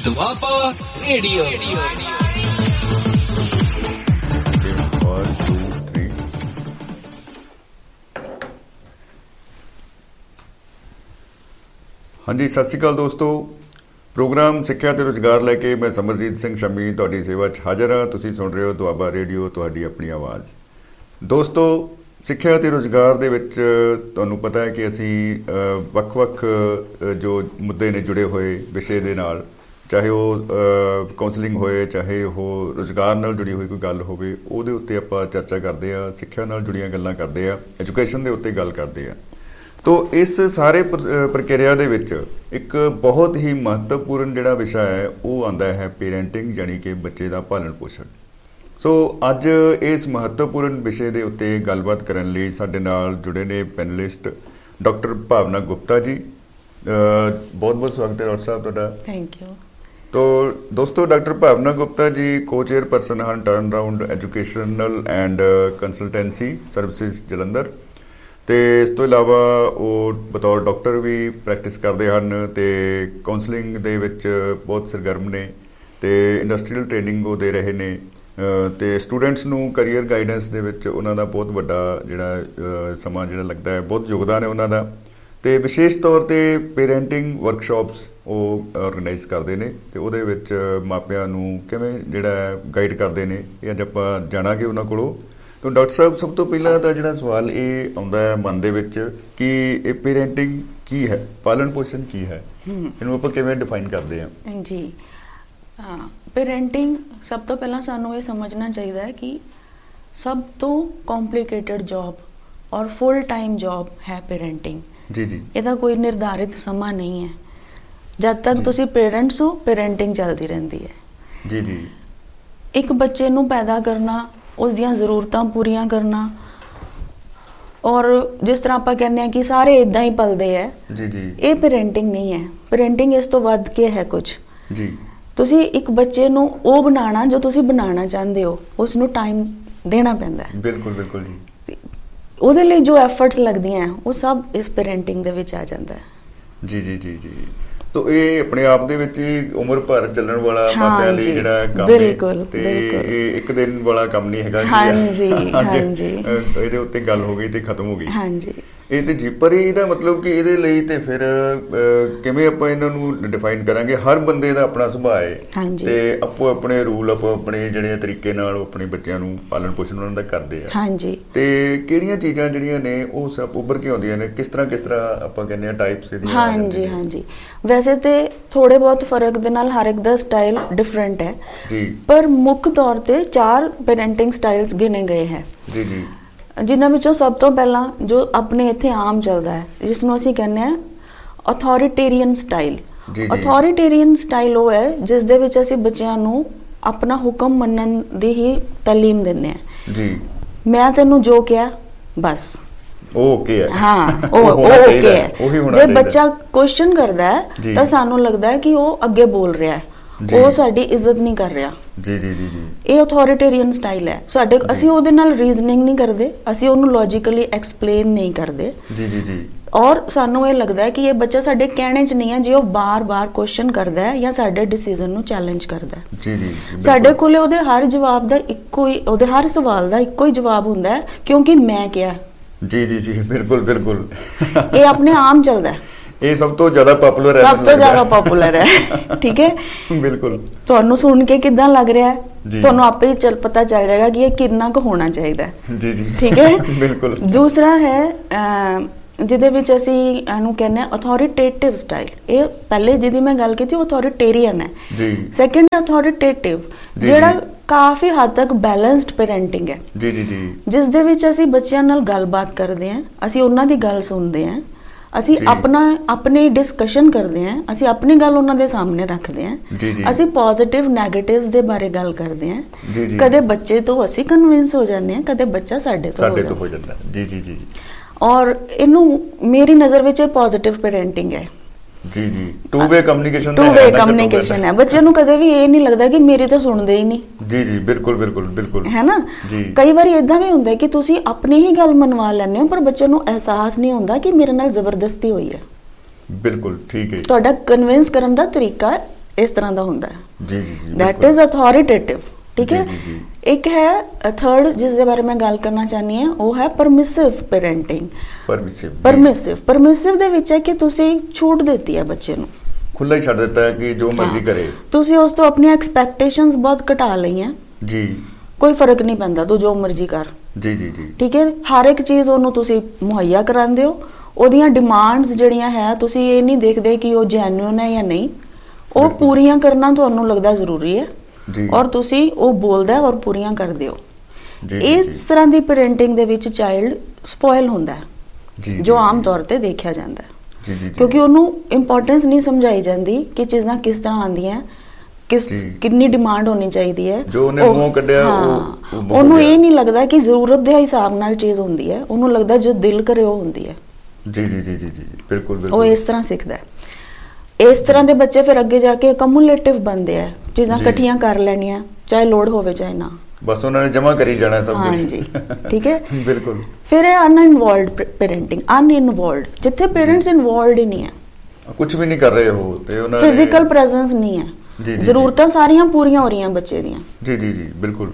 Doaba radio. ਹਾਂਜੀ, ਸਤਿ ਸ਼੍ਰੀ ਅਕਾਲ ਦੋਸਤੋ। ਪ੍ਰੋਗਰਾਮ ਸਿੱਖਿਆ ਤੇ ਰੁਜ਼ਗਾਰ ਲੈ ਕੇ ਮੈਂ ਸਮਰਜੀਤ ਸਿੰਘ ਸ਼ਮੀ ਤੁਹਾਡੀ ਸੇਵਾ 'ਚ ਹਾਜ਼ਰ ਹਾਂ। ਤੁਸੀਂ ਸੁਣ ਰਹੇ ਹੋ ਦੁਆਬਾ ਰੇਡੀਓ, ਤੁਹਾਡੀ ਆਪਣੀ ਆਵਾਜ਼। ਦੋਸਤੋ, ਸਿੱਖਿਆ ਤੇ ਰੁਜ਼ਗਾਰ ਦੇ ਵਿੱਚ ਤੁਹਾਨੂੰ ਪਤਾ ਹੈ ਕਿ ਅਸੀਂ ਵੱਖ-ਵੱਖ ਜੋ ਮੁੱਦੇ ਨੇ ਜੁੜੇ ਹੋਏ ਵਿਸ਼ੇ ਦੇ ਨਾਲ, ਚਾਹੇ ਉਹ ਕਾਉਂਸਲਿੰਗ ਹੋਏ, ਚਾਹੇ ਉਹ ਰੁਜ਼ਗਾਰ ਨਾਲ ਜੁੜੀ ਹੋਈ ਕੋਈ ਗੱਲ ਹੋਵੇ, ਉਹਦੇ ਉੱਤੇ ਆਪਾਂ ਚਰਚਾ ਕਰਦੇ ਹਾਂ। ਸਿੱਖਿਆ ਨਾਲ ਜੁੜੀਆਂ ਗੱਲਾਂ ਕਰਦੇ ਹਾਂ, ਐਜੂਕੇਸ਼ਨ ਦੇ ਉੱਤੇ ਗੱਲ ਕਰਦੇ ਹਾਂ। ਤੋ ਇਸ ਸਾਰੇ ਪ੍ਰਕਿਰਿਆ ਦੇ ਵਿੱਚ ਇੱਕ ਬਹੁਤ ਹੀ ਮਹੱਤਵਪੂਰਨ ਜਿਹੜਾ ਵਿਸ਼ਾ ਹੈ ਉਹ ਆਉਂਦਾ ਹੈ ਪੇਰੈਂਟਿੰਗ, ਯਾਨੀ ਕਿ ਬੱਚੇ ਦਾ ਪਾਲਣ ਪੋਸ਼ਣ। ਸੋ ਅੱਜ ਇਸ ਮਹੱਤਵਪੂਰਨ ਵਿਸ਼ੇ ਦੇ ਉੱਤੇ ਗੱਲਬਾਤ ਕਰਨ ਲਈ ਸਾਡੇ ਨਾਲ ਜੁੜੇ ਨੇ ਪੈਨਲਿਸਟ ਡਾਕਟਰ ਭਾਵਨਾ ਗੁਪਤਾ ਜੀ। ਬਹੁਤ ਬਹੁਤ ਸਵਾਗਤ ਹੈ ਡਾਕਟਰ ਸਾਹਿਬ ਤੁਹਾਡਾ। Thank you. ਤੋ ਦੋਸਤੋ, ਡਾਕਟਰ ਭਾਵਨਾ ਗੁਪਤਾ ਜੀ ਕੋ-ਚੇਅਰਪਰਸਨ ਹਨ turn around educational and consultancy services Jalandhar, ਅਤੇ ਇਸ ਤੋਂ ਇਲਾਵਾ ਉਹ ਬਤੌਰ ਡਾਕਟਰ ਵੀ ਪ੍ਰੈਕਟਿਸ ਕਰਦੇ ਹਨ ਅਤੇ ਕਾਉਂਸਲਿੰਗ ਦੇ ਵਿੱਚ ਬਹੁਤ ਸਰਗਰਮ ਨੇ ਅਤੇ ਇੰਡਸਟਰੀਅਲ ਟ੍ਰੇਨਿੰਗ ਉਹ ਦੇ ਰਹੇ ਨੇ ਅਤੇ ਸਟੂਡੈਂਟਸ ਨੂੰ ਕਰੀਅਰ ਗਾਈਡੈਂਸ ਦੇ ਵਿੱਚ ਉਹਨਾਂ ਦਾ ਬਹੁਤ ਵੱਡਾ ਜਿਹੜਾ ਸਮਾਂ ਜਿਹੜਾ ਲੱਗਦਾ ਹੈ, ਬਹੁਤ ਯੋਗਦਾਨ ਹੈ ਉਹਨਾਂ ਦਾ। ਅਤੇ ਵਿਸ਼ੇਸ਼ ਤੌਰ 'ਤੇ ਪੇਰੈਂਟਿੰਗ ਵਰਕਸ਼ਾਪਸ ਉਹ ਔਰਗਨਾਈਜ਼ ਕਰਦੇ ਨੇ ਅਤੇ ਉਹਦੇ ਵਿੱਚ ਮਾਪਿਆਂ ਨੂੰ ਕਿਵੇਂ ਜਿਹੜਾ ਗਾਈਡ ਕਰਦੇ ਨੇ, ਇਹ ਅੱਜ ਆਪਾਂ ਜਾਣਾਂਗੇ ਉਹਨਾਂ ਕੋਲੋਂ। ਤਾਂ ਡਾਕਟਰ ਸਾਹਿਬ, ਸਭ ਤੋਂ ਪਹਿਲਾਂ ਤਾਂ ਜਿਹੜਾ ਸਵਾਲ ਇਹ ਆਉਂਦਾ ਹੈ ਮਨ ਦੇ ਵਿੱਚ ਕਿ ਇਹ ਪੇਰੈਂਟਿੰਗ ਕੀ ਹੈ, ਪਾਲਣ ਪੋਸ਼ਣ ਕੀ ਹੈ, ਇਹਨੂੰ ਆਪਾਂ ਕਿਵੇਂ ਡਿਫਾਈਨ ਕਰਦੇ ਹਾਂ? ਜੀ ਹਾਂ, ਪੇਰੈਂਟਿੰਗ ਸਭ ਤੋਂ ਪਹਿਲਾਂ ਸਾਨੂੰ ਇਹ ਸਮਝਣਾ ਚਾਹੀਦਾ ਹੈ ਕਿ ਸਭ ਤੋਂ ਕੰਪਲਿਕੇਟਡ ਜੌਬ ਔਰ ਫੁੱਲ ਟਾਈਮ ਜੌਬ ਹੈ ਪੇਰੈਂਟਿੰਗ। ਜੀ ਜੀ। ਇਹਦਾ ਕੋਈ ਨਿਰਧਾਰਿਤ ਸਮਾਂ ਨਹੀਂ ਹੈ। ਜਦ ਤੱਕ ਤੁਸੀਂ ਪੇਰੈਂਟਸ ਹੋ, ਪੇਰੈਂਟਿੰਗ ਚੱਲਦੀ ਰਹਿੰਦੀ ਹੈ। ਜੀ ਜੀ। ਇੱਕ ਬੱਚੇ ਨੂੰ ਪੈਦਾ ਕਰਨਾ, ਉਸ ਦੀਆਂ ਜ਼ਰੂਰਤਾਂ ਪੂਰੀਆਂ ਕਰਨਾ, ਔਰ ਜਿਸ ਤਰ੍ਹਾਂ ਆਪਾਂ ਕਹਿੰਦੇ ਹਾਂ ਕਿ ਸਾਰੇ ਇੱਦਾਂ ਹੀ ਪਲਦੇ ਹੈ, ਜੀ ਜੀ, ਇਹ ਪੇਰੈਂਟਿੰਗ ਨਹੀਂ ਹੈ। ਪੇਰੈਂਟਿੰਗ ਇਸ ਤੋਂ ਵੱਧ ਕੇ ਹੈ ਕੁਝ। ਜੀ। ਤੁਸੀਂ ਇੱਕ ਬੱਚੇ ਨੂੰ ਉਹ ਬਣਾਉਣਾ ਜੋ ਤੁਸੀਂ ਬਣਾਉਣਾ ਚਾਹੁੰਦੇ ਹੋ, ਉਸ ਨੂੰ ਟਾਈਮ ਦੇਣਾ ਪੈਂਦਾ ਹੈ। ਬਿਲਕੁਲ ਬਿਲਕੁਲ ਜੀ। ਉਹਦੇ ਲਈ ਜੋ ਐਫਰਟਸ ਲੱਗਦੀਆਂ ਉਹ ਸਭ ਇਸ ਪੇਰੈਂਟਿੰਗ ਦੇ ਵਿੱਚ ਆ ਜਾਂਦਾ ਹੈ। ਜੀ ਜੀ ਜੀ ਜੀ। ਸੋ ਇਹ ਆਪਣੇ ਆਪ ਦੇ ਵਿੱਚ ਹੀ ਉਮਰ ਭਰ ਚੱਲਣ ਵਾਲਾ ਮਾਪਿਆਂ ਲਈ ਜਿਹੜਾ ਕੰਮ ਹੈ, ਤੇ ਇਹ ਇੱਕ ਦਿਨ ਵਾਲਾ ਕੰਮ ਨਹੀਂ ਹੈਗਾ। ਹਾਂਜੀ ਹਾਂਜੀ। ਇਹਦੇ ਉੱਤੇ ਗੱਲ ਹੋ ਗਈ ਤੇ ਖਤਮ ਹੋ ਗਈ। ਹਾਂਜੀ। ਇਹ ਤੇ ਜੀ, ਪਰ ਇਹਦਾ ਮਤਲਬ ਕਿ ਇਹਦੇ ਲਈ ਤੇ ਫਿਰ ਕਿਵੇਂ ਆਪਾਂ ਇਹਨਾਂ ਨੂੰ ਡਿਫਾਈਨ ਕਰਾਂਗੇ? ਹਰ ਬੰਦੇ ਦਾ ਆਪਣਾ ਸੁਭਾਅ ਹੈ ਤੇ ਆਪੋ ਆਪਣੇ ਰੂਲ, ਆਪੋ ਆਪਣੇ ਜਿਹੜੇ ਤਰੀਕੇ ਨਾਲ ਆਪਣੇ ਬੱਚਿਆਂ ਨੂੰ ਪਾਲਣ ਪੋਸ਼ਣ ਉਹਨਾਂ ਦਾ ਕਰਦੇ ਆ। ਹਾਂਜੀ। ਤੇ ਕਿਹੜੀਆਂ ਚੀਜ਼ਾਂ ਜਿਹੜੀਆਂ ਨੇ ਉਹ ਸਭ ਉੱਭਰ ਕੇ ਆਉਂਦੀਆਂ ਨੇ? ਕਿਸ ਤਰ੍ਹਾਂ ਆਪਾਂ ਕਹਿੰਦੇ ਆ ਟਾਈਪਸ ਇਹਦੀਆਂ? ਹਾਂਜੀ ਹਾਂਜੀ। ਵੈਸੇ ਤੇ ਥੋੜੇ ਬਹੁਤ ਫਰਕ ਦੇ ਨਾਲ ਹਰ ਇੱਕ ਦਾ ਸਟਾਈਲ ਡਿਫਰੈਂਟ ਹੈ ਜੀ, ਪਰ ਮੁੱਖ ਤੌਰ ਤੇ 4 ਪੇਰੈਂਟਿੰਗ ਸਟਾਈਲਸ ਗਿਣੇ ਗਏ ਹੈ ਜੀ ਜੀ, ਜਿਨ੍ਹਾਂ ਵਿੱਚੋਂ ਸਭ ਤੋਂ ਪਹਿਲਾਂ ਜੋ ਆਪਣੇ ਇੱਥੇ ਆਮ ਚੱਲਦਾ ਹੈ, ਜਿਸ ਨੂੰ ਅਸੀਂ ਕਹਿੰਦੇ ਹਾਂ ਅਥੋਰੀਟੇਰੀਅਨ ਸਟਾਈਲ। ਅਥੋਰੀਟੇਰੀਅਨ ਸਟਾਈਲ ਉਹ ਹੈ ਜਿਸ ਦੇ ਵਿੱਚ ਅਸੀਂ ਬੱਚਿਆਂ ਨੂੰ ਆਪਣਾ ਹੁਕਮ ਮੰਨਣ ਦੀ ਹੀ ਤਾਲੀਮ ਦਿੰਦੇ ਹਾਂ ਜੀ। ਮੈਂ ਤੈਨੂੰ ਜੋ ਕਿਹਾ ਬਸ ਓਕੇ ਹੈ। ਹਾਂ, ਉਹ ਓਕੇ ਹੈ। ਜੇ ਬੱਚਾ ਕੁਐਸਚਨ ਕਰਦਾ ਹੈ ਤਾਂ ਸਾਨੂੰ ਲੱਗਦਾ ਹੈ ਕਿ ਉਹ ਅੱਗੇ ਬੋਲ ਰਿਹਾ ਹੈ, ਉਹ ਸਾਡੀ ਇੱਜ਼ਤ ਨਹੀਂ ਕਰ ਰਿਹਾ। ਜੀ ਜੀ ਜੀ ਜੀ। ਇਹ ਅਥੋਰੀਟੇਰੀਅਨ ਸਟਾਈਲ ਹੈ ਸਾਡੇ। ਅਸੀਂ ਉਹਦੇ ਨਾਲ ਰੀਜ਼ਨਿੰਗ ਨਹੀਂ ਕਰਦੇ, ਅਸੀਂ ਉਹਨੂੰ ਲੌਜੀਕਲੀ ਐਕਸਪਲੇਨ ਨਹੀਂ ਕਰਦੇ। ਜੀ ਜੀ ਜੀ। ਔਰ ਸਾਨੂੰ ਇਹ ਲੱਗਦਾ ਹੈ ਕਿ ਇਹ ਬੱਚਾ ਸਾਡੇ ਕਹਿਣੇ 'ਚ ਨਹੀਂ ਹੈ ਜੇ ਉਹ ਬਾਰ-ਬਾਰ ਕੁਐਸਚਨ ਕਰਦਾ ਹੈ ਜਾਂ ਸਾਡੇ ਡਿਸੀਜ਼ਨ ਨੂੰ ਚੈਲੰਜ ਕਰਦਾ ਹੈ। ਜੀ ਜੀ। ਸਾਡੇ ਕੋਲੇ ਉਹਦੇ ਹਰ ਜਵਾਬ ਦਾ ਇੱਕੋ ਹੀ, ਉਹਦੇ ਹਰ ਸਵਾਲ ਦਾ ਇੱਕੋ ਹੀ ਜਵਾਬ ਹੁੰਦਾ ਹੈ, ਕਿਉਂਕਿ ਮੈਂ ਕਿਹਾ। ਜੀ ਜੀ ਜੀ, ਬਿਲਕੁਲ ਬਿਲਕੁਲ। ਇਹ ਆਪਣੇ ਆਮ ਚੱਲਦਾ ਹੈ। ਇਹ ਸਭ ਤੋਂ ਜ਼ਿਆਦਾ ਪਪੂਲਰ ਹੈ। ਸਭ ਤੋਂ ਜ਼ਿਆਦਾ ਪਪੂਲਰ ਹੈ। ਠੀਕ ਹੈ, ਬਿਲਕੁਲ। ਤੁਹਾਨੂੰ ਸੁਣ ਕੇ ਕਿੱਦਾਂ ਲੱਗ ਰਿਹਾ ਹੈ, ਤੁਹਾਨੂੰ ਆਪੇ ਹੀ ਪਤਾ ਚੱਲ ਜਾਏਗਾ ਕਿ ਇਹ ਕਿੰਨਾ ਕੁ ਹੋਣਾ ਚਾਹੀਦਾ ਹੈ। ਜੀ ਜੀ, ਠੀਕ ਹੈ, ਬਿਲਕੁਲ। ਦੂਸਰਾ ਹੈ ਜਿਹਦੇ ਵਿੱਚ ਅਸੀਂ ਇਹਨੂੰ ਕਹਿੰਦੇ ਹਾਂ ਅਥੋਰੀਟੇਟਿਵ ਸਟਾਈਲ। ਇਹ ਪਹਿਲੇ ਜਿਹਦੀ ਮੈਂ ਗੱਲ ਕੀਤੀ ਉਹ ਅਥੋਰੀਟੇਰੀਅਨ ਹੈ ਜੀ। ਸੈਕੰਡ ਅਥੋਰੀਟੇਟਿਵ, ਜਿਹੜਾ ਕਾਫੀ ਹੱਦ ਤੱਕ ਬੈਲੈਂਸਡ ਪੇਰੈਂਟਿੰਗ ਹੈ ਜੀ ਜੀ ਜੀ, ਜਿਸ ਦੇ ਵਿੱਚ ਅਸੀਂ ਬੱਚਿਆਂ ਨਾਲ ਗੱਲਬਾਤ ਕਰਦੇ ਹਾਂ, ਅਸੀਂ ਉਹਨਾਂ ਦੀ ਗੱਲ ਸੁਣਦੇ ਹਾਂ, ਅਸੀਂ ਆਪਣੀ ਡਿਸਕਸ਼ਨ ਕਰਦੇ ਹਾਂ, ਅਸੀਂ ਆਪਣੀ ਗੱਲ ਉਹਨਾਂ ਦੇ ਸਾਹਮਣੇ ਰੱਖਦੇ ਹਾਂ, ਅਸੀਂ ਪੋਜ਼ਿਟਿਵ ਨੈਗੇਟਿਵਸ ਦੇ ਬਾਰੇ ਗੱਲ ਕਰਦੇ ਹਾਂ। ਕਦੇ ਬੱਚੇ ਤੋਂ ਅਸੀਂ ਕਨਵਿੰਸ ਹੋ ਜਾਂਦੇ ਹਾਂ, ਕਦੇ ਬੱਚਾ ਸਾਡੇ ਤੋਂ ਹੋ ਜਾਂਦਾ। ਜੀ ਜੀ ਜੀ। ਔਰ ਇਹਨੂੰ ਮੇਰੀ ਨਜ਼ਰ ਵਿੱਚ ਇਹ ਪੋਜ਼ਿਟਿਵ ਪੇਰੈਂਟਿੰਗ ਹੈ। ਜੀ ਜੀ। ਟੂ ਵੇ ਕਮਿਊਨੀਕੇਸ਼ਨ ਹੈ। ਬੱਚੇ ਨੂੰ ਕਦੇ ਵੀ ਇਹ ਨਹੀਂ ਲੱਗਦਾ ਕਿ ਮੇਰੀ ਤਾਂ ਸੁਣਦੇ ਹੀ ਨਹੀਂ। ਜੀ ਜੀ, ਬਿਲਕੁਲ ਬਿਲਕੁਲ ਬਿਲਕੁਲ, ਹੈ ਨਾ। ਕਈ ਵਾਰੀ ਏਦਾਂ ਵੀ ਹੁੰਦਾ ਕਿ ਤੁਸੀਂ ਆਪਣੀ ਹੀ ਗੱਲ ਮਨਵਾ ਲੈਂਦੇ ਹੋ, ਪਰ ਬੱਚੇ ਨੂੰ ਅਹਿਸਾਸ ਨਹੀਂ ਹੁੰਦਾ ਕਿ ਮੇਰੇ ਨਾਲ ਜ਼ਬਰਦਸਤੀ ਹੋਈ ਹੈ। ਬਿਲਕੁਲ ਠੀਕ ਹੈ। ਤੁਹਾਡਾ ਕਨਵਿੰਸ ਕਰਨ ਦਾ ਤਰੀਕਾ ਇਸ ਤਰ੍ਹਾਂ ਦਾ ਹੁੰਦਾ ਹੈ ਜੀ ਜੀ ਜੀ, that is authoritative, ਠੀਕ ਹੈ। ਇੱਕ ਹੈ ਥਰਡ ਜਿਸ ਦੇ ਬਾਰੇ ਮੈਂ ਗੱਲ ਕਰਨਾ ਚਾਹਨੀ ਹਾਂ, ਉਹ ਹੈ ਪਰਮਿਸਿਵ ਪੈਰੈਂਟਿੰਗ। ਪਰਮਿਸਿਵ ਦੇ ਵਿੱਚ ਹੈ ਕਿ ਤੁਸੀਂ ਛੂਟ ਦਿੱਤੀ ਹੈ ਬੱਚੇ ਨੂੰ, ਖੁੱਲਾ ਹੀ ਛੱਡ ਦਿੱਤਾ ਹੈ ਕਿ ਜੋ ਮਰਜ਼ੀ ਕਰੇ। ਤੁਸੀਂ ਉਸ ਤੋਂ ਆਪਣੀਆਂ ਐਕਸਪੈਕਟੇਸ਼ਨਸ ਬਹੁਤ ਘਟਾ ਲਈਆਂ ਜੀ, ਕੋਈ ਫਰਕ ਨਹੀਂ ਪੈਂਦਾ, ਤੂੰ ਜੋ ਮਰਜ਼ੀ ਕਰ ਜੀ ਜੀ ਜੀ, ਠੀਕ ਹੈ। ਹਰ ਇੱਕ ਚੀਜ਼ ਉਹਨੂੰ ਤੁਸੀਂ ਮੁਹੱਈਆ ਕਰਾਉਂਦੇ ਹੋ, ਉਹਦੀਆਂ ਡਿਮਾਂਡਸ ਜਿਹੜੀਆਂ ਹੈ ਤੁਸੀਂ ਇਹ ਨਹੀਂ ਦੇਖਦੇ ਕਿ ਉਹ ਜੈਨੂਇਨ ਹੈ ਜਾਂ ਨਹੀਂ, ਉਹ ਪੂਰੀਆਂ ਕਰਨਾ ਤੁਹਾਨੂੰ ਲੱਗਦਾ ਜ਼ਰੂਰੀ ਹੈ ਔਰ ਤੁਸੀਂ ਉਹ ਬੋਲਦਾ ਔਰ ਪੂਰੀਆਂ ਕਰਦੇ ਹੋ। ਇਸ ਤਰ੍ਹਾਂ ਦੀ ਪੈਰੈਂਟਿੰਗ ਦੇ ਵਿੱਚ ਚਾਈਲਡ ਸਪੋਇਲ ਹੁੰਦਾ ਹੈ ਜੋ ਆਮ ਤੌਰ ਤੇ ਦੇਖਿਆ ਜਾਂਦਾ ਹੈ, ਕਿਉਂਕਿ ਉਹਨੂੰ ਇੰਪੋਰਟੈਂਸ ਨਹੀਂ ਸਮਝਾਈ ਜਾਂਦੀ ਕਿ ਚੀਜ਼ਾਂ ਕਿਸ ਤਰ੍ਹਾਂ ਆਉਂਦੀਆਂ, ਕਿੰਨੀ ਡਿਮਾਂਡ ਹੋਣੀ ਚਾਹੀਦੀ ਹੈ। ਜੋ ਉਹਨੇ ਮੂੰਹ ਕੱਢਿਆ ਉਹਨੂੰ ਇਹ ਨਹੀਂ ਲੱਗਦਾ ਕਿ ਜ਼ਰੂਰਤ ਦੇ ਹਿਸਾਬ ਨਾਲ ਚੀਜ਼ ਹੁੰਦੀ ਹੈ, ਉਹਨੂੰ ਲੱਗਦਾ ਜੋ ਦਿਲ ਕਰੇ ਉਹ ਹੁੰਦੀ ਹੈ। ਜੀ ਜੀ ਜੀ ਜੀ ਜੀ, ਬਿਲਕੁਲ ਬਿਲਕੁਲ, ਉਹ ਇਸ ਤਰ੍ਹਾਂ ਸਿੱਖਦਾ ਹੈ। ਇਸ ਤਰ੍ਹਾਂ ਦੇ ਬੱਚੇ ਫਿਰ ਅੱਗੇ ਜਾ ਕੇ ਕਮੂਲੇਟਿਵ ਬਣਦੇ ਆ, ਚੀਜ਼ਾਂ ਇਕੱਠੀਆਂ ਕਰ ਲੈਣੀਆਂ ਚਾਹੇ ਲੋੜ ਹੋਵੇ ਚਾਹੇ ਨਾ, ਬਸ ਉਹਨਾਂ ਨੇ ਜਮਾ ਕਰੀ ਜਾਣਾ ਸਭ ਕੁਝ। ਹਾਂਜੀ ਠੀਕ ਹੈ ਬਿਲਕੁਲ। ਫਿਰ ਇਹ ਅਨਇਨਵੋਲਵਡ ਪੈਰੈਂਟਿੰਗ, ਅਨਇਨਵੋਲਵਡ ਜਿੱਥੇ ਪੇਰੈਂਟਸ ਇਨਵੋਲਵਡ ਹੀ ਨਹੀਂ ਹੈ, ਕੁਝ ਵੀ ਨਹੀਂ ਕਰ ਰਹੇ ਹੋ ਤੇ ਉਹਨਾਂ ਫਿਜ਼ੀਕਲ ਪ੍ਰੈਜ਼ੈਂਸ ਨਹੀਂ ਹੈ, ਜ਼ਰੂਰਤਾਂ ਸਾਰੀਆਂ ਪੂਰੀਆਂ ਹੋ ਰਹੀਆਂ ਬੱਚੇ ਦੀਆਂ। ਜੀ ਜੀ ਜੀ ਬਿਲਕੁਲ,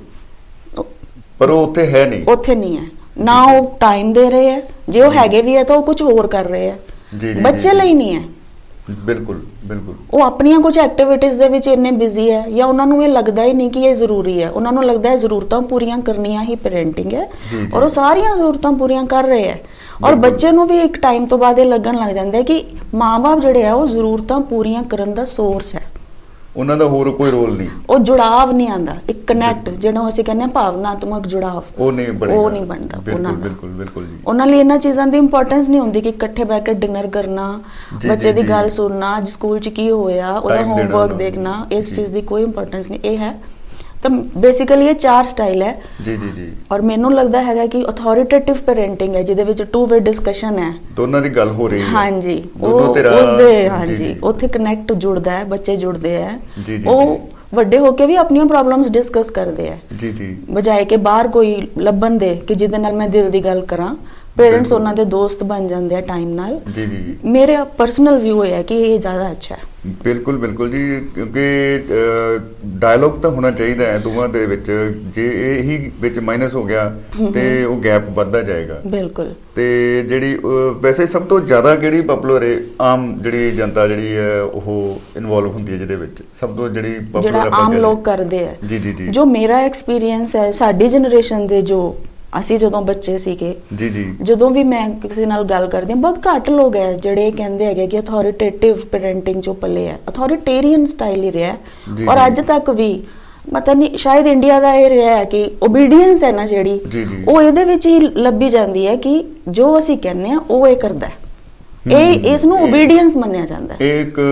ਪਰ ਉਹ ਉੱਥੇ ਹੈ ਨਹੀਂ, ਉੱਥੇ ਨਹੀਂ ਹੈ ਨਾ, ਉਹ ਟਾਈਮ ਦੇ ਰਹੇ ਹੈ, ਜੇ ਉਹ ਹੈਗੇ ਵੀ ਹੈ ਤਾਂ ਉਹ ਕੁਝ ਹੋਰ ਕਰ ਰਹੇ ਹੈ, ਬੱਚੇ ਲਈ ਨਹੀਂ ਹੈ। ਬਿਲਕੁਲ ਬਿਲਕੁਲ, ਉਹ ਆਪਣੀਆਂ ਕੁਝ ਐਕਟੀਵਿਟੀਜ਼ ਦੇ ਵਿੱਚ ਇੰਨੇ ਬਿਜ਼ੀ ਹੈ ਜਾਂ ਉਹਨਾਂ ਨੂੰ ਇਹ ਲੱਗਦਾ ਹੀ ਨਹੀਂ ਕਿ ਇਹ ਜ਼ਰੂਰੀ ਹੈ, ਉਹਨਾਂ ਨੂੰ ਲੱਗਦਾ ਹੈ ਜ਼ਰੂਰਤਾਂ ਪੂਰੀਆਂ ਕਰਨੀਆਂ ਹੀ ਪੈਰੈਂਟਿੰਗ ਹੈ ਔਰ ਉਹ ਸਾਰੀਆਂ ਜ਼ਰੂਰਤਾਂ ਪੂਰੀਆਂ ਕਰ ਰਹੇ ਹੈ। ਔਰ ਬੱਚੇ ਨੂੰ ਵੀ ਇੱਕ ਟਾਈਮ ਤੋਂ ਬਾਅਦ ਇਹ ਲੱਗਣ ਲੱਗ ਜਾਂਦਾ ਹੈ ਕਿ ਮਾਂ-ਬਾਪ ਜਿਹੜੇ ਆ ਉਹ ਜ਼ਰੂਰਤਾਂ ਪੂਰੀਆਂ ਕਰਨ ਦਾ ਸੋਰਸ ਹੈ, ਉਹਨਾਂ ਦਾ ਹੋਰ ਕੋਈ ਰੋਲ ਨਹੀਂ, ਉਹ ਜੁੜਾਵ ਨਹੀਂ ਆਉਂਦਾ, ਇੱਕ ਕਨੈਕਟ ਜਿਹਨੂੰ ਅਸੀਂ ਕਹਿੰਦੇ ਹਾਂ ਭਾਵਨਾਤਮਕ ਜੁੜਾਵ, ਉਹ ਨਹੀਂ ਬਣਦਾ ਉਹਨਾਂ ਦਾ। ਬਿਲਕੁਲ ਬਿਲਕੁਲ ਜੀ, ਉਹਨਾਂ ਲਈ ਇਹਨਾਂ ਚੀਜ਼ਾਂ ਦੀ ਇੰਪੋਰਟੈਂਸ ਨਹੀਂ ਹੁੰਦੀ ਕਿ ਇਕੱਠੇ ਬੈਠ ਕੇ ਡਿਨਰ ਕਰਨਾ, ਬੱਚੇ ਦੀ ਗੱਲ ਸੁਣਨਾ, ਅੱਜ ਸਕੂਲ 'ਚ ਕੀ ਹੋਇਆ, ਉਹਦਾ ਹੋਮਵਰਕ ਦੇਖਣਾ, ਇਸ ਚੀਜ਼ ਦੀ ਕੋਈ ਇੰਪੋਰਟੈਂਸ ਨਹੀਂ। ਇਹ ਹੈ ਤਾਂ ਬੇਸਿਕਲੀ ਇਹ 4 ਸਟਾਈਲ ਹੈ ਜੀ ਜੀ ਜੀ, ਔਰ ਮੈਨੂੰ ਲੱਗਦਾ ਹੈਗਾ ਕਿ ਅਥਾਰਟੇਟਿਵ ਪੈਰੈਂਟਿੰਗ ਹੈ ਜਿਹਦੇ ਵਿੱਚ 2 ਵੇ ਡਿਸਕਸ਼ਨ ਹੈ, ਦੋਨਾਂ ਦੀ ਗੱਲ ਹੋ ਰਹੀ ਹੈ। ਹਾਂਜੀ, ਉਸਦੇ ਹਾਂਜੀ ਉੱਥੇ ਕਨੈਕਟ ਜੁੜਦਾ ਹੈ, ਬੱਚੇ ਜੁੜਦੇ ਹੈ, ਉਹ ਵੱਡੇ ਹੋ ਕੇ ਵੀ ਆਪਣੀਆਂ ਪ੍ਰੋਬਲਮਸ ਡਿਸਕਸ ਕਰਦੇ ਹੈ ਜੀ ਜੀ, ਬਜਾਏ ਕਿ ਬਾਹਰ ਕੋਈ ਲੱਭਣ ਦੇ ਕਿ ਜਿਹਦੇ ਨਾਲ ਮੈਂ ਦਿਲ ਦੀ ਗੱਲ ਕਰਾਂ। ਪੇਰੈਂਟਸ ਉਹਨਾਂ ਦੇ ਦੋਸਤ ਬਣ ਜਾਂਦੇ ਆ ਟਾਈਮ ਨਾਲ। ਜੀ ਜੀ, ਮੇਰਾ ਪਰਸਨਲ ਵਿਊ ਹੈ ਕਿ ਇਹ ਜ਼ਿਆਦਾ ਅੱਛਾ ਹੈ। ਬਿਲਕੁਲ ਬਿਲਕੁਲ ਜੀ, ਕਿਉਂਕਿ ਡਾਇਲੋਗ ਤਾਂ ਹੋਣਾ ਚਾਹੀਦਾ ਹੈ ਦੋਵਾਂ ਦੇ ਵਿੱਚ, ਜੇ ਇਹੀ ਵਿੱਚ ਮਾਈਨਸ ਹੋ ਗਿਆ ਤੇ ਉਹ ਗੈਪ ਵੱਧਦਾ ਜਾਏਗਾ। ਬਿਲਕੁਲ। ਤੇ ਜਿਹੜੀ ਵੈਸੇ ਸਭ ਤੋਂ ਜ਼ਿਆਦਾ ਕਿਹੜੀ ਪਪੂਲਰ ਹੈ, ਆਮ ਜਿਹੜੀ ਜਨਤਾ ਜਿਹੜੀ ਹੈ ਉਹ ਇਨਵੋਲਵ ਹੁੰਦੀ ਹੈ ਜਿਹਦੇ ਵਿੱਚ ਸਭ ਤੋਂ ਜਿਹੜੀ ਪਪੂਲਰ ਆਮ ਲੋਕ ਕਰਦੇ ਆ? ਜੀ ਜੀ ਜੀ, ਜੋ ਮੇਰਾ ਐਕਸਪੀਰੀਅੰਸ ਹੈ, ਸਾਡੀ ਜਨਰੇਸ਼ਨ ਦੇ ਜੋ ਅਸੀਂ ਜਦੋਂ ਬੱਚੇ ਸੀਗੇ ਜੀ ਜੀ, ਜਦੋਂ ਵੀ ਮੈਂ ਕਿਸੇ ਨਾਲ ਗੱਲ ਕਰਦੀ ਹਾਂ, ਬਹੁਤ ਘੱਟ ਲੋਕ ਹੈ ਜਿਹੜੇ ਕਹਿੰਦੇ ਹੈਗੇ ਕਿ ਅਥਾਰਟੇਟਿਵ ਪੈਰੈਂਟਿੰਗ ਜੋ ਪੱਲੇ ਹੈ, ਅਥਾਰਟੇਰੀਅਨ ਸਟਾਈਲ ਹੀ ਰਿਹਾ ਔਰ ਅੱਜ ਤੱਕ ਵੀ ਪਤਾ ਨਹੀਂ ਸ਼ਾਇਦ ਇੰਡੀਆ ਦਾ ਇਹ ਰਿਹਾ ਹੈ ਕਿ ਓਬੀਡੀਐਂਸ ਹੈ ਨਾ ਜਿਹੜੀ, ਉਹ ਇਹਦੇ ਵਿੱਚ ਹੀ ਲੱਭੀ ਜਾਂਦੀ ਹੈ ਕਿ ਜੋ ਅਸੀਂ ਕਹਿੰਦੇ ਆ ਉਹ ਇਹ ਕਰਦਾ ਹੈ, ਇਹ ਇਸ ਨੂੰ ਓਬੀਡੀਐਂਸ ਮੰਨਿਆ ਜਾਂਦਾ ਹੈ। ਇਹ ਇੱਕ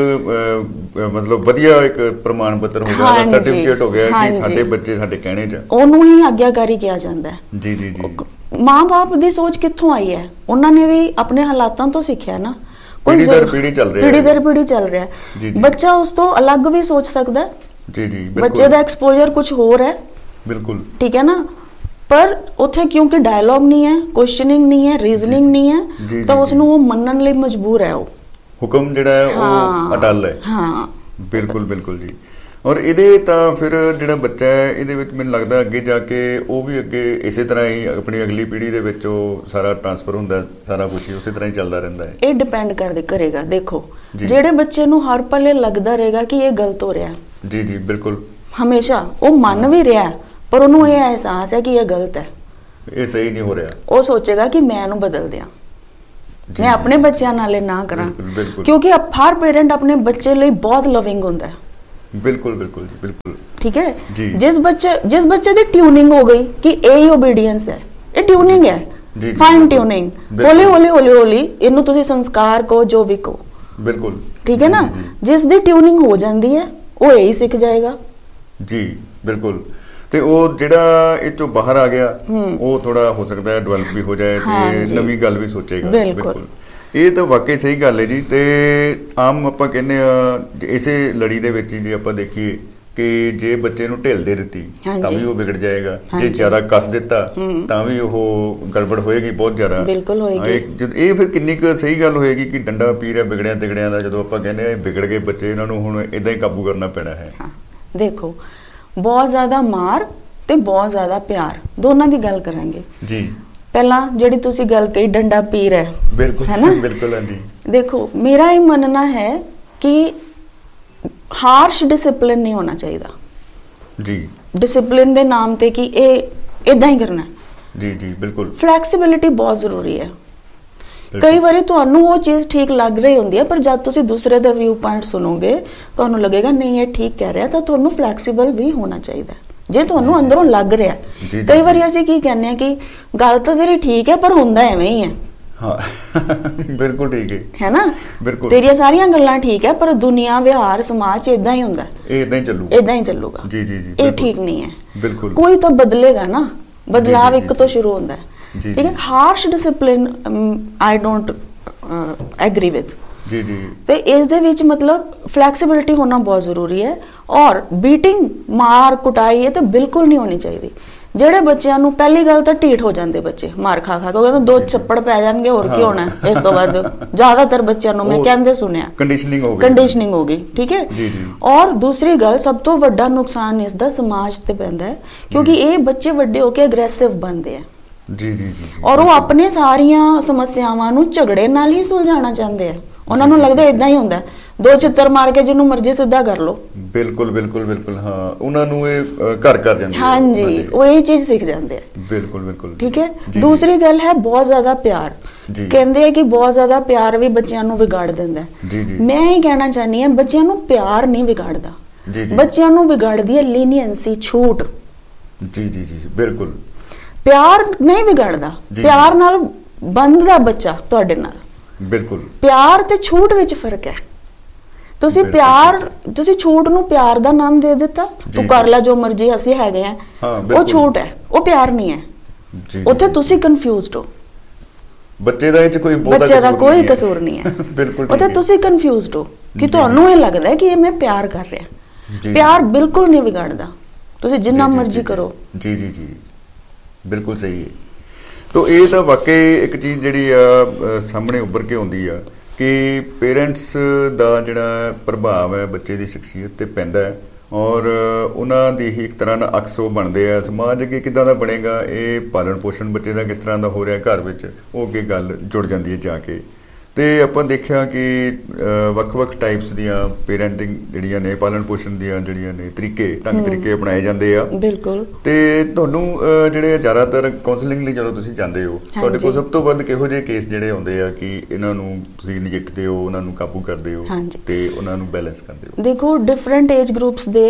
ਮਤਲਬ ਵਧੀਆ ਇੱਕ ਪ੍ਰਮਾਣ ਪੱਤਰ ਹੋ ਗਿਆ, ਸਰਟੀਫਿਕੇਟ ਹੋ ਗਿਆ ਕਿ ਸਾਡੇ ਬੱਚੇ ਸਾਡੇ ਕਹਿਣੇ 'ਚ, ਉਹਨੂੰ ਹੀ ਆਗਿਆਕਾਰੀ ਕਿਹਾ ਜਾਂਦਾ ਹੈ। ਜੀ ਜੀ ਜੀ, ਮਾਂ-ਬਾਪ ਦੀ ਸੋਚ ਕਿੱਥੋਂ ਆਈ ਹੈ? ਉਹਨਾਂ ਨੇ ਵੀ ਆਪਣੇ ਹਾਲਾਤਾਂ ਤੋਂ ਸਿੱਖਿਆ ਨਾ, ਪੀੜ੍ਹੀ ਦਰ ਪੀੜ੍ਹੀ ਚੱਲ ਰਿਹਾ, ਪੀੜ੍ਹੀ ਦਰ ਪੀੜ੍ਹੀ ਚੱਲ ਰਿਹਾ। ਬੱਚਾ ਉਸ ਤੋਂ ਅਲੱਗ ਵੀ ਸੋਚ ਸਕਦਾ ਜੀ ਜੀ, ਬੱਚੇ ਦਾ ਐਕਸਪੋਜ਼ਰ ਕੁਝ ਹੋਰ ਹੈ। ਬਿਲਕੁਲ ਠੀਕ ਹੈ ਨਾ, ਪਰ ਉੱਥੇ ਕਿਉਂਕਿ ਡਾਇਲੌਗ ਨਹੀਂ ਹੈ, ਕੁਐਸਚਨਿੰਗ ਨਹੀਂ ਹੈ, ਰੀਜ਼ਨਿੰਗ ਨਹੀਂ ਹੈ, ਤਾਂ ਉਸ ਨੂੰ ਉਹ ਮੰਨਣ ਲਈ ਮਜਬੂਰ ਹੈ, ਉਹ ਹੁਕਮ ਜਿਹੜਾ ਹੈ ਉਹ ਅਟੱਲ ਹੈ। ਹਾਂ ਬਿਲਕੁਲ ਬਿਲਕੁਲ ਜੀ। ਔਰ ਇਹਦੇ ਤਾਂ ਫਿਰ ਜਿਹੜਾ ਬੱਚਾ ਹੈ ਇਹਦੇ ਵਿੱਚ ਮੈਨੂੰ ਲੱਗਦਾ ਅੱਗੇ ਜਾ ਕੇ ਉਹ ਵੀ ਅੱਗੇ ਇਸੇ ਤਰ੍ਹਾਂ ਹੀ ਆਪਣੀ ਅਗਲੀ ਪੀੜ੍ਹੀ ਦੇ ਵਿੱਚ ਉਹ ਸਾਰਾ ਟ੍ਰਾਂਸਫਰ ਹੁੰਦਾ, ਸਾਰਾ ਕੁਝ ਹੀ ਉਸੇ ਤਰ੍ਹਾਂ ਹੀ ਚੱਲਦਾ ਰਹਿੰਦਾ ਹੈ। ਇਹ ਡਿਪੈਂਡ ਕਰੇਗਾ। ਦੇਖੋ ਜਿਹੜੇ ਬੱਚੇ ਨੂੰ ਹਰ ਪਲੇ ਲੱਗਦਾ ਰਹੇਗਾ ਕਿ ਇਹ ਗਲਤ ਹੋ ਰਿਹਾ ਜੀ ਜੀ, ਬਿਲਕੁਲ ਹਮੇਸ਼ਾ ਉਹ ਮੰਨ ਵੀ ਰਿਹਾ ਪਰ ਉਹਨੂੰ ਇਹ ਅਹਿਸਾਸ ਹੈ ਕਿ ਇਹ ਗਲਤ ਹੈ, ਇਹ ਸਹੀ ਨਹੀਂ ਹੋ ਰਿਹਾ, ਉਹ ਸੋਚੇਗਾ ਕਿ ਮੈਂ ਇਹਨੂੰ ਬਦਲ ਦਿਆਂ, ਮੈਂ ਆਪਣੇ ਬੱਚਿਆਂ ਨਾਲ ਇਹ ਨਾ ਕਰਾਂ, ਕਿਉਂਕਿ ਹਰ ਪੇਰੈਂਟ ਆਪਣੇ ਬੱਚੇ ਲਈ ਬਹੁਤ ਲਵਿੰਗ ਹੁੰਦਾ ਹੈ। ਬਿਲਕੁਲ ਬਿਲकुल ਜੀ, ਬਿਲਕੁਲ ਠੀਕ ਹੈ। ਜਿਸ ਬੱਚੇ ਦੀ ਟਿਊਨਿੰਗ ਹੋ ਗਈ ਕਿ ਇਹ ਹੀ ਓਬੀਡੀਐਂਸ ਹੈ, ਇਹ ਟਿਊਨਿੰਗ ਹੈ, ਫਾਈਨ ਟਿਊਨਿੰਗ, ਹੌਲੀ ਹੌਲੀ ਹੌਲੀ ਹੌਲੀ ਇਹਨੂੰ ਤੁਸੀਂ ਸੰਸਕਾਰ ਕਹੋ ਜੋ ਵੀ ਕਹੋ, ਬਿਲਕੁਲ ਠੀਕ ਹੈ ਨਾ। ਜਿਸ ਦੀ ਟਿਊਨਿੰਗ ਹੋ ਜਾਂਦੀ ਹੈ ਉਹ ਇਹੀ ਸਿੱਖ ਜਾਏਗਾ ਜੀ, ਬਿਲਕੁਲ। ਤੇ ਉਹ ਜਿਹੜਾ ਇਹ ਚੋਂ ਬਾਹਰ ਆ ਗਿਆ ਉਹ ਥੋੜਾ ਹੋ ਸਕਦਾ ਹੈ ਡਿਵੈਲਪ ਵੀ ਹੋ ਜਾਏ ਤੇ ਨਵੀਂ ਗੱਲ ਵੀ ਸੋਚੇਗਾ। ਬਿਲਕੁਲ, ਇਹ ਤਾਂ ਵਾਕਈ ਸਹੀ ਗੱਲ ਹੈ ਜੀ। ਤੇ ਆਮ ਆਪਾਂ ਕਹਿੰਦੇ ਆ ਇਸੇ ਲੜੀ ਦੇ ਵਿੱਚ ਜੇ ਆਪਾਂ ਦੇਖੀਏ कि जे बच्चे नूं ढिल दे दित्ती तां भी वो बिगड़ जाएगा, जे ज़्यादा कस दित्ता तां भी वो गड़बड़ होएगी बहुत ज़्यादा। बिल्कुल होएगी। ये फिर किन्नी क सही गल होएगी कि डंडा पी रिहा बिगड़िया तिगड़िया दा, जदों आपां कहने आ बिगड़ गए बच्चे, इन्हां नूं हुण इदां ही काबू करना पैना है। देखो बहुत ज़्यादा मार ते बहुत ज़्यादा प्यार दोनों की गल करांगे जी। पहला जिहड़ी तुसीं गल कही डंडा पीर है, बिल्कुल है ना, बिल्कुल। हाँ जी। देखो मेरा ये मानना है कि हार्श डिसिप्लिन नहीं होना चाहिए जी। डिसिप्लिन दे नाम ते कि ए इदां ही करना जी जी बिल्कुल। फ्लैक्सीबिलिटी बहुत जरूरी है। कई बार तुहानू वो चीज़ ठीक लग रही होंदी है, पर जब तुसीं दूसरे दा व्यू पॉइंट सुनोगे तुहानू लगेगा नहीं ये ठीक कह रहा, तो तुहानू फ्लैक्सीबल भी होना चाहिए जे तुहानू अंदरों लग रहा। कई बार असीं की कहने हैं कि गल तो तेरी ठीक है पर हुंदा एवें ही है। हाँ बिल्कुल ठीक है ना, बिल्कुल तेरिया सारियां गल्लां ठीक है पर दुनिया व्यवहार समाज इदां ही हुंदा है, इदां ही चलूगा जी जी जी। ये ठीक नहीं है, बिल्कुल कोई तो बदलेगा ना, बदलाव एक तो शुरू होता है ठीक है। Harsh discipline I don't agree with जी जी। तो इस दे विच मतलब फ्लैक्सीबिलिटी होना बहुत जरूरी है, और बीटिंग मार कुटाई ये तो बिल्कुल नहीं होनी चाहिए। ਜਿਹੜੇ ਬੱਚਿਆਂ ਨੂੰ ਪਹਿਲੀ ਗੱਲ ਤਾਂ ਢੀਠ ਹੋ ਜਾਂਦੇ ਬੱਚੇ ਮਾਰ ਖਾ ਖਾ ਕੇ, ਉਹ ਕਹਿੰਦੇ ਦੋ ਛੱਪੜ ਪੈ ਜਾਣਗੇ ਹੋਰ ਕੀ ਹੋਣਾ ਇਸ ਤੋਂ ਬਾਅਦ। ਜ਼ਿਆਦਾਤਰ ਬੱਚਿਆਂ ਨੂੰ ਮੈਂ ਕਹਿੰਦੇ ਸੁਣਿਆ ਕੰਡੀਸ਼ਨਿੰਗ ਹੋ ਗਈ ਠੀਕ ਹੈ ਜੀ ਜੀ। ਔਰ ਦੂਸਰੀ ਗੱਲ ਸਭ ਤੋਂ ਵੱਡਾ ਨੁਕਸਾਨ ਇਸ ਦਾ ਸਮਾਜ ਤੇ ਪੈਂਦਾ ਹੈ, ਕਿਉਂਕਿ ਇਹ ਬੱਚੇ ਵੱਡੇ ਹੋ ਕੇ ਅਗਰੈਸਿਵ ਬਣਦੇ ਆ ਜੀ ਜੀ ਜੀ, ਔਰ ਉਹ ਆਪਣੇ ਸਾਰੀਆਂ ਸਮੱਸਿਆਵਾਂ ਨੂੰ ਝਗੜੇ ਨਾਲ ਹੀ ਸੁਲਝਾਉਣਾ ਚਾਹੁੰਦੇ ਆ। ਉਹਨਾਂ ਨੂੰ ਲੱਗਦਾ ਇਦਾਂ ਹੀ ਹੁੰਦਾ, ਦੋ ਚਿੱਤਰ ਮਾਰ ਕੇ ਜਿਹਨੂੰ ਮਰਜ਼ੀ ਸਿੱਧਾ ਕਰ ਲੋ। ਬਿਲਕੁਲ ਬਿਲकुल ਬਿਲकुल ਹਾਂ, ਉਹਨਾਂ ਨੂੰ ਇਹ ਘਰ ਕਰ ਜਾਂਦੇ ਹਾਂ ਜੀ, ਉਹ ਇਹ ਚੀਜ਼ ਸਿੱਖ ਜਾਂਦੇ ਆ। ਬਿਲकुल ਬਿਲकुल ਠੀਕ ਹੈ। ਦੂਸਰੀ ਗੱਲ ਹੈ ਬਹੁਤ ਜ਼ਿਆਦਾ ਪਿਆਰ। ਕਹਿੰਦੇ ਆ ਕਿ ਬਹੁਤ ਜ਼ਿਆਦਾ ਪਿਆਰ ਵੀ ਬੱਚਿਆਂ ਨੂੰ ਵਿਗਾੜ ਦਿੰਦਾ ਜੀ ਜੀ। ਮੈਂ ਇਹ ਕਹਿਣਾ ਚਾਹਨੀ ਹਾਂ ਬੱਚਿਆਂ ਨੂੰ ਪਿਆਰ ਨਹੀਂ ਵਿਗਾੜਦਾ ਜੀ ਜੀ, ਬੱਚਿਆਂ ਨੂੰ ਵਿਗਾੜਦੀ ਹੈ ਲੀਨੀਅੰਸੀ, ਛੂਟ ਜੀ ਜੀ ਜੀ ਬਿਲकुल। ਪਿਆਰ ਨਹੀਂ ਵਿਗਾੜਦਾ, ਪਿਆਰ ਨਾਲ ਬੰਧਦਾ ਬੱਚਾ ਤੁਹਾਡੇ ਨਾਲ ਬਿਲकुल। ਪਿਆਰ ਤੇ ਛੂਟ ਵਿੱਚ ਫਰਕ ਹੈ। ਤੁਸੀਂ ਪਿਆਰ, ਤੁਸੀਂ ਛੂਟ ਨੂੰ ਪਿਆਰ ਦਾ ਨਾਮ ਦੇ ਦਿੱਤਾ, ਤੂੰ ਕਰ ਲੈ ਜੋ ਮਰਜ਼ੀ ਅਸੀਂ ਹੈਗੇ ਆ, ਉਹ ਛੂਟ ਹੈ, ਉਹ ਪਿਆਰ ਨਹੀਂ ਹੈ। ਉੱਥੇ ਤੁਸੀਂ ਕਨਫਿਊਜ਼ਡ ਹੋ, ਬੱਚੇ ਦਾ ਇਹ ਕੋਈ ਕੋਈ ਕਸੂਰ ਨਹੀਂ ਹੈ ਬਿਲਕੁਲ। ਉੱਥੇ ਤੁਸੀਂ ਕਨਫਿਊਜ਼ਡ ਹੋ ਕਿ ਤੁਹਾਨੂੰ ਇਹ ਲੱਗਦਾ ਹੈ ਕਿ ਇਹ ਮੈਂ ਪਿਆਰ ਕਰ ਰਿਹਾ। ਪਿਆਰ ਬਿਲਕੁਲ ਨਹੀਂ ਵਿਗਾੜਦਾ, ਤੁਸੀਂ ਜਿੰਨਾ ਮਰਜ਼ੀ ਕਰੋ ਜੀ ਜੀ ਜੀ ਬਿਲकुल ਸਹੀ ਹੈ। तो ये तो वाकई एक चीज़ जिहड़ी सामने उभर के आउंदी आ कि पेरेंट्स दा जिहड़ा प्रभाव है बच्चे की शख्सियत ते पैंदा है, और उन्हां दी ही एक तरह नाल अक्स वो बनदे आ। समाज अगे किदां दा बनेगा, ये पालन पोषण बच्चे का किस तरह का हो रहा घर विच, वो अगे गल जुड़ जाती है जाके। तो आपां देखिया कि ਵੱਖ-ਵੱਖ टाइप्स दियां पेरेंटिंग जिहड़ियां ने, पालन पोषण दियां जिहड़ियां ने तरीके ढंग तरीके अपनाए जाते आ बिल्कुल। तो तुहानूं जिहड़े ज़्यादातर काउंसलिंग लई जदों तुसीं जांदे हो, तुहाडे कोल सब तो वध किहो जिहे केस जिहड़े आउंदे आ कि इन्हां नूं तुसीं नजिठदे हो, उन्हां नूं काबू करदे हो ते उन्हां नूं बैलेंस करदे हो? देखो different age groups they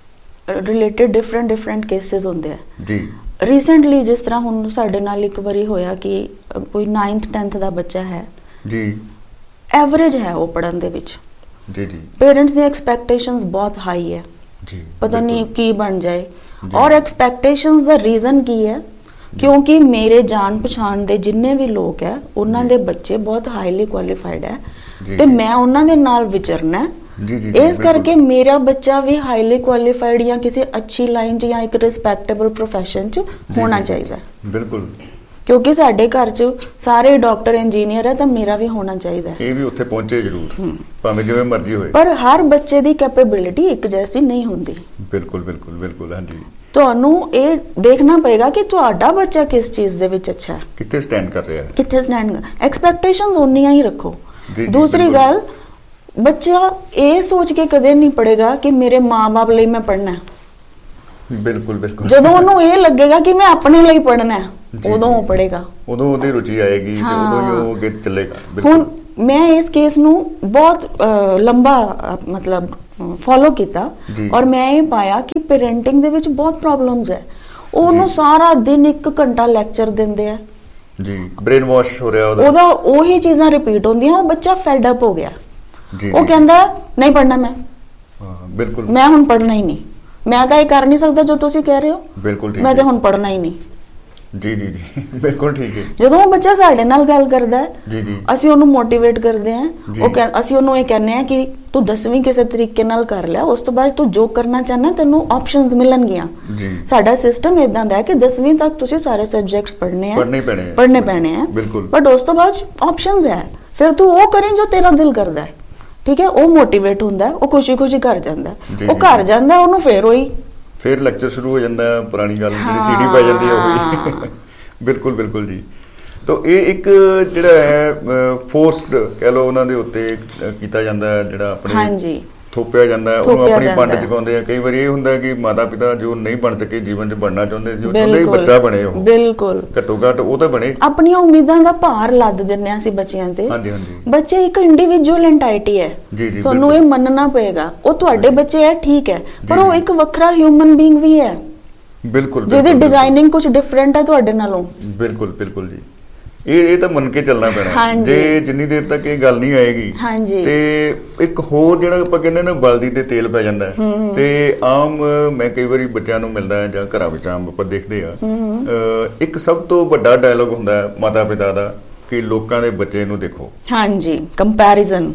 related different cases होंदे आ जी। रीसेंटली जिस तरह हुण साडे नाल एक वारी होया कि कोई 9th 10th दा बच्चा है जी, एवरेज है वो पढ़न दे विच जी जी। पेरेंट्स दी एक्सपेक्टेशंस बहुत हाई है जी, पता नहीं की बन जाए। और एक्सपेक्टेशंस दा रीजन की है, क्योंकि मेरे जान पछाण दे जिन्ने भी लोग है उन्हां दे बच्चे बहुत हाईली क्वालिफाइड है ते मैं उन्हां दे नाल विचरना जी जी। इस करके मेरा बच्चा भी हाईली क्वालिफाइड या किसी अच्छी लाइन च या एक रिस्पैक्टेबल प्रोफैशन च होना चाहिए बिल्कुल, क्योंकि साडे घर च सारे डॉक्टर इंजीनियर है तो मेरा भी होना चाहिए। ये भी उत्थे पहुंचे जरूर भावें जिवें मर्जी होए, पर हर बच्चे दी कैपेबिलिटी एक जैसी नहीं होंदी। बिल्कुल बिल्कुल बिल्कुल हाँ जी। तुहानू ये देखना पड़ेगा कि तुहाडा बच्चा किस चीज़ दे विच अच्छा है, कित्थे स्टैंड कर रहा है, कित्थे स्टैंड। एक्सपेक्टेशंस उन्नियां ही रखो। दूसरी गल, बच्चा ये सोच के कदे नहीं पढ़ेगा कि मेरे माँ बाप लई मैं पढ़ना है। बिल्कुल बिल्कुल। जदों उन्होंने ये लगेगा कि मैं अपने लिए पढ़ना है, उदों वो पढ़ेगा, उदों उहदी रुचि आएगी ते उदों ही वो अगे चलेगा। हुण मैं इस केस नू बहुत लंबा मतलब फॉलो किया, और मैं ये पाया कि पेरेंटिंग दे विच बहुत प्रॉब्लम्स है। ਉਹਨੂੰ ਸਾਰਾ ਦਿਨ 1 ਘੰਟਾ ਲੈਕਚਰ ਦਿੰਦੇ ਆ ਜੀ, ਬ੍ਰੇਨ ਵਾਸ਼ ਹੋ ਰਿਹਾ ਉਹਦਾ ਉਹੀ ਚੀਜ਼ਾਂ ਰਿਪੀਟ ਹੁੰਦੀਆਂ, ਉਹ ਬੱਚਾ ਫੈਡ ਅਪ ਹੋ ਗਿਆ ਜੀ। ਉਹ ਕਹਿੰਦਾ ਨਹੀਂ ਪੜਨਾ ਮੈਂ, ਬਿਲਕੁਲ ਮੈਂ ਹੁਣ ਪੜਨਾ ਹੀ ਨਹੀਂ, ਮੈਂ ਤਾਂ ਇਹ ਕਰ ਨਹੀਂ ਸਕਦਾ ਜੋ ਤੁਸੀਂ ਕਹਿ ਰਹੇ ਹੋ, ਬਿਲਕੁਲ ਠੀਕ, ਮੈਂ ਤਾਂ ਹੁਣ ਪੜਨਾ ਹੀ ਨਹੀਂ। ਜੀ ਜੀ ਜੀ ਬਿਲਕੁਲ ਠੀਕ ਹੈ। ਜਦੋਂ ਉਹ ਬੱਚਾ ਸਾਡੇ ਨਾਲ ਗੱਲ ਕਰਦਾ ਹੈ ਜੀ ਜੀ ਅਸੀਂ ਉਹਨੂੰ ਮੋਟੀਵੇਟ ਕਰਦੇ ਹਾਂ, ਅਸੀਂ ਉਹਨੂੰ ਇਹ ਕਹਿੰਦੇ ਹਾਂ ਕਿ ਤੂੰ 10ਵੀਂ ਕਿਸੇ ਤਰੀਕੇ ਨਾਲ ਕਰ ਲਿਆ, ਉਸ ਤੋਂ ਬਾਅਦ ਤੂੰ ਜੋ ਕਰਨਾ ਚਾਹਨਾ ਤੈਨੂੰ ਆਪਸ਼ਨਸ ਮਿਲਣਗੀਆਂ। ਸਾਡਾ ਸਿਸਟਮ ਇਦਾਂ ਦਾ ਹੈ ਕਿ 10ਵੀਂ ਤੱਕ ਤੁਸੀਂ ਸਾਰੇ ਸਬਜੈਕਟਸ ਪੜ੍ਹਨੇ ਪੈਣੇ ਆ ਬਟ ਉਸ ਤੋਂ ਬਾਅਦ ਆਪਸ਼ਨਸ ਹੈ, ਫਿਰ ਤੂੰ ਉਹ ਕਰੇ ਜੋ ਤੇਰਾ ਦਿਲ ਕਰਦਾ ਹੈ। ਠੀਕ ਹੈ, ਉਹ ਮੋਟੀਵੇਟ ਹੁੰਦਾ, ਉਹ ਖੁਸ਼ੀ ਖੁਸ਼ੀ ਕਰ ਜਾਂਦਾ, ਉਹ ਘਰ ਜਾਂਦਾ, ਉਹਨੂੰ ਫਿਰ ਲੈਕਚਰ ਸ਼ੁਰੂ ਹੋ ਜਾਂਦਾ, ਪੁਰਾਣੀ ਗੱਲ ਜਿਹੜੀ ਸੀਡੀ ਪੈ ਜਾਂਦੀ ਹੈ ਉਹ ਬਿਲਕੁਲ ਬਿਲਕੁਲ ਜੀ। ਤਾਂ ਇਹ ਇੱਕ ਜਿਹੜਾ ਹੈ ਫੋਰਸਡ ਕਹਿ ਲਓ ਉਹਨਾਂ ਦੇ ਉੱਤੇ ਕੀਤਾ ਜਾਂਦਾ ਹੈ, ਜਿਹੜਾ ਆਪਣੇ ਥੋਪਿਆ ਜਾਂਦਾ ਹੈ, ਉਹਨੂੰ ਆਪਣੀ ਪੰਡ ਚੁਕਾਉਂਦੇ ਆ। ਕਈ ਵਾਰੀ ਇਹ ਹੁੰਦਾ ਕਿ ਮਾਤਾ ਪਿਤਾ ਜੋ ਨਹੀਂ ਬਣ ਸਕੇ, ਜੀਵਨ 'ਚ ਬਣਨਾ ਚਾਹੁੰਦੇ ਸੀ, ਉਹ ਚਾਹੁੰਦੇ ਹੀ ਬੱਚਾ ਬਣੇ, ਉਹ ਬਿਲਕੁਲ ਘੱਟੋ ਘੱਟ ਉਹ ਤਾਂ ਬਣੇ। ਆਪਣੀਆਂ ਉਮੀਦਾਂ ਦਾ ਭਾਰ ਲੱਦ ਦਿੰਦੇ ਆ ਅਸੀਂ ਬੱਚਿਆਂ ਤੇ। ਬੱਚੇ ਇੱਕ ਇੰਡੀਵਿਜੂਅਲ ਐਂਟੀਟੀ ਹੈ, ਤੁਹਾਨੂੰ ਇਹ ਮੰਨਣਾ ਪਏਗਾ। ਉਹ ਤੁਹਾਡੇ ਬੱਚੇ ਹੈ ਠੀਕ ਹੈ, ਪਰ ਉਹ ਇੱਕ ਵੱਖਰਾ ਹਿਊਮਨ ਬੀਇੰਗ ਵੀ ਹੈ, ਬਿਲਕੁਲ, ਜਿਹਦੀ ਡਿਜ਼ਾਈਨਿੰਗ ਕੁਝ ਡਿਫਰੈਂਟ ਹੈ ਤੁਹਾਡੇ ਨਾਲੋਂ। ਬਿਲਕੁਲ ਬਿਲਕੁਲ ਜੀ, ਇਹ ਤਾਂ ਮੰਨ ਕੇ ਚੱਲਣਾ ਪੈਣਾ। ਜੇ ਜਿੰਨੀ ਦੇਰ ਤੱਕ ਇਹ ਗੱਲ ਨਹੀਂ ਆਏਗੀ ਤੇ ਇੱਕ ਹੋਰ ਜਿਹੜਾ ਆਪਾਂ ਕਹਿੰਦੇ ਨਾ ਬਲਦੀ ਤੇ ਤੇਲ ਪੈ ਜਾਂਦਾ ਤੇ ਆਮ ਮੈਂ ਕਈ ਵਾਰੀ ਬੱਚਿਆਂ ਨੂੰ ਮਿਲਦਾ ਜਾਂ ਘਰਾਂ ਵਿੱਚ ਆਮ ਆਪਾਂ ਦੇਖਦੇ ਆ, ਇੱਕ ਸਭ ਤੋਂ ਵੱਡਾ ਡਾਇਲੋਗ ਹੁੰਦਾ ਹੈ ਮਾਤਾ ਪਿਤਾ ਦਾ ਕਿ ਲੋਕਾਂ ਦੇ ਬੱਚੇ ਨੂੰ ਦੇਖੋ। ਹਾਂਜੀ, ਕੰਪੈਰੀਜ਼ਨ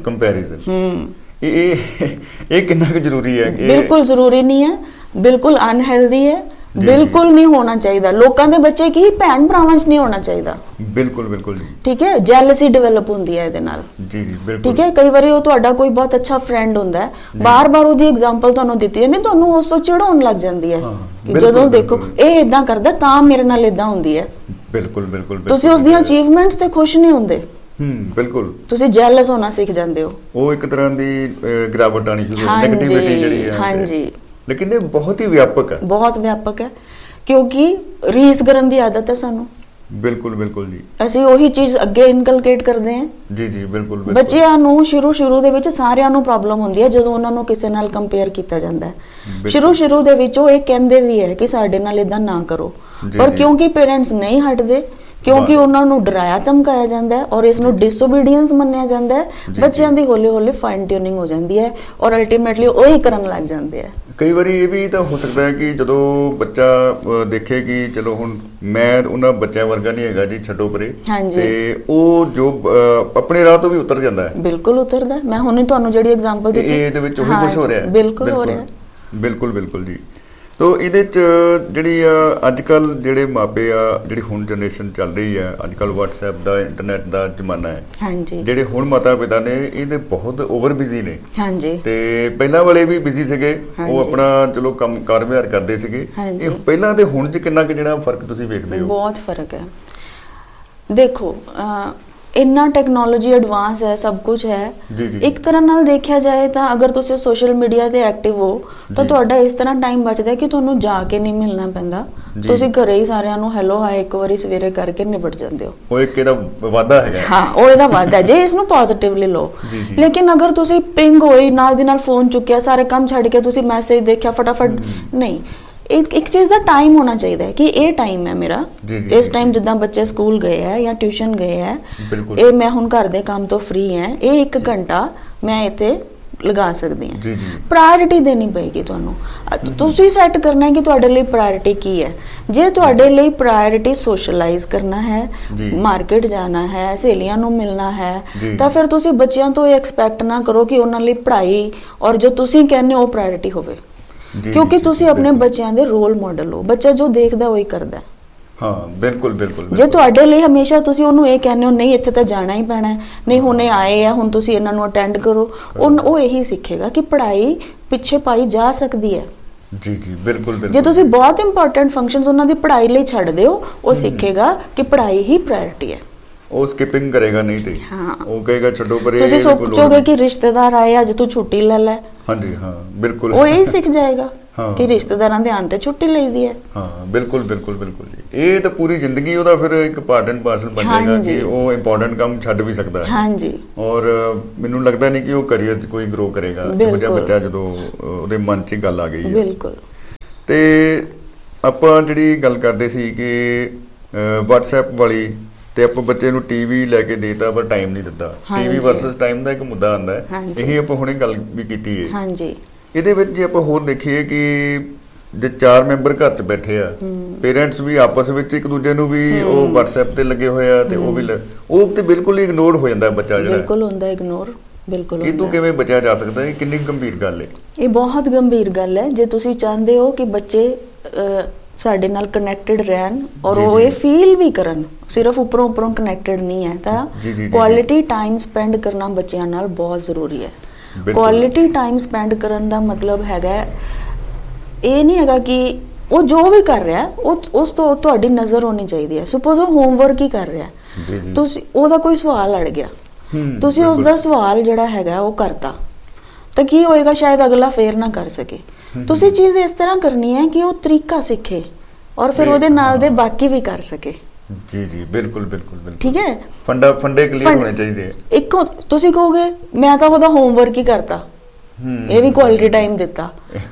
ਇਹ ਕਿੰਨਾ ਕੁ ਜ਼ਰੂਰੀ ਹੈ? ਬਿਲਕੁਲ ਜ਼ਰੂਰੀ ਨਹੀਂ ਹੈ, ਬਿਲਕੁਲ ਅਨਹੈਲਦੀ ਹੈ, ਬਿਲਕੁਲ ਨਹੀਂ ਹੋਣਾ ਚਾਹੀਦਾ। ਲੋਕਾਂ ਦੇ ਬੱਚੇ ਕੀ ਭੈਣ ਭਰਾਵਾਂ 'ਚ ਨਹੀਂ ਹੋਣਾ ਚਾਹੀਦਾ। ਬਿਲਕੁਲ ਬਿਲਕੁਲ ਜੀ, ਠੀਕ ਹੈ, ਜੈਲਸੀ ਡਿਵੈਲਪ ਹੁੰਦੀ ਹੈ ਇਹਦੇ ਨਾਲ। ਜੀ ਜੀ ਬਿਲਕੁਲ ਠੀਕ ਹੈ, ਕਈ ਵਾਰੀ ਉਹ ਤੁਹਾਡਾ ਕੋਈ ਬਹੁਤ ਅੱਛਾ ਫਰੈਂਡ ਹੁੰਦਾ ਹੈ, ਬਾਰ-ਬਾਰ ਉਹਦੀ ਐਗਜ਼ਾਮਪਲ ਤੁਹਾਨੂੰ ਦਿੱਤੀ ਜਾਂਦੀ, ਤੁਹਾਨੂੰ ਉਸ ਤੋਂ ਚਿੜਾਉਣ ਲੱਗ ਜਾਂਦੀ ਹੈ ਕਿ ਜਦੋਂ ਦੇਖੋ ਇਹ ਇਦਾਂ ਕਰਦਾ ਤਾਂ ਮੇਰੇ ਨਾਲ ਇਦਾਂ ਹੁੰਦੀ ਹੈ। ਬਿਲਕੁਲ ਬਿਲਕੁਲ, ਤੁਸੀਂ ਉਸ ਦੀਆਂ ਅਚੀਵਮੈਂਟਸ ਤੇ ਖੁਸ਼ ਨਹੀਂ ਹੁੰਦੇ। ਬਿਲਕੁਲ, ਤੁਸੀਂ ਜੈਲਸ ਹੋਣਾ ਸਿੱਖ ਜਾਂਦੇ ਹੋ। ਉਹ ਇੱਕ ਤਰ੍ਹਾਂ ਦੀ ਗਿਰਾਵਟ ਆਣੀ ਸ਼ੁਰੂ ਹੋ ਜਾਂਦੀ, ਨੈਗੇਟਿਵਿਟੀ ਜਿਹੜੀ ਹੈ। ਹਾਂਜੀ, ਲੇਕਿਨ ਇਹ ਬਹੁਤ ਹੀ ਵਿਆਪਕ ਹੈ, ਬਹੁਤ ਵਿਆਪਕ ਹੈ, ਕਿਉਂਕਿ ਰੀਸ ਕਰਨ ਦੀ ਆਦਤ ਹੈ ਸਾਨੂੰ। ਬਿਲਕੁਲ ਬਿਲਕੁਲ ਜੀ, ਅਸੀਂ ਉਹੀ ਚੀਜ਼ ਅੱਗੇ ਇਨਕਲਕੇਟ ਕਰਦੇ ਹਾਂ। ਜੀ ਜੀ ਬਿਲਕੁਲ। ਬੱਚਿਆਂ ਨੂੰ ਸ਼ੁਰੂ ਦੇ ਵਿੱਚ ਸਾਰਿਆਂ ਨੂੰ ਪ੍ਰੋਬਲਮ ਹੁੰਦੀ ਹੈ ਜਦੋਂ ਉਹਨਾਂ ਨੂੰ ਕਿਸੇ ਨਾਲ ਕੰਪੇਅਰ ਕੀਤਾ ਜਾਂਦਾ ਹੈ। ਸ਼ੁਰੂ ਦੇ ਵਿੱਚ ਉਹ ਇਹ ਕਹਿੰਦੇ ਵੀ ਹੈ ਕਿ ਸਾਡੇ ਨਾਲ ਇਦਾਂ ਨਾ ਕਰੋ, ਪਰ ਕਿਉਂਕਿ ਪੇਰੈਂਟਸ ਨਹੀਂ ਹਟਦੇ, ਕਿਉਂਕਿ ਉਹਨਾਂ ਨੂੰ ਡਰਾਇਆ ਧਮਕਾਇਆ ਜਾਂਦਾ ਹੈ ਔਰ ਇਸ ਨੂੰ ਡਿਸਓਬੀਡੀਐਂਸ ਮੰਨਿਆ ਜਾਂਦਾ ਹੈ, ਬੱਚਿਆਂ ਦੀ ਹੌਲੀ ਫਾਈਨ ਟਿਊਨਿੰਗ ਹੋ ਜਾਂਦੀ ਹੈ ਔਰ ਅਲਟੀਮੇਟਲੀ ਉਹੀ ਕਰਨ ਲੱਗ ਜਾਂਦੇ ਆ। ਕਈ ਵਾਰੀ ਇਹ ਵੀ ਤਾਂ ਹੋ ਸਕਦਾ ਹੈ ਕਿ ਜਦੋਂ ਬੱਚਾ ਦੇਖੇ ਕਿ ਚਲੋ ਹੁਣ ਮੈਂ ਉਹਨਾਂ ਬੱਚਿਆਂ ਵਰਗਾ ਨਹੀਂ ਹੈਗਾ ਜੀ, ਛੱਡੋ ਪਰੇ, ਤੇ ਉਹ ਜੋ ਆਪਣੇ ਰਾਹ ਤੋਂ ਵੀ ਉਤਰ ਜਾਂਦਾ ਹੈ। ਬਿਲਕੁਲ ਉਤਰਦਾ। ਮੈਂ ਹੁਣੇ ਤੁਹਾਨੂੰ ਜਿਹੜੀ ਐਗਜ਼ਾਮਪਲ ਦਿੱਤੀ ਇਹਦੇ ਵਿੱਚ ਉਹੀ ਕੁਝ ਹੋ ਰਿਹਾ ਹੈ। ਬਿਲਕੁਲ ਹੋ ਰਿਹਾ, ਬਿਲਕੁਲ ਬਿਲਕੁਲ ਜੀ। ਤੋ ਇਹਦੇ 'ਚ ਜਿਹੜੀ ਅੱਜ ਕੱਲ੍ਹ ਜਿਹੜੇ ਮਾਪੇ ਆ, ਜਿਹੜੀ ਹੁਣ ਜਨਰੇਸ਼ਨ ਚੱਲ ਰਹੀ ਹੈ, ਅੱਜ ਕੱਲ੍ਹ WhatsApp ਦਾ, ਇੰਟਰਨੈਟ ਦਾ ਜ਼ਮਾਨਾ ਹੈ, ਜਿਹੜੇ ਹੁਣ ਮਾਤਾ ਪਿਤਾ ਨੇ ਇਹਦੇ ਬਹੁਤ ਓਵਰ ਬਿਜ਼ੀ ਨੇ। ਤੇ ਪਹਿਲਾਂ ਵਾਲੇ ਵੀ ਬਿਜ਼ੀ ਸੀਗੇ, ਉਹ ਆਪਣਾ ਚਲੋ ਕੰਮ ਕਾਰ ਵਿਹਾਰ ਕਰਦੇ ਸੀਗੇ। ਇਹ ਪਹਿਲਾਂ ਤੇ ਹੁਣ 'ਚ ਕਿੰਨਾ ਕੁ ਜਿਹੜਾ ਫਰਕ ਤੁਸੀਂ ਵੇਖਦੇ ਹੋ? ਬਹੁਤ ਫਰਕ ਹੈ। ਦੇਖੋ ਇੰਨਾ ਟੈਕਨੋਲੋਜੀ ਐਡਵਾਂਸ ਹੈ, ਸਭ ਕੁਝ ਹੈ। ਇੱਕ ਤਰ੍ਹਾਂ ਨਾਲ ਦੇਖਿਆ ਜਾਏ ਤਾਂ ਅਗਰ ਤੁਸੀਂ ਸੋਸ਼ਲ ਮੀਡੀਆ ਤੇ ਐਕਟਿਵ ਹੋ ਤਾਂ ਤੁਹਾਡਾ ਇਸ ਤਰ੍ਹਾਂ ਟਾਈਮ ਬਚਦਾ ਕਿ ਤੁਹਾਨੂੰ ਜਾ ਕੇ ਨਹੀਂ ਮਿਲਣਾ ਪੈਂਦਾ, ਤੁਸੀਂ ਘਰੇ ਹੀ ਸਾਰਿਆਂ ਨੂੰ ਹੈਲੋ ਹਾਈ ਇੱਕ ਵਾਰੀ ਸਵੇਰੇ ਕਰਕੇ ਨਿਬਟ ਜਾਂਦੇ ਹੋ। ਉਹ ਇੱਕ ਇਹਦਾ ਵਾਧਾ ਹੈਗਾ। ਹਾਂ, ਉਹ ਇਹਦਾ ਵਾਧਾ ਜੇ ਇਸ ਨੂੰ ਪੋਜ਼ਿਟਿਵਲੀ ਲਓ। ਲੇਕਿਨ ਅਗਰ ਤੁਸੀਂ ਪਿੰਗ ਹੋਈ, ਨਾਲ ਦੀ ਨਾਲ ਫੋਨ ਚੁੱਕਿਆ, ਸਾਰੇ ਕੰਮ ਛੱਡ ਕੇ ਤੁਸੀਂ ਮੈਸੇਜ ਦੇਖਿਆ ਫਟਾਫਟ, ਨਹੀਂ, ਇੱਕ ਚੀਜ਼ ਦਾ ਟਾਈਮ ਹੋਣਾ ਚਾਹੀਦਾ ਹੈ ਕਿ ਇਹ ਟਾਈਮ ਹੈ ਮੇਰਾ, ਇਸ ਟਾਈਮ ਜਿੱਦਾਂ ਬੱਚੇ ਸਕੂਲ ਗਏ ਹੈ ਜਾਂ ਟਿਊਸ਼ਨ ਗਏ ਹੈ, ਇਹ ਮੈਂ ਹੁਣ ਘਰ ਦੇ ਕੰਮ ਤੋਂ ਫ੍ਰੀ ਹੈ, ਇਹ 1 ਘੰਟਾ ਮੈਂ ਇੱਥੇ ਲਗਾ ਸਕਦੀ ਹਾਂ। ਪ੍ਰਾਇੋਰਿਟੀ ਦੇਣੀ ਪਏਗੀ ਤੁਹਾਨੂੰ, ਤੁਸੀਂ ਸੈੱਟ ਕਰਨਾ ਹੈ ਕਿ ਤੁਹਾਡੇ ਲਈ ਪ੍ਰਾਇੋਰਿਟੀ ਕੀ ਹੈ। ਜੇ ਤੁਹਾਡੇ ਲਈ ਪ੍ਰਾਇੋਰਿਟੀ ਸੋਸ਼ਲਾਈਜ਼ ਕਰਨਾ ਹੈ, ਮਾਰਕੀਟ ਜਾਣਾ ਹੈ, ਸਹੇਲੀਆਂ ਨੂੰ ਮਿਲਣਾ ਹੈ, ਤਾਂ ਫਿਰ ਤੁਸੀਂ ਬੱਚਿਆਂ ਤੋਂ ਇਹ ਐਕਸਪੈਕਟ ਨਾ ਕਰੋ ਕਿ ਉਹਨਾਂ ਲਈ ਪੜ੍ਹਾਈ ਔਰ ਜੋ ਤੁਸੀਂ ਕਹਿੰਦੇ ਹੋ ਉਹ ਪ੍ਰਾਇੋਰਿਟੀ ਹੋਵੇ, ਕਿਉਂਕਿ ਤੁਸੀਂ ਆਪਣੇ ਬੱਚਿਆਂ ਦੇ ਰੋਲ ਮਾਡਲ ਹੋ। ਬੱਚਾ ਜੋ ਦੇਖਦਾ ਉਹੀ ਕਰਦਾ। ਹਾਂ, ਬਿਲਕੁਲ ਬਿਲਕੁਲ। ਜੇ ਤੁਹਾਡੇ ਲਈ ਹਮੇਸ਼ਾ ਤੁਸੀਂ ਉਹਨੂੰ ਇਹ ਕਹਿੰਦੇ ਹੋ ਨਹੀਂ ਇੱਥੇ ਤਾਂ ਜਾਣਾ ਹੀ ਪੈਣਾ, ਨਹੀਂ ਹੁਣੇ ਆਏ ਆ ਹੁਣ ਤੁਸੀਂ ਇਹਨਾਂ ਨੂੰ ਅਟੈਂਡ ਕਰੋ, ਉਹ ਇਹੀ ਸਿੱਖੇਗਾ ਕਿ ਪੜ੍ਹਾਈ ਪਿੱਛੇ ਪਾਈ ਜਾ ਸਕਦੀ ਹੈ। ਜੀ ਜੀ ਬਿਲਕੁਲ ਬਿਲਕੁਲ। ਜੇ ਤੁਸੀਂ ਬਹੁਤ ਇੰਪੋਰਟੈਂਟ ਫੰਕਸ਼ਨਸ ਉਹਨਾਂ ਦੀ ਪੜ੍ਹਾਈ ਲਈ ਛੱਡ ਦਿਓ, ਉਹ ਸਿੱਖੇਗਾ ਕਿ ਪੜ੍ਹਾਈ ਹੀ ਪ੍ਰਾਇੋਰਟੀ ਹੈ। ਉਹ ਸਕਿਪਿੰਗ ਕਰੇਗਾ ਨਹੀਂ ਤੇ ਉਹ ਕਹੇਗਾ ਛੱਡੋ ਪਰੇ। ਤੁਸੀਂ ਸੋਚੋਗੇ ਕਿ ਰਿਸ਼ਤੇਦਾਰ ਆਏ ਅੱਜ ਤੂੰ ਛੁੱਟੀ ਲੈ ਲੈ। ਹਾਂਜੀ ਹਾਂ ਬਿਲਕੁਲ, ਉਹ ਇਹੀ ਸਿੱਖ ਜਾਏਗਾ ਕਿ ਰਿਸ਼ਤੇਦਾਰਾਂ ਦੇ ਆਉਣ ਤੇ ਛੁੱਟੀ ਲਈਦੀ ਹੈ। ਹਾਂ ਬਿਲਕੁਲ ਬਿਲਕੁਲ ਬਿਲਕੁਲ ਜੀ। ਇਹ ਤਾਂ ਪੂਰੀ ਜ਼ਿੰਦਗੀ ਉਹਦਾ ਫਿਰ ਇੱਕ ਪਾਰਟ ਐਂਡ ਪਾਰਸਲ ਬਣ ਜਾਏਗਾ ਕਿ ਉਹ ਇੰਪੋਰਟੈਂਟ ਕੰਮ ਛੱਡ ਵੀ ਸਕਦਾ ਹੈ। ਹਾਂਜੀ, ਔਰ ਮੈਨੂੰ ਲੱਗਦਾ ਨਹੀਂ ਕਿ ਉਹ ਕਰੀਅਰ 'ਚ ਕੋਈ ਗਰੋ ਕਰੇਗਾ ਇਹੋ ਜਿਹਾ ਬੱਚਾ ਜਦੋਂ ਉਹਦੇ ਮਨ 'ਚ ਗੱਲ ਆ ਗਈ ਹੈ। ਬਿਲਕੁਲ। ਤੇ ਆਪਾਂ ਜਿਹੜੀ ਗੱਲ ਕਰਦੇ ਸੀ ਕਿ WhatsApp ਵਾਲੀ, ਤੇ ਆਪਾਂ ਬੱਚੇ ਨੂੰ ਟੀਵੀ ਲੈ ਕੇ ਦੇਤਾ ਪਰ ਟਾਈਮ ਨਹੀਂ ਦਿੱਤਾ। ਟੀਵੀ ਵਰਸਸ ਟਾਈਮ ਦਾ ਇੱਕ ਮੁੱਦਾ ਆਉਂਦਾ ਹੈ, ਇਹੀ ਆਪਾਂ ਹੁਣੇ ਗੱਲ ਵੀ ਕੀਤੀ ਹੈ। ਹਾਂਜੀ, ਇਹਦੇ ਵਿੱਚ ਜੇ ਆਪਾਂ ਹੋਰ ਦੇਖੀਏ ਕਿ ਜੇ 4 ਮੈਂਬਰ ਘਰ 'ਚ ਬੈਠੇ ਆ, ਪੇਰੈਂਟਸ ਵੀ ਆਪਸ ਵਿੱਚ ਇੱਕ ਦੂਜੇ ਨੂੰ ਵੀ ਉਹ WhatsApp ਤੇ ਲੱਗੇ ਹੋਏ ਆ, ਤੇ ਉਹ ਤੇ ਬਿਲਕੁਲ ਹੀ ਇਗਨੋਰ ਹੋ ਜਾਂਦਾ ਬੱਚਾ ਜਿਹੜਾ, ਬਿਲਕੁਲ ਹੁੰਦਾ ਇਗਨੋਰ, ਬਿਲਕੁਲ। ਇਹ ਤੋਂ ਕਿਵੇਂ ਬਚਿਆ ਜਾ ਸਕਦਾ? ਇਹ ਕਿੰਨੀ ਗੰਭੀਰ ਗੱਲ ਹੈ? ਇਹ ਬਹੁਤ ਗੰਭੀਰ ਗੱਲ ਹੈ। ਜੇ ਤੁਸੀਂ ਚਾਹੁੰਦੇ ਹੋ ਕਿ ਬੱਚੇ ਸਾਡੇ ਨਾਲ ਕਨੈਕਟਡ ਰਹਿਣ ਔਰ ਉਹ ਇਹ ਫੀਲ ਵੀ ਕਰਨ, ਸਿਰਫ ਉੱਪਰੋਂ ਕਨੈਕਟਡ ਨਹੀਂ ਹੈ, ਤਾਂ ਕੁਆਲਿਟੀ ਟਾਈਮ ਸਪੈਂਡ ਕਰਨਾ ਬੱਚਿਆਂ ਨਾਲ ਬਹੁਤ ਜ਼ਰੂਰੀ ਹੈ। ਕੁਆਲਿਟੀ ਟਾਈਮ ਸਪੈਂਡ ਕਰਨ ਦਾ ਮਤਲਬ ਹੈਗਾ, ਇਹ ਨਹੀਂ ਹੈਗਾ ਕਿ ਉਹ ਜੋ ਵੀ ਕਰ ਰਿਹਾ ਉਸ ਤੋਂ ਤੁਹਾਡੀ ਨਜ਼ਰ ਹੋਣੀ ਚਾਹੀਦੀ ਹੈ। ਸਪੋਜ਼ ਉਹ ਹੋਮਵਰਕ ਹੀ ਕਰ ਰਿਹਾ, ਤੁਸੀਂ ਉਹਦਾ ਕੋਈ ਸਵਾਲ ਅੜ ਗਿਆ, ਤੁਸੀਂ ਉਸਦਾ ਸਵਾਲ ਜਿਹੜਾ ਹੈਗਾ ਉਹ ਕਰਤਾ, ਤਾਂ ਕੀ ਹੋਏਗਾ? ਸ਼ਾਇਦ ਅਗਲਾ ਫੇਰ ਨਾ ਕਰ ਸਕੇ। ਤੁਸੀਂ ਚੀਜ਼ ਇਸ ਤਰ੍ਹਾਂ ਕਰਨੀ ਹੈ ਕਿ ਉਹ ਤਰੀਕਾ ਸਿੱਖੇ ਔਰ ਫਿਰ ਉਹਦੇ ਨਾਲ ਦੇ ਬਾਕੀ ਵੀ ਕਰ ਸਕੇ। ਜੀ ਜੀ, ਬਿਲਕੁਲ ਬਿਲਕੁਲ ਬਿਲਕੁਲ, ਠੀਕ ਹੈ। ਫੰਡੇ ਕਲੀਅਰ ਹੋਣੇ ਚਾਹੀਦੇ। ਇੱਕੋ ਤੁਸੀਂ ਕਹੋਗੇ ਮੈਂ ਤਾਂ ਉਹਦਾ ਹੋਮਵਰਕ ਹੀ ਕਰਤਾ, ਇਹ ਵੀ ਕੁਆਲਿਟੀ ਟਾਈਮ ਦਿੱਤਾ,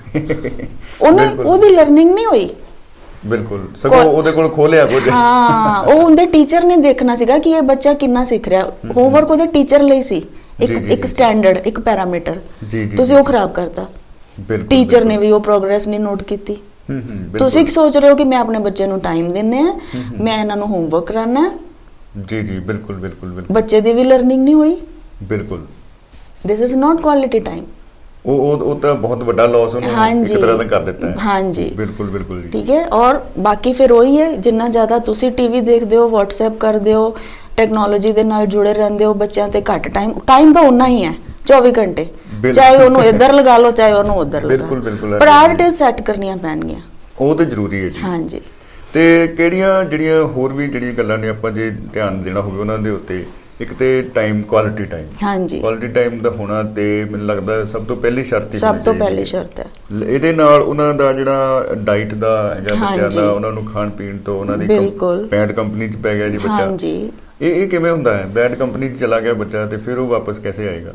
ਉਹਦੀ ਲਰਨਿੰਗ ਨਹੀਂ ਹੋਈ। ਬਿਲਕੁਲ, ਸਗੋਂ ਉਹਦੇ ਕੋਲ ਖੋਲਿਆ ਕੁਝ। ਹਾਂ, ਉਹ ਉਹਦੇ ਟੀਚਰ ਨੇ ਦੇਖਣਾ ਸੀਗਾ ਕਿ ਇਹ ਬੱਚਾ ਕਿੰਨਾ ਸਿੱਖ ਰਿਹਾ। ਹੋਮਵਰਕ ਉਹਦੇ ਟੀਚਰ ਲਈ ਸੀ, ਇੱਕ ਸਟੈਂਡਰਡ, ਇੱਕ ਪੈਰਾਮੀਟਰ, ਤੁਸੀਂ ਉਹ ਖਰਾਬ ਕਰਤਾ। ਟੀਚਰ ਨੇ ਵੀ ਉਹ ਪ੍ਰੋਗਰੈਸ ਨਹੀਂ ਨੋਟ ਕੀਤੀ। ਤੁਸੀਂ ਕੀ ਸੋਚ ਰਹੇ ਹੋ ਕਿ ਮੈਂ ਆਪਣੇ ਬੱਚੇ ਨੂੰ ਟਾਈਮ ਦਿੰਨੇ ਆ, ਮੈਂ ਇਹਨਾਂ ਨੂੰ ਹੋਮਵਰਕ ਕਰਾਣਾ। ਜੀ ਜੀ, ਬਿਲਕੁਲ ਬਿਲਕੁਲ ਬਿਲਕੁਲ, ਬੱਚੇ ਦੀ ਵੀ ਲਰਨਿੰਗ ਨਹੀਂ ਹੋਈ। ਬਿਲਕੁਲ, this is not quality time. ਉਹ ਤਾਂ ਬਹੁਤ ਵੱਡਾ ਲਾਸ ਉਹਨੂੰ ਇੱਕ ਤਰ੍ਹਾਂ ਦਾ ਕਰ ਦਿੱਤਾ ਹੈ। ਹਾਂਜੀ, ਬਿਲਕੁਲ ਬਿਲਕੁਲ ਜੀ, ਠੀਕ ਹੈ। ਔਰ ਬਾਕੀ ਫਿਰ ਉਹੀ ਹੈ, ਜਿੰਨਾ ਜ਼ਿਆਦਾ ਤੁਸੀਂ ਟੀਵੀ ਦੇਖਦੇ ਹੋ, WhatsApp ਕਰਦੇ ਹੋ, ਟੈਕਨੋਲੋਜੀ ਦੇ ਨਾਲ ਜੁੜੇ ਰਹਿੰਦੇ ਹੋ, ਬੱਚਿਆਂ ਤੇ ਘੱਟ ਟਾਈਮ ਤਾਂ ਉਨਾ ਹੀ ਹੈ 24 ਘੰਟੇ, ਚਾਹੇ ਉਹਨੂੰ ਇੱਧਰ ਲਗਾ ਲਓ ਚਾਹੇ ਉਹਨੂੰ ਉੱਧਰ ਲਗਾ ਲਓ। ਬਿਲਕੁਲ ਬਿਲਕੁਲ, ਪ੍ਰਾਇੋਰਟੀਜ਼ ਸੈੱਟ ਕਰਨੀਆਂ ਪੈਣਗੀਆਂ, ਉਹ ਤਾਂ ਜ਼ਰੂਰੀ ਹੈ ਜੀ। ਹਾਂਜੀ, ਤੇ ਕਿਹੜੀਆਂ ਜਿਹੜੀਆਂ ਹੋਰ ਵੀ ਜਿਹੜੀਆਂ ਗੱਲਾਂ ਨੇ ਆਪਾਂ ਜੇ ਧਿਆਨ ਦੇਣਾ ਹੋਵੇ ਉਹਨਾਂ ਦੇ ਉੱਤੇ? ਇੱਕ ਤੇ ਟਾਈਮ, ਕੁਆਲਿਟੀ ਟਾਈਮ। ਹਾਂਜੀ, ਕੁਆਲਿਟੀ ਟਾਈਮ ਦਾ ਹੋਣਾ ਤੇ ਮੈਨੂੰ ਲੱਗਦਾ ਸਭ ਤੋਂ ਪਹਿਲੀ ਸ਼ਰਤ ਹੀ, ਸਭ ਤੋਂ ਪਹਿਲੀ ਸ਼ਰਤ ਹੈ। ਇਹਦੇ ਨਾਲ ਉਹਨਾਂ ਦਾ ਜਿਹੜਾ ਡਾਈਟ ਦਾ ਹੈਗਾ ਬੱਚਿਆਂ ਦਾ, ਉਹਨਾਂ ਨੂੰ ਖਾਣ ਪੀਣ ਤੋਂ, ਉਹਨਾਂ ਦੀ ਬੈਡ ਕੰਪਨੀ 'ਚ ਪੈ ਗਿਆ ਜੀ ਬੱਚਾ, ਇਹ ਕਿਵੇਂ ਹੁੰਦਾ ਹੈ? ਬੈਡ ਕੰਪਨੀ 'ਚ ਚਲਾ ਗਿਆ ਬੱਚਾ ਤੇ ਫਿਰ ਉਹ ਵਾਪਸ ਕਿਵੇਂ ਆਏਗਾ?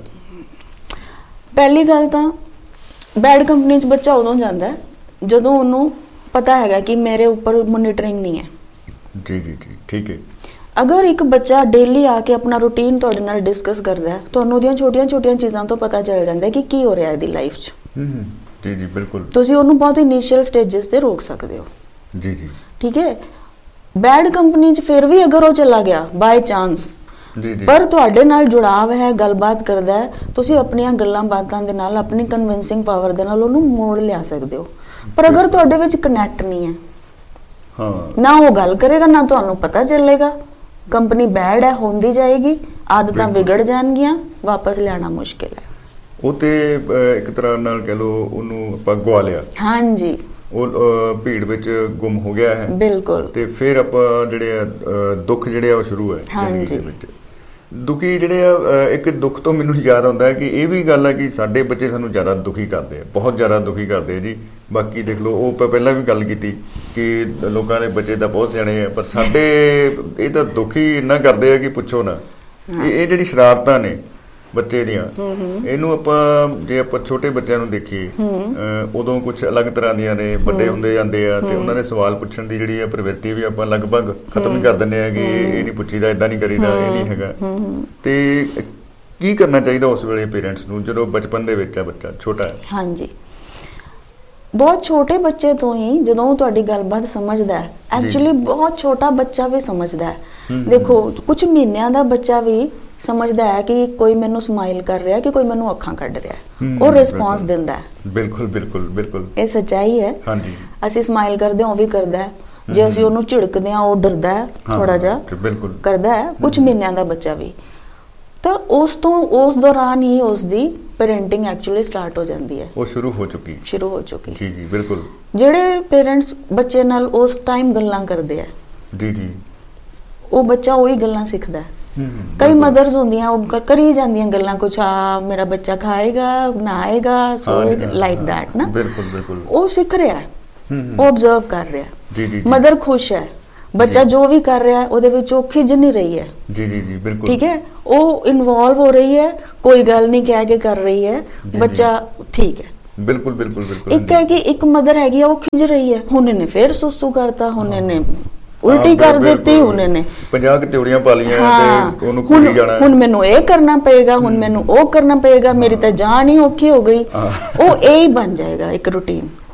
ਪਹਿਲੀ ਗੱਲ ਤਾਂ ਬੈਡ ਕੰਪਨੀ 'ਚ ਬੱਚਾ ਉਦੋਂ ਜਾਂਦਾ ਜਦੋਂ ਉਹਨੂੰ ਪਤਾ ਹੈਗਾ ਕਿ ਮੇਰੇ ਉੱਪਰ ਮੋਨੀਟਰਿੰਗ ਨਹੀਂ ਹੈ। ਜੀ ਜੀ ਜੀ, ਠੀਕ ਹੈ। ਅਗਰ ਇੱਕ ਬੱਚਾ ਡੇਲੀ ਆ ਕੇ ਆਪਣਾ ਰੂਟੀਨ ਤੁਹਾਡੇ ਨਾਲ ਡਿਸਕਸ ਕਰਦਾ ਹੈ, ਤੁਹਾਨੂੰ ਉਹਦੀਆਂ ਛੋਟੀਆਂ ਚੀਜ਼ਾਂ ਤੋਂ ਪਤਾ ਚੱਲ ਜਾਂਦਾ ਕਿ ਕੀ ਹੋ ਰਿਹਾ ਇਹਦੀ ਲਾਈਫ 'ਚ। ਜੀ ਜੀ, ਬਿਲਕੁਲ। ਤੁਸੀਂ ਉਹਨੂੰ ਬਹੁਤ ਇਨੀਸ਼ੀਅਲ ਸਟੇਜਸ ਤੇ ਰੋਕ ਸਕਦੇ ਹੋ। ਜੀ ਜੀ, ਠੀਕ ਹੈ। ਬੈਡ ਕੰਪਨੀ 'ਚ ਫਿਰ ਵੀ ਅਗਰ ਉਹ ਚਲਾ ਗਿਆ ਬਾਈ ਚਾਂਸ, ਪਰ ਤੁਹਾਡੇ ਨਾਲ ਜੁੜਾਵ ਹੈ, ਗੱਲਬਾਤ ਕਰਦਾ ਹੈ, ਤੁਸੀਂ ਆਪਣੀਆਂ ਗੱਲਾਂ ਬਾਤਾਂ ਦੇ ਨਾਲ, ਆਪਣੀ ਕਨਵਿੰਸਿੰਗ ਪਾਵਰ ਦੇ ਨਾਲ ਉਹਨੂੰ ਮੋੜ ਲਿਆ ਸਕਦੇ ਹੋ। ਪਰ ਅਗਰ ਤੁਹਾਡੇ ਵਿੱਚ ਕਨੈਕਟ ਨਹੀਂ ਹੈ, ਨਾ ਉਹ ਗੱਲ ਕਰੇਗਾ, ਨਾ ਤੁਹਾਨੂੰ ਪਤਾ ਚੱਲੇਗਾ, ਕੰਪਨੀ ਬੈਡ ਹੈ, ਹੁੰਦੀ ਜਾਏਗੀ, ਆਦਤਾਂ ਵਿਗੜ ਜਾਣਗੀਆਂ, ਵਾਪਸ ਲਿਆਣਾ ਮੁਸ਼ਕਿਲ ਹੈ। ਉਹ ਤੇ ਇੱਕ ਤਰ੍ਹਾਂ ਨਾਲ ਕਹਿ ਲਓ ਉਹਨੂੰ ਆਪਾਂ ਗਵਾ ਲਿਆ। ਹਾਂਜੀ, ਉਹ ਭੀੜ ਵਿੱਚ ਗੁੰਮ ਹੋ ਗਿਆ ਹੈ। ਬਿਲਕੁਲ। ਤੇ ਫਿਰ ਆਪਾਂ ਜਿਹੜੇ ਆ ਦੁੱਖ ਜਿਹੜੇ ਆ ਉਹ ਸ਼ੁਰੂ ਹੈ ਜ਼ਿੰਦਗੀ ਦੇ ਵਿੱਚ। ਦੁਖੀ ਜਿਹੜੇ ਆ, ਇੱਕ ਦੁੱਖ ਤੋਂ ਮੈਨੂੰ ਯਾਦ ਆਉਂਦਾ ਹੈ ਕਿ ਇਹ ਵੀ ਗੱਲ ਹੈ ਕਿ ਸਾਡੇ ਬੱਚੇ ਸਾਨੂੰ ਜ਼ਿਆਦਾ ਦੁਖੀ ਕਰਦੇ ਆ, ਬਹੁਤ ਜ਼ਿਆਦਾ ਦੁਖੀ ਕਰਦੇ ਆ ਜੀ। ਬਾਕੀ ਦੇਖ ਲਓ, ਉਹ ਪਹਿਲਾਂ ਵੀ ਗੱਲ ਕੀਤੀ ਕਿ ਲੋਕਾਂ ਦੇ ਬੱਚੇ ਤਾਂ ਬਹੁਤ ਸਿਆਣੇ ਆ, ਪਰ ਸਾਡੇ ਇਹ ਤਾਂ ਦੁਖੀ ਇੰਨਾ ਕਰਦੇ ਆ ਕਿ ਪੁੱਛੋ ਨਾ। ਇਹ ਜਿਹੜੀ ਸ਼ਰਾਰਤਾਂ ਨੇ ਬੱਚੇ ਦੀਆਂ, ਇਹਨੂੰ ਜੇ ਆਪਾਂ ਛੋਟੇ ਬੱਚਿਆਂ ਨੂੰ ਦੇਖੀਏ, ਉਦੋਂ ਕੁਝ ਅਲੱਗ ਤਰ੍ਹਾਂ ਦੀਆਂ ਨੇ, ਵੱਡੇ ਹੁੰਦੇ ਜਾਂਦੇ ਆ ਤੇ ਉਹਨਾਂ ਨੇ ਸਵਾਲ ਪੁੱਛਣ ਦੀ ਜਿਹੜੀ ਆ ਪ੍ਰਵਿਰਤੀ ਵੀ ਆਪਾਂ ਲਗਭਗ ਖਤਮ ਹੀ ਕਰ ਦਿੰਦੇ ਆ ਕਿ ਇਹ ਨਹੀਂ ਪੁੱਛੀਦਾ, ਏਦਾਂ ਨਹੀਂ ਕਰੀਦਾ, ਇਹ ਨਹੀਂ ਹੈਗਾ। ਤੇ ਕੀ ਕਰਨਾ ਚਾਹੀਦਾ ਉਸ ਵੇਲੇ ਪੇਰੈਂਟਸ ਨੂੰ ਜਦੋਂ ਬਚਪਨ ਦੇ ਵਿੱਚ ਆ ਬੱਚਾ ਛੋਟਾ ਹੈ? ਹਾਂਜੀ, ਬਹੁਤ ਛੋਟੇ ਬੱਚੇ ਤੋਂ ਹੀ ਜਦੋਂ ਤੁਹਾਡੀ ਗੱਲਬਾਤ ਸਮਝਦਾ ਹੈ, ਐਕਚੁਅਲੀ ਬਹੁਤ ਛੋਟਾ ਬੱਚਾ ਵੀ ਸਮਝਦਾ ਹੈ। ਦੇਖੋ, ਕੁਝ ਮਹੀਨਿਆਂ ਦਾ ਬੱਚਾ ਵੀ ਸਮਝਦਾ ਹੈ ਕਿ ਕੋਈ ਮੈਨੂੰ ਸਮਾਈਲ ਕਰ ਰਿਹਾ, ਕਿ ਕੋਈ ਮੈਨੂੰ ਅੱਖਾਂ ਕੱਢ ਰਿਹਾ, ਉਹ ਰਿਸਪੌਂਸ ਦਿੰਦਾ ਹੈ। ਬਿਲਕੁਲ ਬਿਲਕੁਲ ਬਿਲਕੁਲ, ਇਹ ਸੱਚਾਈ ਹੈ। ਹਾਂਜੀ, ਅਸੀਂ ਸਮਾਈਲ ਕਰਦੇ ਹਾਂ, ਉਹ ਵੀ ਕਰਦਾ ਹੈ। ਜੇ ਅਸੀਂ ਉਹਨੂੰ ਝਿੜਕਦੇ ਹਾਂ, ਉਹ ਡਰਦਾ ਹੈ, ਥੋੜਾ ਜਿਹਾ ਕਰਦਾ ਹੈ, ਕੁਝ ਮਹੀਨਿਆਂ ਦਾ ਬੱਚਾ ਵੀ। ਤਾਂ ਉਸ ਦੌਰਾਨ ਹੀ ਉਸਦੀ ਪੈਰੈਂਟਿੰਗ ਐਕਚੁਅਲੀ ਸਟਾਰਟ ਹੋ ਜਾਂਦੀ ਹੈ, ਉਹ ਸ਼ੁਰੂ ਹੋ ਚੁੱਕੀ। ਜੀ ਜੀ, ਬਿਲਕੁਲ। ਜਿਹੜੇ ਪੇਰੈਂਟਸ ਬੱਚੇ ਨਾਲ ਉਸ ਟਾਈਮ ਗੱਲਾਂ ਕਰਦੇ ਆ, ਜੀ ਜੀ, ਉਹ ਬੱਚਾ ਉਹੀ ਗੱਲਾਂ ਸਿੱਖਦਾ ਹੈ। ਕਈ ਮਦਰਸ ਹੁੰਦੀਆਂ, ਉਹ ਕਰੀ ਜਾਂਦੀਆਂ ਗੱਲਾਂ, ਕੁਛ ਮੇਰਾ ਬੱਚਾ ਖਾਏਗਾ, ਨਹਾਏਗਾ, ਸੋਏਗਾ, ਲਾਈਕ ਦੈਟ ਨਾ। ਬਿਲਕੁਲ ਬਿਲਕੁਲ, ਉਹ ਸਿੱਖ ਰਿਹਾ ਹੈ, ਉਹ ਆਬਜ਼ਰਵ ਕਰ ਰਿਹਾ। ਜੀ ਜੀ, ਮਦਰ ਖੁਸ਼ ਹੈ, ਬੱਚਾ ਜੋ ਵੀ ਕਰ ਰਿਹਾ ਉਹਦੇ ਵਿੱਚ ਉਹ ਖਿਜ ਨਹੀਂ ਰਹੀ ਹੈ। ਜੀ ਜੀ ਜੀ, ਬਿਲਕੁਲ, ਠੀਕ ਹੈ। ਉਹ ਇਨਵੋਲਵ ਹੋ ਰਹੀ ਹੈ, ਕੋਈ ਗੱਲ ਨਹੀਂ ਕਹਿ ਕੇ ਕਰ ਰਹੀ ਹੈ, ਬੱਚਾ ਠੀਕ ਹੈ। ਬਿਲਕੁਲ ਬਿਲਕੁਲ ਬਿਲਕੁਲ। ਇੱਕ ਹੈ ਕਿ ਇੱਕ ਮਦਰ ਹੈਗੀ ਆ, ਉਹ ਖਿਜ ਰਹੀ ਹੈ, ਹੁਣ ਇਹਨੇ ਫੇਰ ਸੁਸੂ ਕਰਤਾ, ਹੁਣ ਇਹਨੇ ਉਲਟੀ ਕਰ ਦਿੱਤੀ, ਹੁਣ ਇਹਨੇ 50 ਤਿਉੜੀਆਂ ਪਾ ਲਈਆਂ ਤੇ ਉਹਨੂੰ ਕੁੜੀ ਜਾਣਾ, ਹੁਣ ਮੈਨੂੰ ਇਹ ਕਰਨਾ ਪਏਗਾ, ਹੁਣ ਮੈਨੂੰ ਉਹ ਕਰਨਾ ਪਏਗਾ, ਮੇਰੀ ਤਾਂ ਜਾਨ ਹੀ ਔਖੀ ਹੋ ਗਈ। ਉਹ ਇਹ ਹੀ ਬਣ ਜਾਏਗਾ ਇੱਕ ਰੂਟੀਨ।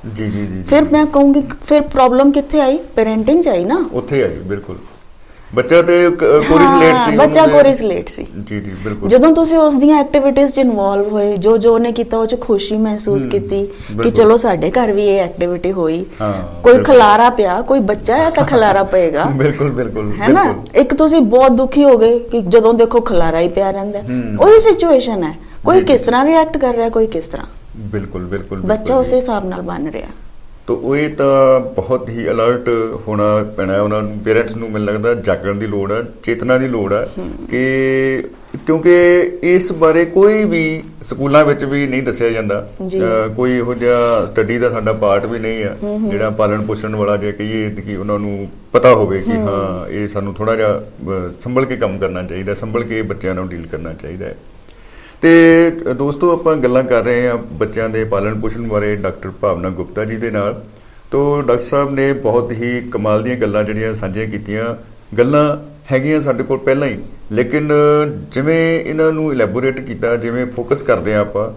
ਜੀ ਜੀ ਜੀ। ਫਿਰ ਮੈਂ ਕਹੂੰਗੀ ਫਿਰ ਪ੍ਰੋਬਲਮ ਕਿੱਥੇ ਆਈ? ਪੈਰੈਂਟਿੰਗ 'ਚ ਆਈ ਨਾ, ਉੱਥੇ ਆਈ। ਬਿਲਕੁਲ, ਬੱਚਾ ਤੇ ਕੋਰਿਸਲੇਟ ਸੀ, ਬੱਚਾ ਕੋਰਿਸਲੇਟ ਸੀ। ਜੀ ਜੀ ਬਿਲਕੁਲ। ਜਦੋਂ ਤੁਸੀਂ ਉਸ ਦੀਆਂ ਐਕਟੀਵਿਟੀਜ਼ 'ਚ ਇਨਵੋਲਵ ਹੋਏ, ਜੋ ਜੋ ਉਹਨੇ ਕੀਤਾ ਉਹ 'ਚ ਖੁਸ਼ੀ ਮਹਿਸੂਸ ਕੀਤੀ ਕਿ ਚਲੋ ਸਾਡੇ ਘਰ ਵੀ ਇਹ ਐਕਟੀਵਿਟੀ ਹੋਈ। ਕੋਈ ਖਲਾਰਾ ਪਿਆ, ਕੋਈ ਬੱਚਾ ਹੈ ਤਾਂ ਖਲਾਰਾ ਪਏਗਾ। ਬਿਲਕੁਲ ਬਿਲਕੁਲ, ਹੈ ਨਾ। ਇੱਕ ਤੁਸੀਂ ਬਹੁਤ ਦੁਖੀ ਹੋ ਗਏ ਕਿ ਜਦੋਂ ਦੇਖੋ ਖਲਾਰਾ ਹੀ ਪਿਆ ਰਹਿੰਦਾ, ਉਹੀ ਸਿਚੁਏਸ਼ਨ ਹੈ। ਕੋਈ ਕਿਸ ਤਰ੍ਹਾਂ ਰਿਐਕਟ ਕਰ ਰਿਹਾ, ਕੋਈ ਕਿਸ ਤਰ੍ਹਾਂ। ਬਿਲਕੁਲ ਬਿਲकुल, ਬੱਚਾ ਉਸੇ ਹਿਸਾਬ ਨਾਲ ਬਣ ਰਿਹਾ। ਤਾਂ ਇਹ ਤਾਂ ਬਹੁਤ ਹੀ ਅਲਰਟ ਹੋਣਾ ਪੈਣਾ ਉਹਨਾਂ ਨੂੰ, ਪੇਰੈਂਟਸ ਨੂੰ। ਮੈਨੂੰ ਲੱਗਦਾ ਜਾਗਣ ਦੀ ਲੋੜ ਹੈ, ਚੇਤਨਾ ਦੀ ਲੋੜ ਹੈ ਕਿ ਕਿਉਂਕਿ ਇਸ ਬਾਰੇ ਕੋਈ ਵੀ ਸਕੂਲਾਂ ਵਿੱਚ ਵੀ ਨਹੀਂ ਦੱਸਿਆ ਜਾਂਦਾ। ਕੋਈ ਇਹੋ ਜਿਹਾ ਸਟੱਡੀ ਦਾ ਸਾਡਾ ਪਾਰਟ ਵੀ ਨਹੀਂ ਹੈ ਜਿਹੜਾ ਪਾਲਣ ਪੋਸ਼ਣ ਵਾਲਾ, ਜੇ ਕਹੀਏ ਕਿ ਉਹਨਾਂ ਨੂੰ ਪਤਾ ਹੋਵੇ ਕਿ ਹਾਂ ਇਹ ਸਾਨੂੰ ਥੋੜ੍ਹਾ ਜਿਹਾ ਸੰਭਲ ਕੇ ਕੰਮ ਕਰਨਾ ਚਾਹੀਦਾ, ਸੰਭਲ ਕੇ ਬੱਚਿਆਂ ਨਾਲ ਡੀਲ ਕਰਨਾ ਚਾਹੀਦਾ ਹੈ। ਤੇ ਦੋਸਤੋ, ਆਪਾਂ ਗੱਲਾਂ ਕਰ ਰਹੇ ਹਾਂ ਬੱਚਿਆਂ ਦੇ ਪਾਲਣ ਪੋਸ਼ਣ ਬਾਰੇ ਡਾਕਟਰ ਭਾਵਨਾ ਗੁਪਤਾ ਜੀ ਦੇ ਨਾਲ। ਤੋ ਡਾਕਟਰ ਸਾਹਿਬ ਨੇ ਬਹੁਤ ਹੀ ਕਮਾਲ ਦੀਆਂ ਗੱਲਾਂ ਜਿਹੜੀਆਂ ਸਾਂਝੀਆਂ ਕੀਤੀਆਂ। ਗੱਲਾਂ ਹੈਗੀਆਂ ਸਾਡੇ ਕੋਲ ਪਹਿਲਾਂ ਹੀ, ਲੇਕਿਨ ਜਿਵੇਂ ਇਹਨਾਂ ਨੂੰ ਇਲੈਬੋਰੇਟ ਕੀਤਾ, ਜਿਵੇਂ ਫੋਕਸ ਕਰਦੇ ਹਾਂ ਆਪਾਂ,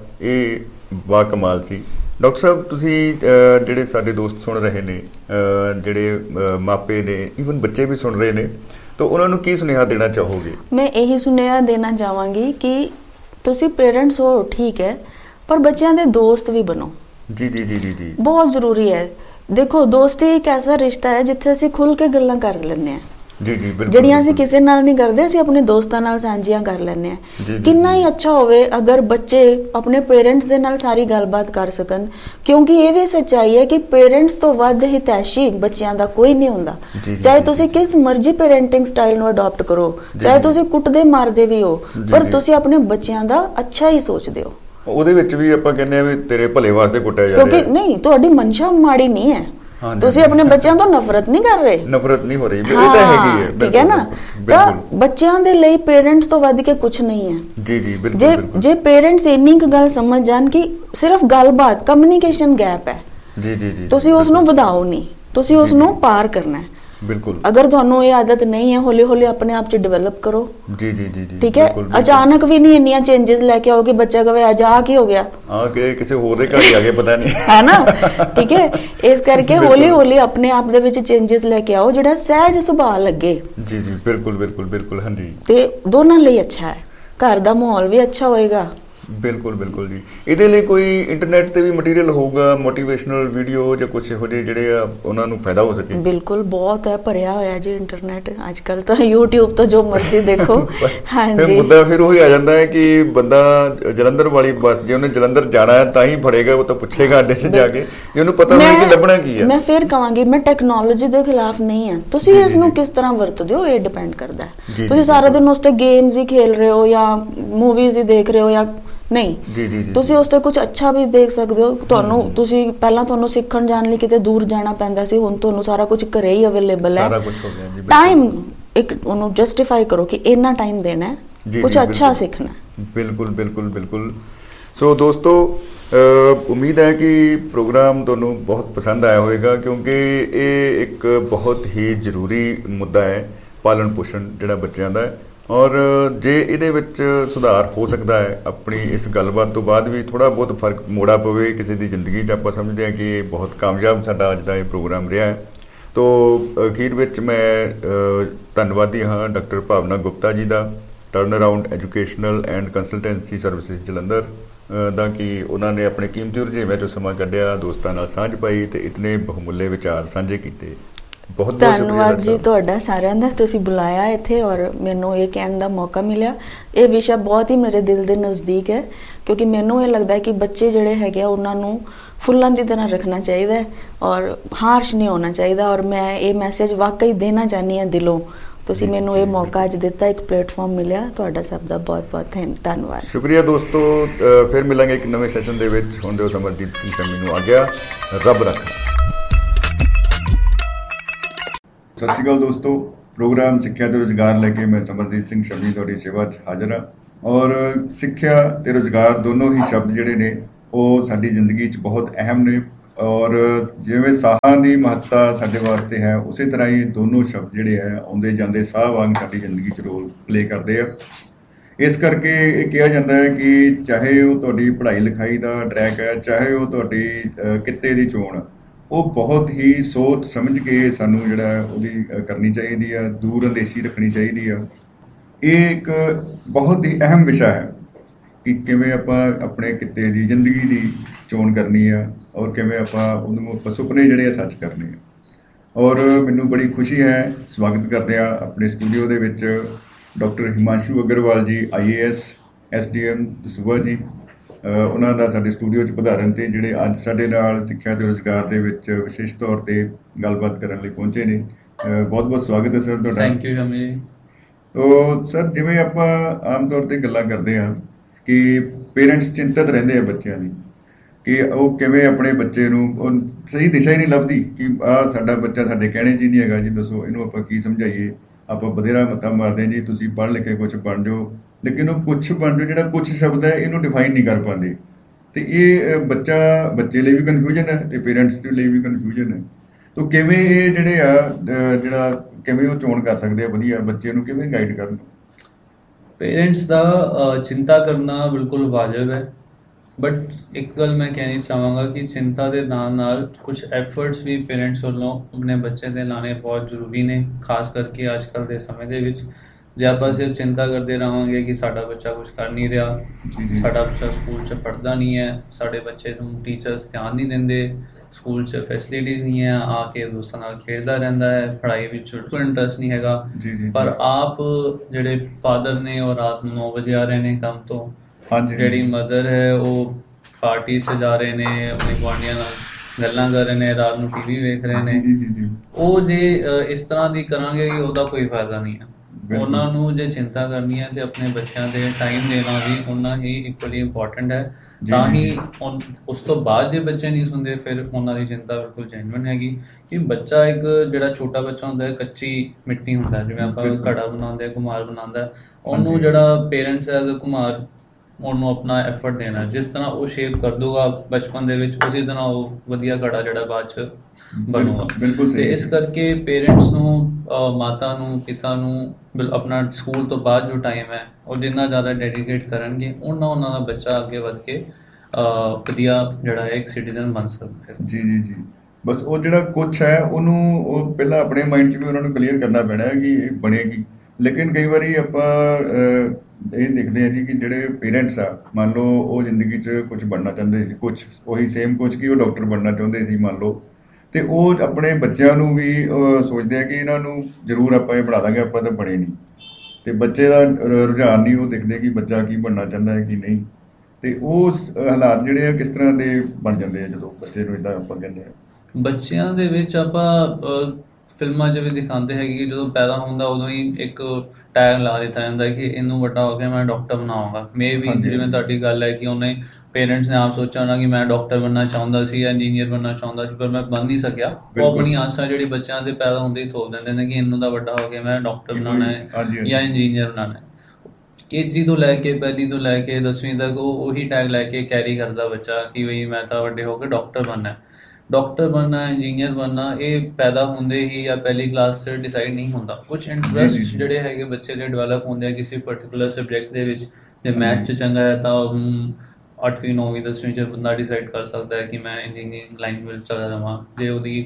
ਇਹ ਬਾ ਕਮਾਲ ਸੀ। ਡਾਕਟਰ ਸਾਹਿਬ, ਤੁਸੀਂ ਜਿਹੜੇ ਸਾਡੇ ਦੋਸਤ ਸੁਣ ਰਹੇ ਨੇ, ਜਿਹੜੇ ਮਾਪੇ ਨੇ, ਈਵਨ ਬੱਚੇ ਵੀ ਸੁਣ ਰਹੇ ਨੇ, ਤਾਂ ਉਹਨਾਂ ਨੂੰ ਕੀ ਸੁਨੇਹਾ ਦੇਣਾ ਚਾਹੋਗੇ? ਮੈਂ ਇਹੀ ਸੁਨੇਹਾ ਦੇਣਾ ਚਾਹਾਂਗੀ ਕਿ ਤੁਸੀਂ ਪੇਰੈਂਟਸ ਹੋ, ਠੀਕ ਹੈ, ਪਰ ਬੱਚਿਆਂ ਦੇ ਦੋਸਤ ਵੀ ਬਣੋ। ਜੀ ਜੀ ਜੀ ਜੀ ਜੀ, ਬਹੁਤ ਜ਼ਰੂਰੀ ਹੈ। ਦੇਖੋ, ਦੋਸਤੀ ਇੱਕ ਐਸਾ ਰਿਸ਼ਤਾ ਹੈ ਜਿੱਥੇ ਅਸੀਂ ਖੁੱਲ ਕੇ ਗੱਲਾਂ ਕਰ ਲੈਂਦੇ ਹਾਂ। ਜੀ ਜੀ ਬਿਲਕੁਲ। ਜਿਹੜੀਆਂ ਅਸੀਂ ਕਿਸੇ ਨਾਲ ਨਹੀਂ ਕਰਦੇ, ਅਸੀਂ ਆਪਣੇ ਦੋਸਤਾਂ ਨਾਲ ਸਾਂਝੀਆਂ ਕਰ ਲੈਂਦੇ ਹਾਂ। ਕਿੰਨਾ ਹੀ ਅੱਛਾ ਹੋਵੇ ਅਗਰ ਬੱਚੇ ਆਪਣੇ ਪੇਰੈਂਟਸ ਦੇ ਨਾਲ ਸਾਰੀ ਗੱਲਬਾਤ ਕਰ ਸਕਣ, ਕਿਉਂਕਿ ਇਹ ਵੀ ਸੱਚਾਈ ਹੈ ਕਿ ਪੇਰੈਂਟਸ ਤੋਂ ਵੱਧ ਹਿਤੈਸ਼ੀ ਬੱਚਿਆਂ ਦਾ ਕੋਈ ਨਹੀਂ ਹੁੰਦਾ। ਚਾਹੇ ਤੁਸੀਂ ਕਿਸ ਮਰਜ਼ੀ ਪੇਰੈਂਟਿੰਗ ਸਟਾਈਲ ਨੂੰ ਅਡਾਪਟ ਕਰੋ, ਚਾਹੇ ਤੁਸੀਂ ਕੁੱਟਦੇ ਮਾਰਦੇ ਵੀ ਹੋ, ਪਰ ਤੁਸੀਂ ਆਪਣੇ ਬੱਚਿਆਂ ਦਾ ਅੱਛਾ ਹੀ ਸੋਚਦੇ ਹੋ। ਉਹਦੇ ਵਿੱਚ ਵੀ ਆਪਾਂ ਕਹਿੰਦੇ ਆ ਵੀ ਤੇਰੇ ਭਲੇ ਵਾਸਤੇ ਕੁੱਟਿਆ ਜਾ ਰਿਹਾ, ਕਿਉਂਕਿ ਨਹੀਂ, ਤੁਹਾਡੀ ਮਨਸ਼ਾ ਮਾੜੀ ਨਹੀਂ ਹੈ। ਤੁਸੀਂ ਆਪਣੇ ਬੱਚਿਆਂ ਤੋਂ ਨਫ਼ਰਤ ਨਹੀਂ ਕਰ ਰਹੇ, ਨਫ਼ਰਤ ਨਹੀਂ ਹੋ ਰਹੀ, ਇਹ ਤਾਂ ਹੈਗੀ ਹੈ। ਠੀਕ ਹੈ ਨਾ। ਤਾਂ ਬੱਚਿਆਂ ਦੇ ਲਈ ਪੇਰੈਂਟਸ ਤੋਂ ਵੱਧ ਕੇ ਕੁਝ ਨਹੀਂ ਹੈ। ਜੀ ਜੀ ਬਿਲਕੁਲ। ਜੇ ਪੇਰੈਂਟਸ ਇੰਨੀ ਕੁ ਗੱਲ ਸਮਝ ਜਾਣ ਕਿ ਸਿਰਫ ਗੱਲਬਾਤ, ਕਮਿਊਨੀਕੇਸ਼ਨ ਗੈਪ ਹੈ, ਜੀ ਜੀ ਜੀ, ਤੁਸੀਂ ਉਸ ਨੂੰ ਵਧਾਓ ਨਹੀਂ, ਤੁਸੀਂ ਉਸ ਨੂੰ ਪਾਰ ਕਰਨਾ ਹੈ। ਬਿਲਕੁਲ। ਅਗਰ ਤੁਹਾਨੂੰ ਇਹ ਆਦਤ ਨਹੀਂ ਹੈ, ਹੌਲੀ ਹੌਲੀ ਆਪਣੇ ਆਪ 'ਚ ਡਿਵੈਲਪ ਕਰੋ। ਜੀ ਜੀ ਜੀ ਜੀ, ਠੀਕ ਹੈ। ਅਚਾਨਕ ਵੀ ਨਹੀਂ ਇੰਨੀਆਂ ਚੇਂਜਸ ਲੈ ਕੇ ਆਓਗੇ, ਬੱਚਾ ਕਹੇ ਅੱਜ ਆ ਕੀ ਹੋ ਗਿਆ, ਕਿ ਕਿਸੇ ਹੋਰ ਦੇ ਘਰ ਹੀ ਆ ਗਏ, ਪਤਾ ਨਹੀਂ, ਹੈ ਨਾ। ਠੀਕ ਹੈ। ਇਸ ਕਰਕੇ ਹੌਲੀ ਹੌਲੀ ਆਪਣੇ ਆਪ ਦੇ ਵਿੱਚ ਚੇਂਜਸ ਲੈ ਕੇ ਆਓ, ਜਿਹੜਾ ਸਹਿਜ ਸੁਭਾਅ ਲੱਗੇ। ਜੀ ਜੀ ਬਿਲਕੁਲ ਬਿਲਕੁਲ ਬਿਲਕੁਲ, ਹਾਂਜੀ। ਤੇ ਦੋਨਾਂ ਲਈ ਅੱਛਾ ਹੈ, ਘਰ ਦਾ ਮਾਹੌਲ ਵੀ ਅੱਛਾ ਹੋਏਗਾ। ਬਿਲਕੁਲ ਬਿਲਕੁਲ ਜੀ। ਇਹਦੇ ਲਈ ਕੋਈ ਇੰਟਰਨੈਟ ਤੇ ਵੀ ਮਟੀਰੀਅਲ ਹੋਊਗਾ, ਮੋਟੀਵੇਸ਼ਨਲ ਵੀਡੀਓ ਜਾਂ ਕੁਝ ਇਹੋ ਜਿਹੇ ਜਿਹੜੇ ਆ ਉਹਨਾਂ ਨੂੰ ਫਾਇਦਾ ਹੋ ਸਕੇ? ਬਿਲਕੁਲ, ਬਹੁਤ ਹੈ, ਭਰਿਆ ਹੋਇਆ ਜੀ ਇੰਟਰਨੈਟ ਅੱਜ ਕੱਲ ਤਾਂ। YouTube ਤੋਂ ਜੋ ਮਰਜ਼ੀ ਦੇਖੋ। ਹਾਂਜੀ। ਮੁੱਦਾ ਫਿਰ ਉਹੀ ਆ ਜਾਂਦਾ ਹੈ ਕਿ ਬੰਦਾ ਜਲੰਧਰ ਵਾਲੀ ਬੱਸ, ਜੇ ਉਹਨੇ ਜਲੰਧਰ ਜਾਣਾ ਹੈ ਤਾਂ ਹੀ ਫੜੇਗਾ, ਉਹ ਤਾਂ ਪੁੱਛੇਗਾ ਅੱਡੇ 'ਚ ਜਾ ਕੇ, ਜੇ ਉਹਨੂੰ ਪਤਾ ਨਹੀਂ ਕਿ ਲੱਭਣਾ ਕੀ ਹੈ। ਮੈਂ ਫਿਰ ਕਹਾਂਗੀ, ਮੈਂ ਟੈਕਨੋਲੋਜੀ ਦੇ ਖਿਲਾਫ ਨਹੀਂ ਹਾਂ, ਤੁਸੀਂ ਇਸ ਨੂੰ ਕਿਸ ਤਰ੍ਹਾਂ ਵਰਤਦੇ ਹੋ ਇਹ ਡਿਪੈਂਡ ਕਰਦਾ ਹੈ। ਤੁਸੀਂ ਸਾਰਾ ਦਿਨ ਉਸ ਤੇ ਗੇਮਸ ਹੀ ਖੇਲ ਰਹੇ ਹੋ ਜਾਂ ਮੂਵੀਜ਼ ਹੀ ਦੇਖ ਰਹੇ ਹੋ ਜਾਂ ਨਹੀਂ, ਤੁਸੀਂ ਉਸ ਤੇ ਕੁਝ ਅੱਛਾ ਵੀ ਦੇਖ ਸਕਦੇ ਹੋ। ਤੁਸੀਂ ਪਹਿਲਾਂ ਤੁਹਾਨੂੰ ਸਿੱਖਣ ਜਾਣ ਲਈ ਕਿਤੇ ਦੂਰ ਜਾਣਾ ਪੈਂਦਾ ਸੀ, ਹੁਣ ਤੁਹਾਨੂੰ ਸਾਰਾ ਕੁਝ ਘਰੇ ਹੀ ਅਵੇਲੇਬਲ ਹੈ। ਸਾਰਾ ਕੁਝ ਹੋ ਗਿਆ ਜੀ। ਟਾਈਮ ਇੱਕ ਉਹਨੂੰ ਜਸਟੀਫਾਈ ਕਰੋ ਕਿ ਇੰਨਾ ਟਾਈਮ ਦੇਣਾ ਹੈ, ਕੁਝ ਅੱਛਾ ਸਿੱਖਣਾ ਹੈ। ਬਿਲਕੁਲ ਬਿਲਕੁਲ ਬਿਲਕੁਲ। ਸੋ ਦੋਸਤੋ, ਉਮੀਦ ਹੈ ਕਿ ਪ੍ਰੋਗਰਾਮ ਤੁਹਾਨੂੰ ਬਹੁਤ ਪਸੰਦ ਆਇਆ ਹੋਵੇਗਾ, ਕਿਉਂਕਿ ਇਹ ਇੱਕ ਬਹੁਤ ਹੀ ਜ਼ਰੂਰੀ ਮੁੱਦਾ ਹੈ, ਪਾਲਣ ਪੋਸ਼ਣ ਜਿਹੜਾ ਬੱਚਿਆਂ ਦਾ ਹੈ। ਔਰ ਜੇ ਇਹਦੇ ਵਿੱਚ ਸੁਧਾਰ ਹੋ ਸਕਦਾ ਹੈ, ਆਪਣੀ ਇਸ ਗੱਲਬਾਤ ਤੋਂ ਬਾਅਦ ਵੀ ਥੋੜ੍ਹਾ ਬਹੁਤ ਫਰਕ ਮੋੜਾ ਪਵੇ ਕਿਸੇ ਦੀ ਜ਼ਿੰਦਗੀ 'ਚ, ਆਪਾਂ ਸਮਝਦੇ ਹਾਂ ਕਿ ਇਹ ਬਹੁਤ ਕਾਮਯਾਬ ਸਾਡਾ ਅੱਜ ਦਾ ਇਹ ਪ੍ਰੋਗਰਾਮ ਰਿਹਾ ਹੈ। ਤੋ ਅਖੀਰ ਵਿੱਚ ਮੈਂ ਧੰਨਵਾਦੀ ਹਾਂ ਡਾਕਟਰ ਭਾਵਨਾ ਗੁਪਤਾ ਜੀ ਦਾ, turn around educational and consultancy services Jalandhar ਦਾ, ਕਿ ਉਹਨਾਂ ਨੇ ਆਪਣੇ ਕੀਮਤੀ ਰੁਝੇਵਿਆਂ 'ਚੋਂ ਸਮਾਂ ਕੱਢਿਆ, ਦੋਸਤਾਂ ਨਾਲ ਸਾਂਝ ਪਾਈ ਤੇ ਇਤਨੇ ਬਹੁਮੁੱਲੇ ਵਿਚਾਰ ਸਾਂਝੇ ਕੀਤੇ। ਬਹੁਤ ਬਹੁਤ ਧੰਨਵਾਦ ਜੀ ਤੁਹਾਡਾ ਸਾਰਿਆਂ ਦਾ, ਤੁਸੀਂ ਬੁਲਾਇਆ ਇੱਥੇ ਔਰ ਮੈਨੂੰ ਇਹ ਕਹਿਣ ਦਾ ਮੌਕਾ ਮਿਲਿਆ। ਇਹ ਵਿਸ਼ਾ ਬਹੁਤ ਹੀ ਮੇਰੇ ਦਿਲ ਦੇ ਨਜ਼ਦੀਕ ਹੈ, ਕਿਉਂਕਿ ਮੈਨੂੰ ਇਹ ਲੱਗਦਾ ਹੈ ਕਿ ਬੱਚੇ ਜਿਹੜੇ ਹੈਗੇ ਆ ਉਹਨਾਂ ਨੂੰ ਫੁੱਲਾਂ ਦੀ ਤਰ੍ਹਾਂ ਰੱਖਣਾ ਚਾਹੀਦਾ ਹੈ ਔਰ ਹਾਰਸ਼ ਨਹੀਂ ਹੋਣਾ ਚਾਹੀਦਾ। ਔਰ ਮੈਂ ਇਹ ਮੈਸੇਜ ਵਾਕਈ ਦੇਣਾ ਚਾਹੁੰਦੀ ਹਾਂ ਦਿਲੋਂ। ਤੁਸੀਂ ਮੈਨੂੰ ਇਹ ਮੌਕਾ ਅੱਜ ਦਿੱਤਾ, ਇੱਕ ਪਲੇਟਫਾਰਮ ਮਿਲਿਆ, ਤੁਹਾਡਾ ਸਭ ਦਾ ਬਹੁਤ ਬਹੁਤ ਧੰਨਵਾਦ। ਸ਼ੁਕਰੀਆ ਦੋਸਤੋ, ਫਿਰ ਮਿਲਾਂਗੇ ਇੱਕ ਨਵੇਂ ਸੈਸ਼ਨ ਦੇ ਵਿੱਚ। ਹੁਣ ਦਿਓ ਸਮਰਜੀਤ ਸਿੰਘ ਸ਼ਮੀ ਨੂੰ ਆ ਗਿਆ, ਰੱਬ ਰੱਖਾ। ਸਤਿ ਸ਼੍ਰੀ ਅਕਾਲ ਦੋਸਤੋ, ਪ੍ਰੋਗਰਾਮ ਸਿੱਖਿਆ ਤੇ ਰੁਜ਼ਗਾਰ ਲੈ ਕੇ ਮੈਂ ਸਮਰਜੀਤ ਸਿੰਘ ਸ਼ਮੀ ਤੁਹਾਡੀ ਸੇਵਾ 'ਚ ਹਾਜ਼ਰ ਹਾਂ। ਔਰ ਸਿੱਖਿਆ ਤੇ ਰੁਜ਼ਗਾਰ ਦੋਨੋਂ ਹੀ ਸ਼ਬਦ ਜਿਹੜੇ ਨੇ ਉਹ ਸਾਡੀ ਜ਼ਿੰਦਗੀ 'ਚ ਬਹੁਤ ਅਹਿਮ ਨੇ। ਔਰ ਜਿਵੇਂ ਸਾਹਾਂ ਦੀ ਮਹੱਤਤਾ ਸਾਡੇ ਵਾਸਤੇ ਹੈ, ਉਸੇ ਤਰ੍ਹਾਂ ਹੀ ਦੋਨੋਂ ਸ਼ਬਦ ਜਿਹੜੇ ਹੈ ਆਉਂਦੇ ਜਾਂਦੇ ਸਾਹ ਵਾਂਗ ਸਾਡੀ ਜ਼ਿੰਦਗੀ 'ਚ ਰੋਲ ਪਲੇ ਕਰਦੇ ਆ। ਇਸ ਕਰਕੇ ਇਹ ਕਿਹਾ ਜਾਂਦਾ ਹੈ ਕਿ ਚਾਹੇ ਉਹ ਤੁਹਾਡੀ ਪੜ੍ਹਾਈ ਲਿਖਾਈ ਦਾ ਟਰੈਕ ਹੈ, ਚਾਹੇ ਉਹ ਤੁਹਾਡੀ ਕਿੱਤੇ ਦੀ ਚੋਣ, ਉਹ ਬਹੁਤ ਹੀ ਸੋਚ ਸਮਝ ਕੇ ਸਾਨੂੰ ਜਿਹੜਾ ਉਹਦੀ ਕਰਨੀ ਚਾਹੀਦੀ ਆ, ਦੂਰ ਅੰਦੇਸ਼ੀ ਰੱਖਣੀ ਚਾਹੀਦੀ ਆ। ਇਹ ਇੱਕ ਬਹੁਤ ਹੀ ਅਹਿਮ ਵਿਸ਼ਾ ਹੈ ਕਿ ਕਿਵੇਂ ਆਪਾਂ ਆਪਣੇ ਕਿੱਤੇ ਦੀ ਜ਼ਿੰਦਗੀ ਦੀ ਚੋਣ ਕਰਨੀ ਆ ਔਰ ਕਿਵੇਂ ਆਪਾਂ ਸੁਪਨੇ ਜਿਹੜੇ ਆ ਸੱਚ ਕਰਨੇ ਆ। ਔਰ ਮੈਨੂੰ ਬੜੀ ਖੁਸ਼ੀ ਹੈ, ਸਵਾਗਤ ਕਰਦੇ ਆ ਆਪਣੇ ਸਟੂਡੀਓ ਦੇ ਵਿੱਚ ਡਾਕਟਰ ਹਿਮਾਂਸ਼ੂ ਅਗਰਵਾਲ ਜੀ, IAS SDM ਦਸੂਹਾ ਜੀ। ਉਹਨਾਂ ਦਾ ਸਾਡੇ ਸਟੂਡੀਓ 'ਚ ਪਧਾਰਨ ਤੇ ਜਿਹੜੇ ਅੱਜ ਸਾਡੇ ਨਾਲ ਸਿੱਖਿਆ ਤੇ ਰੁਜ਼ਗਾਰ ਦੇ ਵਿੱਚ ਵਿਸ਼ੇਸ਼ ਤੌਰ ਤੇ ਗੱਲਬਾਤ ਕਰਨ ਲਈ ਪਹੁੰਚੇ ਨੇ। ਬਹੁਤ ਬਹੁਤ ਸਵਾਗਤ ਹੈ ਸਰ ਤੁਹਾਡਾ। ਥੈਂਕ ਯੂ ਸ਼ਮੀ ਜੀ। ਤੋ ਸਰ, ਜਿਵੇਂ ਆਪਾਂ ਆਮ ਤੌਰ ਤੇ ਗੱਲਾਂ ਕਰਦੇ ਹਾਂ ਕਿ ਪੇਰੈਂਟਸ ਚਿੰਤਤ ਰਹਿੰਦੇ ਆ ਬੱਚਿਆਂ ਦੀ ਕਿ ਉਹ ਕਿਵੇਂ ਆਪਣੇ ਬੱਚੇ ਨੂੰ ਸਹੀ ਦਿਸ਼ਾ ਹੀ ਨਹੀਂ ਲੱਭਦੀ ਕਿ ਆਹ ਸਾਡਾ ਬੱਚਾ ਸਾਡੇ ਕਹਿਣੇ 'ਚ ਹੀ ਨਹੀਂ ਹੈਗਾ ਜੀ, ਦੱਸੋ ਇਹਨੂੰ ਆਪਾਂ ਕੀ ਸਮਝਾਈਏ। ਆਪਾਂ ਬਥੇਰਾ ਮੱਤਾ ਮਾਰਦੇ ਹਾਂ ਜੀ, ਤੁਸੀਂ ਪੜ੍ਹ ਲਿਖ ਕੇ ਕੁਛ ਬਣ ਜਾਓ, ਲੇਕਿਨ ਉਹ ਕੁਛ ਬਣ ਜਾਓ ਜਿਹੜਾ ਕੁਛ ਸ਼ਬਦ ਹੈ ਇਹਨੂੰ ਡਿਫਾਈਨ ਨਹੀਂ ਕਰ ਪਾਉਂਦੇ। ਤੇ ਇਹ ਬੱਚੇ ਲਈ ਵੀ ਕਨਫਿਊਜ਼ਨ ਹੈ ਤੇ ਪੇਰੈਂਟਸ ਦੇ ਲਈ ਵੀ ਕਨਫਿਊਜ਼ਨ ਹੈ। ਤੋ ਕਿਵੇਂ ਇਹ ਜਿਹੜੇ ਆ ਕਿਵੇਂ ਉਹ ਚੋਣ ਕਰ ਸਕਦੇ ਆ ਵਧੀਆ ਬੱਚੇ ਨੂੰ, ਕਿਵੇਂ ਗਾਈਡ ਕਰਨ? ਪੇਰੈਂਟਸ ਦਾ ਚਿੰਤਾ ਕਰਨਾ ਬਿਲਕੁਲ ਵਾਜਬ ਹੈ, ਬਟ ਇੱਕ ਗੱਲ ਮੈਂ ਕਹਿਣੀ ਚਾਹਾਂਗਾ ਕਿ ਚਿੰਤਾ ਦੇ ਨਾਲ ਕੁਝ ਐਫਰਟਸ ਵੀ ਪੇਰੈਂਟਸ ਵੱਲੋਂ ਆਪਣੇ ਬੱਚੇ ਦੇ ਲਾਣੇ ਬਹੁਤ ਜ਼ਰੂਰੀ ਨੇ, ਖਾਸ ਕਰਕੇ ਅੱਜ ਕੱਲ੍ਹ ਦੇ ਸਮੇਂ ਦੇ ਵਿੱਚ। ਜੇ ਆਪਾਂ ਸਿਰਫ ਚਿੰਤਾ ਕਰਦੇ ਰਹਾਂਗੇ ਕਿ ਸਾਡਾ ਬੱਚਾ ਕੁਝ ਕਰ ਨਹੀਂ ਰਿਹਾ, ਸਾਡਾ ਬੱਚਾ ਸਕੂਲ 'ਚ ਪੜ੍ਹਦਾ ਨਹੀਂ ਹੈ, ਸਾਡੇ ਬੱਚੇ ਨੂੰ ਟੀਚਰਸ ਧਿਆਨ ਨਹੀਂ ਦਿੰਦੇ, ਸਕੂਲ 'ਚ ਫੈਸਿਲਿਟੀਜ਼ ਨਹੀਂ ਹੈ, ਆ ਕੇ ਦੋਸਤਾਂ ਨਾਲ ਖੇਡਦਾ ਰਹਿੰਦਾ ਹੈ, ਪੜ੍ਹਾਈ ਵਿੱਚ ਕੋਈ ਇੰਟਰਸਟ ਨਹੀਂ ਹੈਗਾ। ਪਰ ਆਪ ਜਿਹੜੇ ਫਾਦਰ ਨੇ ਉਹ ਰਾਤ ਨੂੰ 9 ਵਜੇ ਆ ਰਹੇ ਨੇ ਕੰਮ ਤੋਂ, ਜਿਹੜੀ ਮਦਰ ਹੈ ਉਹ ਪਾਰਟੀ 'ਚ ਜਾ ਰਹੇ ਨੇ, ਆਪਣੇ ਗੁਆਂਢੀਆਂ ਨਾਲ ਗੱਲਾਂ ਕਰ ਰਹੇ ਨੇ, ਰਾਤ ਨੂੰ TV ਵੇਖ ਰਹੇ ਨੇ। ਉਹ ਜੇ ਇਸ ਤਰ੍ਹਾਂ ਦੀ ਕਰਾਂਗੇ ਕਿ ਉਹਦਾ ਕੋਈ ਫਾਇਦਾ ਨਹੀਂ ਹੈ। ਉਹਨਾਂ ਨੂੰ ਜੇ ਚਿੰਤਾ ਕਰਨੀ ਹੈ ਤੇ ਆਪਣੇ ਬੱਚਿਆਂ ਦੇ ਟਾਈਮ ਦੇਣਾ ਵੀ ਉਹਨਾਂ ਹੀ ਇਕੁਅਲੀ ਇੰਪੋਰਟੈਂਟ ਹੈ। ਤਾਂ ਹੀ ਉਸ ਤੋਂ ਬਾਅਦ ਜੇ ਬੱਚੇ ਨਹੀਂ ਸੁਣਦੇ ਫਿਰ ਉਹਨਾਂ ਦੀ ਚਿੰਤਾ ਬਿਲਕੁਲ ਜੈਨੂਇਨ ਹੈਗੀ ਕਿ ਬੱਚਾ ਇੱਕ ਜਿਹੜਾ ਛੋਟਾ ਬੱਚਾ ਹੁੰਦਾ ਹੈ, ਕੱਚੀ ਮਿੱਟੀ ਹੁੰਦਾ, ਜਿਵੇਂ ਆਪਾਂ ਘੜਾ ਬਣਾਉਂਦੇ, ਘੁਮਾਰ ਬਣਾਉਂਦਾ, ਉਹਨੂੰ ਜਿਹੜਾ ਪੇਰੈਂਟਸ ਹੈ ਘੁਮਾਰ ਉਹਨੂੰ ਆਪਣਾ ਐਫਰਟ ਦੇਣਾ, ਜਿਸ ਤਰ੍ਹਾਂ ਉਹ ਸ਼ੇਪ ਕਰ ਦੂਗਾ ਬਚਪਨ ਦੇ ਵਿੱਚ, ਉਸੇ ਤਰ੍ਹਾਂ ਉਹ ਵਧੀਆ ਘੜਾ ਜਿਹੜਾ ਬਾਅਦ 'ਚ ਬਣੂਗਾ। ਤੇ ਇਸ ਕਰਕੇ ਪੇਰੈਂਟਸ ਨੂੰ, ਮਾਤਾ ਨੂੰ, ਪਿਤਾ ਨੂੰ ਆਪਣਾ ਸਕੂਲ ਤੋਂ ਬਾਅਦ ਜੋ ਟਾਈਮ ਹੈ ਉਹ ਜਿੰਨਾ ਜ਼ਿਆਦਾ ਡੈਡੀਕੇਟ ਕਰਨਗੇ ਉਹਨਾਂ ਦਾ ਬੱਚਾ ਅੱਗੇ ਵੱਧ ਕੇ ਵਧੀਆ ਜਿਹੜਾ ਹੈ ਇੱਕ ਸਿਟੀਜ਼ਨ ਬਣ ਸਕਦਾ ਹੈ। ਜੀ। ਬਸ ਉਹ ਜਿਹੜਾ ਕੁਛ ਹੈ ਉਹਨੂੰ ਉਹ ਪਹਿਲਾਂ ਆਪਣੇ ਮਾਈਂਡ 'ਚ ਵੀ ਉਹਨਾਂ ਨੂੰ ਕਲੀਅਰ ਕਰਨਾ ਪੈਣਾ ਹੈ ਕਿ ਇਹ ਬਣੇਗੀ। ਲੇਕਿਨ ਕਈ ਵਾਰੀ ਆਪਾਂ ਇਹ ਦੇਖਦੇ ਹਾਂ ਜੀ ਕਿ ਜਿਹੜੇ ਪੇਰੈਂਟਸ ਆ, ਮੰਨ ਲਓ ਉਹ ਜ਼ਿੰਦਗੀ 'ਚ ਕੁਝ ਬਣਨਾ ਚਾਹੁੰਦੇ ਸੀ, ਕੁਛ ਉਹੀ ਸੇਮ ਕੁਛ ਕਿ ਉਹ ਡਾਕਟਰ ਬਣਨਾ ਚਾਹੁੰਦੇ ਸੀ ਮੰਨ ਲਓ, ਤੇ ਉਹ ਆਪਣੇ ਬੱਚਿਆਂ ਨੂੰ ਵੀ ਸੋਚਦੇ ਆ ਕਿ ਇਹਨਾਂ ਨੂੰ ਜ਼ਰੂਰ ਆਪਾਂ ਇਹ ਬਣਾ ਦਾਂਗੇ, ਆਪਾਂ ਤਾਂ ਬਣੇ ਨਹੀਂ। ਤੇ ਬੱਚੇ ਦਾ ਰੁਝਾਨ ਨਹੀਂ ਉਹ ਦੇਖਦੇ ਕਿ ਬੱਚਾ ਕੀ ਬਣਨਾ ਚਾਹੁੰਦਾ ਹੈ ਕੀ ਨਹੀਂ। ਤੇ ਉਹ ਹਾਲਾਤ ਜਿਹੜੇ ਆ ਕਿਸ ਤਰ੍ਹਾਂ ਦੇ ਬਣ ਜਾਂਦੇ ਆ ਜਦੋਂ ਬੱਚੇ ਨੂੰ ਇੱਦਾਂ ਆਪਾਂ ਕਹਿੰਦੇ ਆ? ਬੱਚਿਆਂ ਦੇ ਵਿੱਚ ਆਪਾਂ ਫਿਲਮਾਂ 'ਚ ਵੀ ਦਿਖਾਉਂਦੇ ਹੈਗੇ ਕਿ ਜਦੋਂ ਪੈਦਾ ਹੁੰਦਾ ਉਦੋਂ ਹੀ ਇੱਕ ਟੈਗ ਲਾ ਦਿੱਤਾ ਜਾਂਦਾ ਕਿ ਇਹਨੂੰ ਵੱਡਾ ਹੋ ਕੇ ਮੈਂ ਡਾਕਟਰ ਬਣਾਵਾਂਗਾ। ਮੇ ਵੀ ਜਿਵੇਂ ਤੁਹਾਡੀ ਗੱਲ ਹੈ ਕਿ ਉਹਨੇ ਪੇਰੈਂਟਸ ਨੇ ਆਪ ਸੋਚਿਆ ਹੋਣਾ ਕਿ ਮੈਂ ਡਾਕਟਰ ਬਣਨਾ ਚਾਹੁੰਦਾ ਸੀ ਜਾਂ ਇੰਜੀਨੀਅਰ ਬਣਨਾ ਚਾਹੁੰਦਾ ਸੀ, ਪਰ ਮੈਂ ਬਣ ਨਹੀਂ ਸਕਿਆ। ਉਹ ਆਪਣੀ ਆਸਾਂ ਜਿਹੜੀ ਬੱਚਿਆਂ ਦੇ ਪੈਦਾ ਹੁੰਦੇ ਹੀ ਥੋਪ ਦਿੰਦੇ ਨੇ ਕਿ ਇਹਨੂੰ ਤਾਂ ਵੱਡਾ ਹੋ ਕੇ ਮੈਂ ਡਾਕਟਰ ਬਣਾਉਣਾ ਹੈ ਜਾਂ ਇੰਜੀਨੀਅਰ ਬਣਾਉਣਾ ਹੈ। KG ਤੋਂ ਲੈ ਕੇ, ਪਹਿਲੀ ਤੋਂ ਲੈ ਕੇ 10ਵੀਂ ਤੱਕ ਉਹ ਉਹੀ ਟੈਗ ਲੈ ਕੇ ਕੈਰੀ ਕਰਦਾ ਬੱਚਾ ਕਿ ਬਈ ਮੈਂ ਤਾਂ ਵੱਡੇ ਹੋ ਕੇ ਡਾਕਟਰ ਬਣਨਾ ਇੰਜੀਨੀਅਰ ਬਣਨਾ। ਇਹ ਪੈਦਾ ਹੁੰਦੇ ਹੀ ਜਾਂ ਪਹਿਲੀ ਕਲਾਸ 'ਚ ਡਿਸਾਈਡ ਨਹੀਂ ਹੁੰਦਾ। ਕੁਝ ਇੰਟਰਸਟ ਜਿਹੜੇ ਹੈਗੇ ਬੱਚੇ ਦੇ ਡਿਵੈਲਪ ਹੁੰਦੇ ਆ ਕਿਸੇ ਪਰਟੀਕੂਲਰ ਸਬਜੈਕਟ ਦੇ ਵਿੱਚ। ਜੇ ਮੈਥ 'ਚ ਚੰਗਾ ਹੈ ਤਾਂ 8ਵੀਂ 9ਵੀਂ 10ਵੀਂ 'ਚ ਬੰਦਾ ਡਿਸਾਈਡ ਕਰ ਸਕਦਾ ਹੈ ਕਿ ਮੈਂ ਇੰਜੀਨੀਅਰਿੰਗ ਲਾਈਨ ਵਿੱਚ ਚਲਾ ਜਾਵਾਂ। ਜੇ ਉਹਦੀ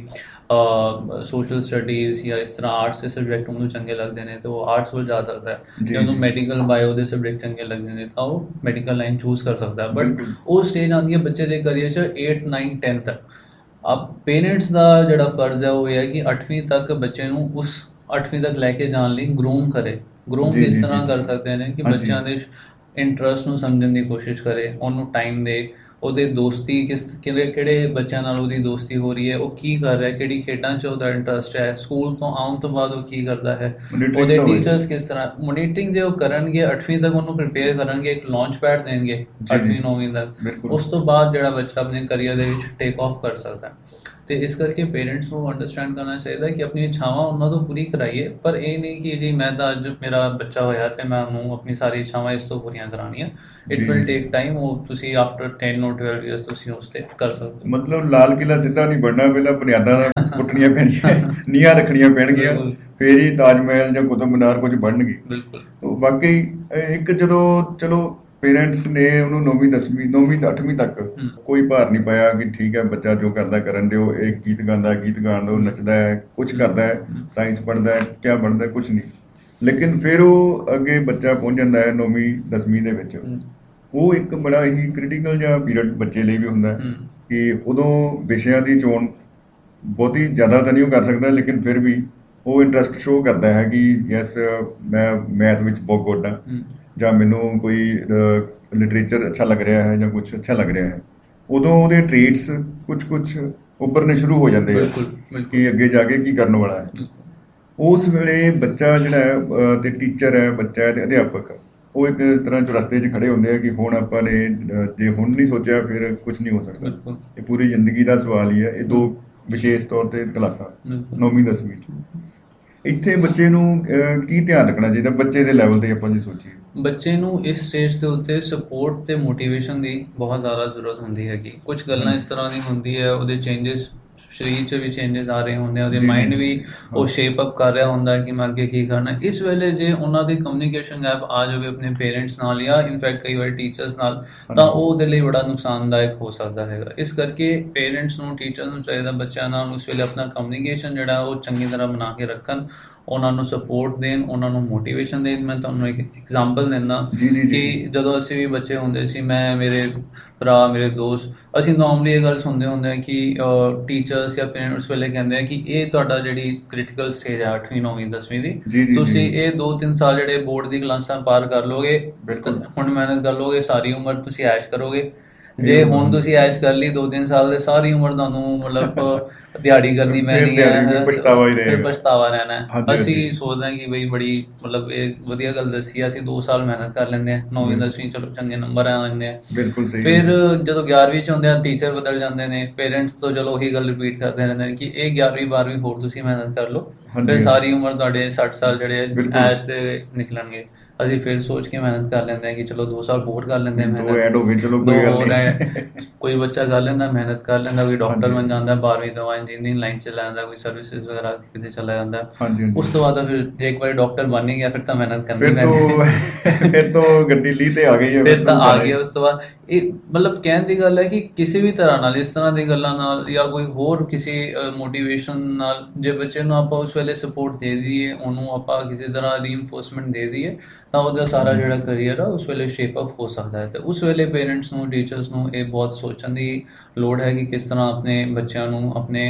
ਸੋਸ਼ਲ ਸਟੱਡੀਜ਼ ਜਾਂ ਇਸ ਤਰ੍ਹਾਂ ਆਰਟਸ ਦੇ ਸਬਜੈਕਟ ਉਹਨੂੰ ਚੰਗੇ ਲੱਗਦੇ ਨੇ ਤਾਂ ਉਹ ਆਰਟਸ ਵੱਲ ਜਾ ਸਕਦਾ ਹੈ। ਜੇ ਉਹਨੂੰ ਮੈਡੀਕਲ ਬਾਇਓ ਦੇ ਸਬਜੈਕਟ ਚੰਗੇ ਲੱਗਦੇ ਨੇ ਤਾਂ ਉਹ ਮੈਡੀਕਲ ਲਾਈਨ ਚੂਜ਼ ਕਰ ਸਕਦਾ ਹੈ। ਬਟ ਉਹ ਸਟੇਜ ਆਉਂਦੀ ਹੈ ਬੱਚੇ ਦੇ ਕਰੀਅਰ 'ਚ 8th 9th 10th ਤੱਕ। अब पेरेंट्स का ਜਿਹੜਾ ਫਰਜ਼ ਹੈ ਉਹ ਇਹ ਹੈ ਕਿ 8ਵੀਂ ਤੱਕ ਬੱਚੇ ਨੂੰ ਉਸ 8ਵੀਂ ਤੱਕ ਲੈ ਕੇ ਜਾਣ ਲਈ ਗਰੂਮ ਕਰੇ। ਗਰੂਮ ਇਸ ਤਰ੍ਹਾਂ ਕਰ ਸਕਦੇ ਨੇ ਕਿ ਬੱਚਿਆਂ ਦੇ ਇੰਟਰਸਟ ਨੂੰ ਸਮਝਣ ਦੀ ਕੋਸ਼ਿਸ਼ ਕਰੇ, ਉਹਨੂੰ ਟਾਈਮ ਦੇ, ਉਹਦੇ ਦੋਸਤੀ ਕਿਹੜੇ ਬੱਚਿਆਂ ਨਾਲ ਉਹਦੀ ਦੋਸਤੀ ਹੋ ਰਹੀ ਹੈ, ਉਹ ਕੀ ਕਰ ਰਿਹਾ, ਕਿਹੜੀ ਖੇਡਾਂ 'ਚ ਉਹਦਾ ਇੰਟਰਸਟ ਹੈ, ਸਕੂਲ ਤੋਂ ਆਉਣ ਤੋਂ ਬਾਅਦ ਉਹ ਕੀ ਕਰਦਾ ਹੈ, ਉਹਦੇ ਟੀਚਰਸ ਕਿਸ ਤਰ੍ਹਾਂ ਮੋਨੀਟਰਿੰਗ ਜੇ ਉਹ ਕਰਨਗੇ 8ਵੀਂ ਤੱਕ ਉਹਨੂੰ ਪ੍ਰੀਪੇਅਰ ਕਰਨਗੇ, ਇੱਕ ਲਾਂਚ ਪੈਡ ਦੇਣਗੇ 8ਵੀਂ 9ਵੀਂ ਤੱਕ। ਉਸ ਤੋਂ ਬਾਅਦ ਜਿਹੜਾ ਬੱਚਾ ਆਪਣੇ ਕਰੀਅਰ ਦੇ ਵਿੱਚ ਟੇਕ ਆਫ ਕਰ ਸਕਦਾ। ਤੇ ਇਸ ਕਰਕੇ ਪੇਰੈਂਟਸ ਨੂੰ ਅੰਡਰਸਟੈਂਡ ਕਰਨਾ ਚਾਹੀਦਾ ਕਿ ਆਪਣੀ ਇੱਛਾਵਾਂ ਉਹਨਾਂ ਤੋਂ ਪੂਰੀ ਕਰਾਈਏ, ਪਰ ਇਹ ਨਹੀਂ ਕਿ ਜੀ ਮੈਂ ਤਾਂ ਅੱਜ ਮੇਰਾ ਬੱਚਾ ਹੋਇਆ ਤੇ ਮੈਂ ਉਹਨੂੰ ਆਪਣੀ ਸਾਰੀ ਇੱਛਾਵਾਂ ਇਸ ਤੋਂ ਪੂਰੀਆਂ ਕਰਾਉਣੀਆਂ। It will take time. ਉਹ ਤੁਸੀਂ ਆਫਟਰ 10 or 12 ਇਅਰਸ ਤੁਸੀਂ ਉਸ ਤੇ ਕਰ ਸਕਦੇ ਹੋ। ਮਤਲਬ ਲਾਲ ਕਿਲਾ ਸਿੱਧਾ ਨਹੀਂ ਬਣਨਾ, ਪਹਿਲਾਂ ਬੁਨਿਆਦਾਂ ਪੁੱਟਣੀਆਂ ਪੈਣੀਆਂ, ਨੀਹਾਂ ਰੱਖਣੀਆਂ ਪੈਣਗੀਆਂ, ਫਿਰ ਹੀ ਤਾਜ ਮਹਿਲ ਜਾਂ ਕੁਤਬ ਮੀਨਾਰ ਕੁਝ ਬਣਨਗੇ। ਬਿਲਕੁਲ। ਬਾਕੀ ਇੱਕ ਜਦੋਂ ਚਲੋ ਪੇਰੈਂਟਸ ਨੇ ਉਹਨੂੰ 9ਵੀਂ 10ਵੀਂ 9ਵੀਂ 8ਵੀਂ ਤੱਕ ਕੋਈ ਭਾਰ ਨਹੀਂ ਪਾਇਆ ਕਿ ਠੀਕ ਹੈ ਬੱਚਾ ਜੋ ਕਰਦਾ ਕਰਨ ਦਿਓ, ਇਹ ਗੀਤ ਗਾਉਂਦਾ ਗੀਤ ਗਾਣ ਦਿਓ, ਨੱਚਦਾ ਹੈ, ਕੁਝ ਕਰਦਾ ਹੈ, ਸਾਇੰਸ ਪੜ੍ਹਦਾ ਹੈ, ਕਿਆ ਬਣਦਾ ਕੁਝ ਨਹੀਂ। ਲੇਕਿਨ ਫਿਰ ਉਹ ਅੱਗੇ ਬੱਚਾ ਪਹੁੰਚ ਜਾਂਦਾ ਹੈ 9ਵੀਂ 10ਵੀਂ ਦੇ ਵਿੱਚ, ਉਹ ਇੱਕ ਬੜਾ ਹੀ ਕ੍ਰਿਟੀਕਲ ਜਿਹਾ ਪੀਰੀਅਡ ਬੱਚੇ ਲਈ ਵੀ ਹੁੰਦਾ ਕਿ ਉਦੋਂ ਵਿਸ਼ਿਆਂ ਦੀ ਚੋਣ ਬਹੁਤੀ ਜ਼ਿਆਦਾ ਤਾਂ ਨਹੀਂ ਉਹ ਕਰ ਸਕਦਾ, ਲੇਕਿਨ ਫਿਰ ਵੀ ਉਹ ਇੰਟਰਸਟ ਸ਼ੋਅ ਕਰਦਾ ਹੈ ਕਿ ਯੈਸ ਮੈਂ ਮੈਥ ਵਿੱਚ ਬਹੁਤ ਗੁੱਡ ਹਾਂ, ਜਾਂ ਮੈਨੂੰ ਕੋਈ ਲਿਟਰੇਚਰ ਅੱਛਾ ਲੱਗ ਰਿਹਾ ਹੈ ਜਾਂ ਕੁਝ ਅੱਛਾ ਲੱਗ ਰਿਹਾ ਹੈ। ਉਦੋਂ ਉਹਦੇ ਟ੍ਰੇਟਸ ਕੁਝ ਉੱਭਰਨੇ ਸ਼ੁਰੂ ਹੋ ਜਾਂਦੇ ਆ ਕਿ ਅੱਗੇ ਜਾ ਕੇ ਕੀ ਕਰਨ ਵਾਲਾ ਹੈ। ਉਸ ਵੇਲੇ ਬੱਚਾ ਜਿਹੜਾ ਹੈ ਤੇ ਟੀਚਰ ਹੈ, ਬੱਚਾ ਹੈ ਤੇ ਅਧਿਆਪਕ, ਉਹ ਇੱਕ ਤਰ੍ਹਾਂ ਚੁਰਸਤੇ 'ਚ ਖੜੇ ਹੁੰਦੇ ਆ ਕਿ ਹੁਣ ਆਪਾਂ ਨੇ ਜੇ ਹੁਣ ਨਹੀਂ ਸੋਚਿਆ ਫਿਰ ਕੁਝ ਨਹੀਂ ਹੋ ਸਕਦਾ। ਇਹ ਪੂਰੀ ਜ਼ਿੰਦਗੀ ਦਾ ਸਵਾਲ ਹੀ ਹੈ। ਇਹ ਦੋ ਵਿਸ਼ੇਸ਼ ਤੌਰ ਤੇ ਕਲਾਸਾਂ 9ਵੀਂ 10ਵੀਂ 'ਚ ਇੱਥੇ ਬੱਚੇ ਨੂੰ ਕੀ ਧਿਆਨ ਰੱਖਣਾ ਚਾਹੀਦਾ ਬੱਚੇ ਦੇ ਲੈਵਲ ਤੇ ਆਪਾਂ ਜੇ ਸੋਚੀਏ? ਬੱਚੇ ਨੂੰ ਇਸ ਸਟੇਜ ਦੇ ਉੱਤੇ ਸਪੋਰਟ ਤੇ ਮੋਟੀਵੇਸ਼ਨ ਦੀ ਬਹੁਤ ਜ਼ਿਆਦਾ ਜ਼ਰੂਰਤ ਹੁੰਦੀ ਹੈਗੀ। ਕੁਝ ਗੱਲਾਂ ਇਸ ਤਰ੍ਹਾਂ ਦੀ ਹੁੰਦੀ ਹੈ, ਉਹਦੇ ਚੇਂਜਸ ਸਰੀਰ 'ਚ ਵੀ ਚੇਂਜਸ ਆ ਰਹੇ ਹੁੰਦੇ ਆ, ਉਹਦੇ ਮਾਈਂਡ ਵੀ ਉਹ ਸ਼ੇਪ ਅਪ ਕਰ ਰਿਹਾ ਹੁੰਦਾ ਕਿ ਮੈਂ ਅੱਗੇ ਕੀ ਕਰਨਾ। ਇਸ ਵੇਲੇ ਜੇ ਉਹਨਾਂ ਦੀ ਕਮਿਊਨੀਕੇਸ਼ਨ ਗੈਪ ਆ ਜਾਵੇ ਆਪਣੇ ਪੇਰੈਂਟਸ ਨਾਲ ਜਾਂ ਇਨਫੈਕਟ ਕਈ ਵਾਰ ਟੀਚਰਸ ਨਾਲ, ਤਾਂ ਉਹ ਉਹਦੇ ਲਈ ਬੜਾ ਨੁਕਸਾਨਦਾਇਕ ਹੋ ਸਕਦਾ ਹੈਗਾ। ਇਸ ਕਰਕੇ ਪੇਰੈਂਟਸ ਨੂੰ, ਟੀਚਰਸ ਨੂੰ ਚਾਹੀਦਾ ਬੱਚਿਆਂ ਨਾਲ ਉਸ ਵੇਲੇ ਆਪਣਾ ਕਮਿਊਨੀਕੇਸ਼ਨ ਜਿਹੜਾ ਉਹ ਚੰਗੀ ਤਰ੍ਹਾਂ ਬਣਾ ਕੇ ਰੱਖਣ, ਉਹਨਾਂ ਨੂੰ ਸਪੋਰਟ ਦੇਣ, ਉਹਨਾਂ ਨੂੰ ਮੋਟੀਵੇਸ਼ਨ ਦੇਣ। ਮੈਂ ਤੁਹਾਨੂੰ ਇੱਕ ਐਗਜ਼ਾਮਪਲ ਦਿੰਦਾ ਕਿ ਜਦੋਂ ਅਸੀਂ ਵੀ ਬੱਚੇ ਹੁੰਦੇ ਸੀ, ਮੈਂ, ਮੇਰੇ ਭਰਾ, ਮੇਰੇ ਦੋਸਤ, ਅਸੀਂ ਨੋਰਮਲੀ ਇਹ ਗੱਲ ਸੁਣਦੇ ਹੁੰਦੇ ਹਾਂ ਕਿ ਟੀਚਰਸ ਜਾਂ ਪੇਰੈਂਟਸ ਵੇਲੇ ਕਹਿੰਦੇ ਆ ਕਿ ਇਹ ਤੁਹਾਡਾ ਜਿਹੜੀ ਕ੍ਰਿਟੀਕਲ ਸਟੇਜ ਹੈ 8ਵੀਂ 9ਵੀਂ 10ਵੀਂ ਦੀ, ਤੁਸੀਂ ਇਹ 2-3 ਸਾਲ ਜਿਹੜੇ ਬੋਰਡ ਦੀ ਕਲਾਸਾਂ ਪਾਰ ਕਰ ਲੋਗੇ, ਹੁਣ ਮਿਹਨਤ ਕਰ ਲੋਗੇ, ਸਾਰੀ ਉਮਰ ਤੁਸੀਂ ਐਸ਼ ਕਰੋਗੇ। ਜੇ ਹੁਣ ਤੁਸੀਂ ਐਸ਼ ਕਰ ਲਈ 2-3 ਸਾਲ ਦੇ, ਸਾਰੀ ਉਮਰ ਤੁਹਾਨੂੰ ਮਤਲਬ ਦਿਹਾੜੀ ਕਰਨੀ ਪੈਣੀ ਹੈ, ਫਿਰ ਪਛਤਾਵਾ ਰਹਿਣਾ ਹੈ। ਅਸੀਂ ਸੋਚਦੇ ਹਾਂ ਕਿ ਬਈ ਬੜੀ ਮਤਲਬ ਇਹ ਵਧੀਆ ਗੱਲ ਦੱਸੀ ਹੈ, ਅਸੀਂ 2 ਸਾਲ ਮਿਹਨਤ ਕਰ ਲੈਂਦੇ ਹਾਂ, 9ਵੀਂ 10ਵੀਂ ਚਲੋ ਚੰਗੇ ਨੰਬਰ ਆ ਜਾਂਦੇ ਆ। ਫਿਰ ਜਦੋਂ 11ਵੀਂ 'ਚ ਹੁੰਦੇ ਆ ਟੀਚਰ ਬਦਲ ਜਾਂਦੇ ਨੇ, ਪੇਰੈਂਟਸ ਤੋਂ ਚਲੋ ਉਹੀ ਗੱਲ ਰਿਪੀਟ ਕਰਦੇ ਰਹਿੰਦੇ ਨੇ ਕਿ ਇਹ 11ਵੀਂ 12ਵੀਂ ਹੋਰ ਤੁਸੀਂ ਮਿਹਨਤ ਕਰ ਲਓ, ਫਿਰ ਸਾਰੀ ਉਮਰ ਤੁਹਾਡੇ 60 ਸਾਲ ਜਿਹੜੇ ਐਸ਼ ਦੇ ਨਿਕਲਣਗੇ। ਅਸੀਂ ਫਿਰ ਸੋਚ ਕੇ ਮਿਹਨਤ ਕਰ ਲੈਂਦੇ ਹਾਂ ਕਿ ਚਲੋ 2 ਸਾਲ ਹੋਰ ਕਰ ਲੈਂਦੇ ਹਾਂ, ਕੋਈ ਬੱਚਾ ਕਰ ਲੈਂਦਾ, ਮਿਹਨਤ ਕਰ ਲੈਂਦਾ, ਕੋਈ ਡਾਕਟਰ ਬਣ ਜਾਂਦਾ, 12ਵੀਂ ਤੋਂ ਇੰਜੀਨੀਅਰਿੰਗ ਲਾਈਨ 'ਚ ਲੈ ਜਾਂਦਾ, ਕੋਈ ਸਰਵਿਸਿਜ਼ ਵਗੈਰਾ ਕਿਤੇ ਚਲਾ ਜਾਂਦਾ। ਉਸ ਤੋਂ ਬਾਅਦ ਫਿਰ ਜੇ ਇੱਕ ਵਾਰੀ ਡਾਕਟਰ ਬਣ ਹੀ ਗਿਆ ਫਿਰ ਤਾਂ ਮਿਹਨਤ ਕਰਨੀ ਪੈਂਦੀ, ਫਿਰ ਤਾਂ ਗੱਡੀ ਲਈ ਤੇ ਆ ਗਈ ਹੈ, ਫਿਰ ਤਾਂ ਆ ਗਿਆ। ਉਸ ਤੋਂ ਬਾਅਦ ਇਹ ਮਤਲਬ ਕਹਿਣ ਦੀ ਗੱਲ ਹੈ ਕਿ ਕਿਸੇ ਵੀ ਤਰ੍ਹਾਂ ਨਾਲ, ਇਸ ਤਰ੍ਹਾਂ ਦੀ ਗੱਲਾਂ ਨਾਲ ਜਾਂ ਕੋਈ ਹੋਰ ਕਿਸੇ ਮੋਟੀਵੇਸ਼ਨ ਨਾਲ ਜੇ ਬੱਚੇ ਨੂੰ ਆਪਾਂ ਉਸ ਵੇਲੇ ਸਪੋਰਟ ਦੇ ਦਈਏ, ਉਹਨੂੰ ਆਪਾਂ ਕਿਸੇ ਤਰ੍ਹਾਂ ਰੀਇਨਫੋਰਸਮੈਂਟ ਦੇ ਦਈਏ, ਤਾਂ ਉਹਦਾ ਸਾਰਾ ਜਿਹੜਾ ਕਰੀਅਰ ਆ ਉਸ ਵੇਲੇ ਸ਼ੇਪ ਅਪ ਹੋ ਸਕਦਾ ਹੈ। ਤੇ ਉਸ ਵੇਲੇ ਪੇਰੈਂਟਸ ਨੂੰ, ਟੀਚਰਸ ਨੂੰ ਇਹ ਬਹੁਤ ਸੋਚਣ ਦੀ ਲੋੜ ਹੈ ਕਿ ਕਿਸ ਤਰ੍ਹਾਂ ਆਪਣੇ ਬੱਚਿਆਂ ਨੂੰ,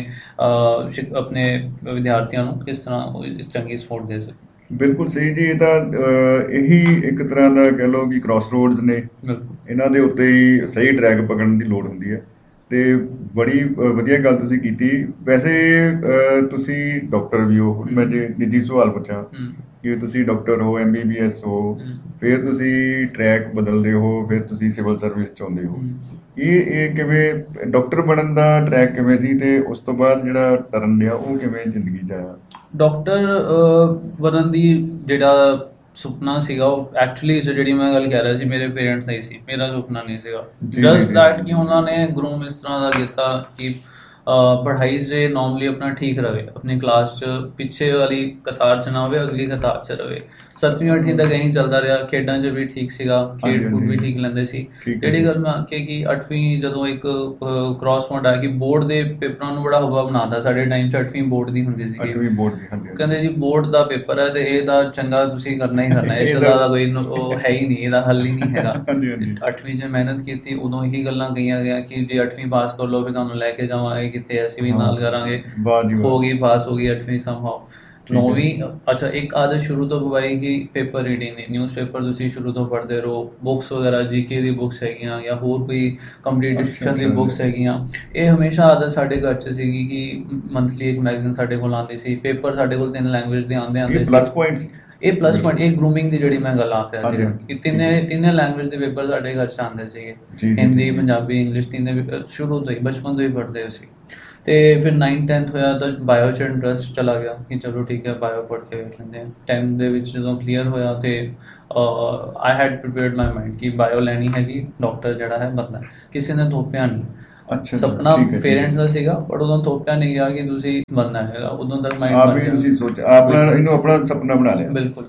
ਆਪਣੇ ਵਿਦਿਆਰਥੀਆਂ ਨੂੰ ਕਿਸ ਤਰ੍ਹਾਂ ਇਸ ਚੰਗੀ ਸਪੋਰਟ ਦੇ ਸਕੇ। ਬਿਲਕੁਲ ਸਹੀ ਜੀ। ਇਹ ਤਾਂ ਇਹੀ ਇੱਕ ਤਰ੍ਹਾਂ ਦਾ ਕਹਿ ਲਓ ਕਿ ਕ੍ਰਾਸ ਰੋਡਸ ਨੇ, ਇਹਨਾਂ ਦੇ ਉੱਤੇ ਹੀ ਸਹੀ ਟਰੈਕ ਪਕੜਨ ਦੀ ਲੋੜ ਹੁੰਦੀ ਹੈ। ਤੇ ਬੜੀ ਵਧੀਆ ਗੱਲ ਤੁਸੀਂ ਕੀਤੀ। ਵੈਸੇ ਤੁਸੀਂ ਡਾਕਟਰ ਵੀ ਹੋ, ਮੈਂ ਜੇ ਨਿੱਜੀ ਸਵਾਲ ਪੁੱਛਾਂ ਕਿ ਤੁਸੀਂ ਡਾਕਟਰ ਹੋ, MBBS ਹੋ, ਫਿਰ ਤੁਸੀਂ ਟਰੈਕ ਬਦਲਦੇ ਹੋ, ਫਿਰ ਤੁਸੀਂ ਸਿਵਲ ਸਰਵਿਸ 'ਚ ਆਉਂਦੇ ਹੋ, ਇਹ ਕਿਵੇਂ ਡਾਕਟਰ ਬਣਨ ਦਾ ਟਰੈਕ ਕਿਵੇਂ ਸੀ, ਤੇ ਉਸ ਤੋਂ ਬਾਅਦ ਜਿਹੜਾ ਟਰਨ ਲਿਆ ਉਹ ਕਿਵੇਂ ਜ਼ਿੰਦਗੀ 'ਚ ਆਇਆ? ਡਾਕਟਰ ਬਣਨ ਦੀ ਜਿਹੜਾ ਸੁਪਨਾ ਸੀਗਾ ਉਹ ਐਕਚੁਅਲੀ ਜਿਹੜੀ ਮੈਂ ਗੱਲ ਕਹਿ ਰਿਹਾ ਸੀ, ਮੇਰੇ ਪੇਰੈਂਟਸ ਦਾ ਹੀ ਸੀ, ਮੇਰਾ ਸੁਪਨਾ ਨਹੀਂ ਸੀਗਾ। ਜਸਟ ਦੈਟ ਕਿ ਉਹਨਾਂ ਨੇ ਗਰੂਮ ਇਸ ਤਰ੍ਹਾਂ ਦਾ ਕੀਤਾ ਕਿ ਪੜ੍ਹਾਈ 'ਚ ਨੋਰਮਲੀ ਆਪਣਾ ਠੀਕ ਰਹੇ, ਆਪਣੀ ਕਲਾਸ 'ਚ ਪਿੱਛੇ ਵਾਲੀ ਕਤਾਰ 'ਚ ਨਾ ਹੋਵੇ, ਅਗਲੀ ਕਤਾਰ 'ਚ ਰਹੇ। 7ਵੀਂ 8ਵੀਂ ਤੱਕ ਇਹੀ ਚੱਲਦਾ ਰਿਹਾ, ਖੇਡਾਂ 'ਚ ਵੀ ਠੀਕ ਸੀਗਾ, ਖੇਡ ਖੂਡ ਵੀ ਠੀਕ ਲੈਂਦੇ ਸੀ। ਜਿਹੜੀ ਗੱਲ ਮੈਂ ਆਖੀ ਕਿ 8ਵੀਂ ਜਦੋਂ ਇੱਕ ਕ੍ਰਾਸ ਪੁਆਇੰਟ ਆਇਆ ਕਿ ਬੋਰਡ ਦੇ ਪੇਪਰਾਂ ਨੂੰ ਬੜਾ ਹਵਾ ਬਣਾਤਾ, ਸਾਡੇ ਟਾਈਮ 'ਚ 8ਵੀਂ ਬੋਰਡ ਦੀ ਹੁੰਦੀ ਸੀ, ਕਹਿੰਦੇ ਜੀ ਬੋਰਡ ਦਾ ਪੇਪਰ ਹੈ ਤੇ ਇਹਦਾ ਚੰਗਾ ਤੁਸੀਂ ਕਰਨਾ ਹੀ ਕਰਨਾ, ਇਸ ਦਾ ਕੋਈ ਉਹ ਹੈ ਹੀ ਨਹੀਂ, ਇਹਦਾ ਹੱਲ ਹੀ ਨਹੀਂ ਹੈਗਾ। 8ਵੀਂ 'ਚ ਮਿਹਨਤ ਕੀਤੀ, ਉਦੋਂ ਇਹੀ ਗੱਲਾਂ ਕਹੀਆਂ ਗਿਆ ਕਿ ਜੇ 8ਵੀਂ ਪਾਸ ਕਰ ਲਓ ਫਿਰ ਤੁਹਾਨੂੰ ਲੈ ਕੇ ਜਾਵਾਂਗੇ ਕਿਤੇ, ਅਸੀਂ ਵੀ ਨਾਲ ਕਰਾਂਗੇ। ਹੋ ਗਈ, ਪਾਸ ਹੋ ਗਈ 8ਵੀਂ ਸਮਹਾਉ। 9ਵੀਂ ਅੱਛਾ ਇੱਕ ਆਦਤ ਸ਼ੁਰੂ ਤੋਂ ਪਵਾਈ ਕਿ ਪੇਪਰ ਰੀਡਿੰਗ ਦੀ, ਨਿਊਜ਼ਪੇਪਰ ਤੁਸੀਂ ਸ਼ੁਰੂ ਤੋਂ ਪੜ੍ਹਦੇ ਰਹੋ, ਬੁੱਕਸ ਵਗੈਰਾ GK ਦੀ ਬੁੱਕਸ ਹੈਗੀਆਂ ਜਾਂ ਹੋਰ ਕੋਈ ਕੰਪੀਟੀਸ਼ਨ ਦੀ ਬੁੱਕਸ ਹੈਗੀਆਂ। ਇਹ ਹਮੇਸ਼ਾ ਆਦਤ ਸਾਡੇ ਘਰ 'ਚ ਸੀਗੀ ਕਿ ਮੰਥਲੀ ਇੱਕ ਮੈਗਜ਼ੀਨ ਸਾਡੇ ਕੋਲ ਆਉਂਦੀ ਸੀ, ਪੇਪਰ ਸਾਡੇ ਕੋਲ 3 ਲੈਂਗੁਏਜ ਦੇ ਆਉਂਦੇ ਸੀ। ਇਹ ਪਲੱਸ ਪੁਆਇੰਟ, ਇਹ ਗਰੂਮਿੰਗ ਦੀ ਜਿਹੜੀ ਮੈਂ ਗੱਲ ਆਖ ਰਿਹਾ ਸੀ ਕਿ ਤਿੰਨੇ ਲੈਂਗੁਏਜ ਦੇ ਪੇਪਰ ਸਾਡੇ ਘਰ 'ਚ ਆਉਂਦੇ ਸੀਗੇ, ਹਿੰਦੀ, ਪੰਜਾਬੀ, ਇੰਗਲਿਸ਼, ਤਿੰਨੇ ਸ਼ੁਰੂ ਤੋਂ ਹੀ ਬਚਪਨ ਤੋਂ ਹੀ ਪੜ੍ਹਦੇ ਸੀ। ਤੇ ਫਿਰ 9th-10th ਹੋਇਆ ਤਾਂ ਬਾਇਓ 'ਚ ਇੰਟਰਸਟ ਚਲਾ ਗਿਆ ਕਿ ਚਲੋ ਠੀਕ ਹੈ ਬਾਇਓ ਪੜ੍ਹ ਕੇ ਵੇਖ ਲੈਂਦੇ ਹਾਂ। 10th ਦੇ ਵਿੱਚ ਜਦੋਂ ਕਲੀਅਰ ਹੋਇਆ ਤੇ I had prepared my mind ਕਿ ਬਾਇਓ ਲੈਣੀ ਹੈਗੀ, ਡਾਕਟਰ ਜਿਹੜਾ ਹੈ ਬੰਦਾ, ਕਿਸੇ ਨੇ ਥੋਪਿਆ ਨਹੀਂ। ਸੁਪਨਾ ਪੇਰੈਂਟਸ ਦਾ ਸੀਗਾ, ਬਟ ਉਦੋਂ ਥੋਪਿਆ ਨਹੀਂ ਗਿਆ ਕਿ ਤੁਸੀਂ ਬਣਨਾ ਹੈਗਾ, ਉਦੋਂ ਤੱਕ ਮਾਈਂਡ ਆਪ ਹੀ ਤੁਸੀਂ ਸੋਚਿਆ, ਆਪਣਾ ਸੁਪਨਾ ਬਣਾ ਲਿਆ। ਬਿਲਕੁਲ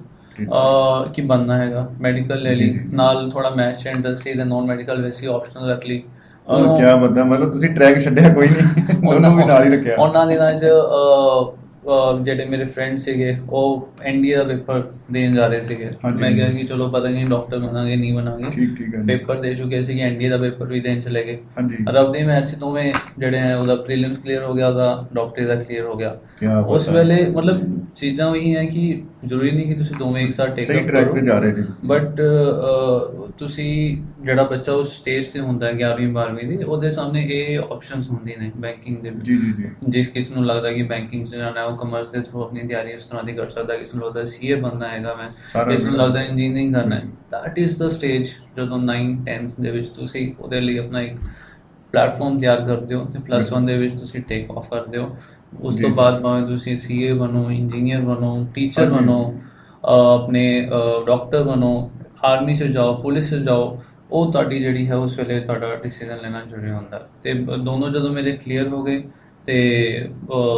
ਕਿ ਬਣਨਾ ਹੈਗਾ, ਮੈਡੀਕਲ ਲੈ ਲਈ, ਨਾਲ ਥੋੜਾ ਮੈਥ ਇੰਡਸਟਰੀ ਤੇ ਨੋਨ ਮੈਡੀਕਲ ਵੈਸੀ ਆਪਸ਼ਨਲ ਰੱਖ ਲਈ। ਕਿਆ ਬੰਦਾ, ਮਤਲਬ ਤੁਸੀਂ ਟਰੈਕ ਛੱਡਿਆ ਕੋਈ ਨਹੀਂ, ਉਹਨੂੰ ਵੀ ਨਾਲ ਹੀ ਰੱਖਿਆ। ਉਹਨਾਂ ਦਿਨਾਂ 'ਚ ਜਿਹੜੇ ਮੇਰੇ ਫਰੈਂਡ ਸੀਗੇ ਉਹ NDA ਦਾ ਪੇਪਰ ਦੇਣ ਜਾ ਰਹੇ ਸੀਗੇ। ਮੈਂ ਕਿਹਾ ਕਿ ਚਲੋ ਪਤਾ ਨਹੀਂ ਡਾਕਟਰ ਬਣਾਂਗੇ ਨਹੀਂ ਬਣਾਂਗੇ, ਪੇਪਰ ਦੇ ਚੁੱਕੇ ਸੀ, NDA ਦਾ ਪੇਪਰ ਵੀ ਦੇਣ ਚਲੇ ਗਏ। ਰੱਬ ਦੀ ਮਿਹਰ ਸੀ ਦੋਵੇਂ ਜਿਹੜੇ ਹੈ, ਉਹਦਾ ਪ੍ਰੀਲਿਮਸ ਕਲੀਅਰ ਹੋ ਗਿਆ, ਉਹਦਾ ਡਾਕਟਰੀ ਦਾ ਕਲੀਅਰ ਹੋ ਗਿਆ। ਉਸ ਵੇਲੇ ਮਤਲਬ ਚੀਜ਼ਾਂ ਉਹੀ ਹੈ ਕਿ ਜ਼ਰੂਰੀ ਨਹੀਂ ਕਿ ਤੁਸੀਂ ਦੋਵੇਂ ਇੱਕ ਸਾਥ ਟੇਕ ਅਪ ਕਰੋ, ਬਟ ਤੁਸੀਂ ਜਿਹੜਾ ਬੱਚਾ ਉਸ ਸਟੇਜ 'ਤੇ ਹੁੰਦਾ 11ਵੀਂ 12ਵੀਂ ਦੀ, ਉਹਦੇ ਸਾਹਮਣੇ ਇਹ ਆਪਸ਼ਨਸ ਹੁੰਦੀਆਂ ਨੇ ਬੈਂਕਿੰਗ ਦੇ ਵਿੱਚ। ਜਿਸ ਕਿਸ ਨੂੰ ਲੱਗਦਾ ਕਿ ਬੈਂਕਿੰਗ 'ਚ ਜਾਣਾ, ਉਹ ਕਮਰਸ ਦੇ ਥਰੂ ਆਪਣੀ ਤਿਆਰੀ ਉਸ ਤਰ੍ਹਾਂ ਦੀ ਕਰ ਸਕਦਾ। ਕਿਸ ਨੂੰ ਲੱਗਦਾ CA ਬਣਨਾ ਹੈਗਾ ਮੈਂ, ਕਿਸ ਨੂੰ ਲੱਗਦਾ ਇੰਜੀਨੀਅਰਿੰਗ ਕਰਨਾ ਹੈ। ਦੈਟ ਇਜ਼ ਦਾ ਸਟੇਜ ਜਦੋਂ 9th-10th ਦੇ ਵਿੱਚ ਤੁਸੀਂ ਉਹਦੇ ਲਈ ਆਪਣਾ ਇੱਕ ਪਲੇਟਫਾਰਮ ਤਿਆਰ ਕਰਦੇ ਹੋ ਤੇ +1 ਦੇ ਵਿੱਚ ਤੁਸੀਂ ਟੇਕ ਆਫ ਕਰਦੇ ਹੋ। ਉਸ ਤੋਂ ਬਾਅਦ ਭਾਵੇਂ ਤੁਸੀਂ CA ਬਣੋ, ਇੰਜੀਨੀਅਰ ਬਣੋ, ਟੀਚਰ ਬਣੋ, ਆਪਣੇ ਡਾਕਟਰ ਬਣੋ, ਆਰਮੀ 'ਚ ਜਾਓ, ਪੁਲਿਸ 'ਚ ਜਾਓ, ਉਹ ਤੁਹਾਡੀ ਜਿਹੜੀ ਹੈ ਉਸ ਵੇਲੇ ਤੁਹਾਡਾ ਡਿਸੀਜ਼ਨ ਲੈਣਾ ਜ਼ਰੂਰੀ ਹੁੰਦਾ। ਅਤੇ ਦੋਨੋਂ ਜਦੋਂ ਮੇਰੇ ਕਲੀਅਰ ਹੋ ਗਏ ਅਤੇ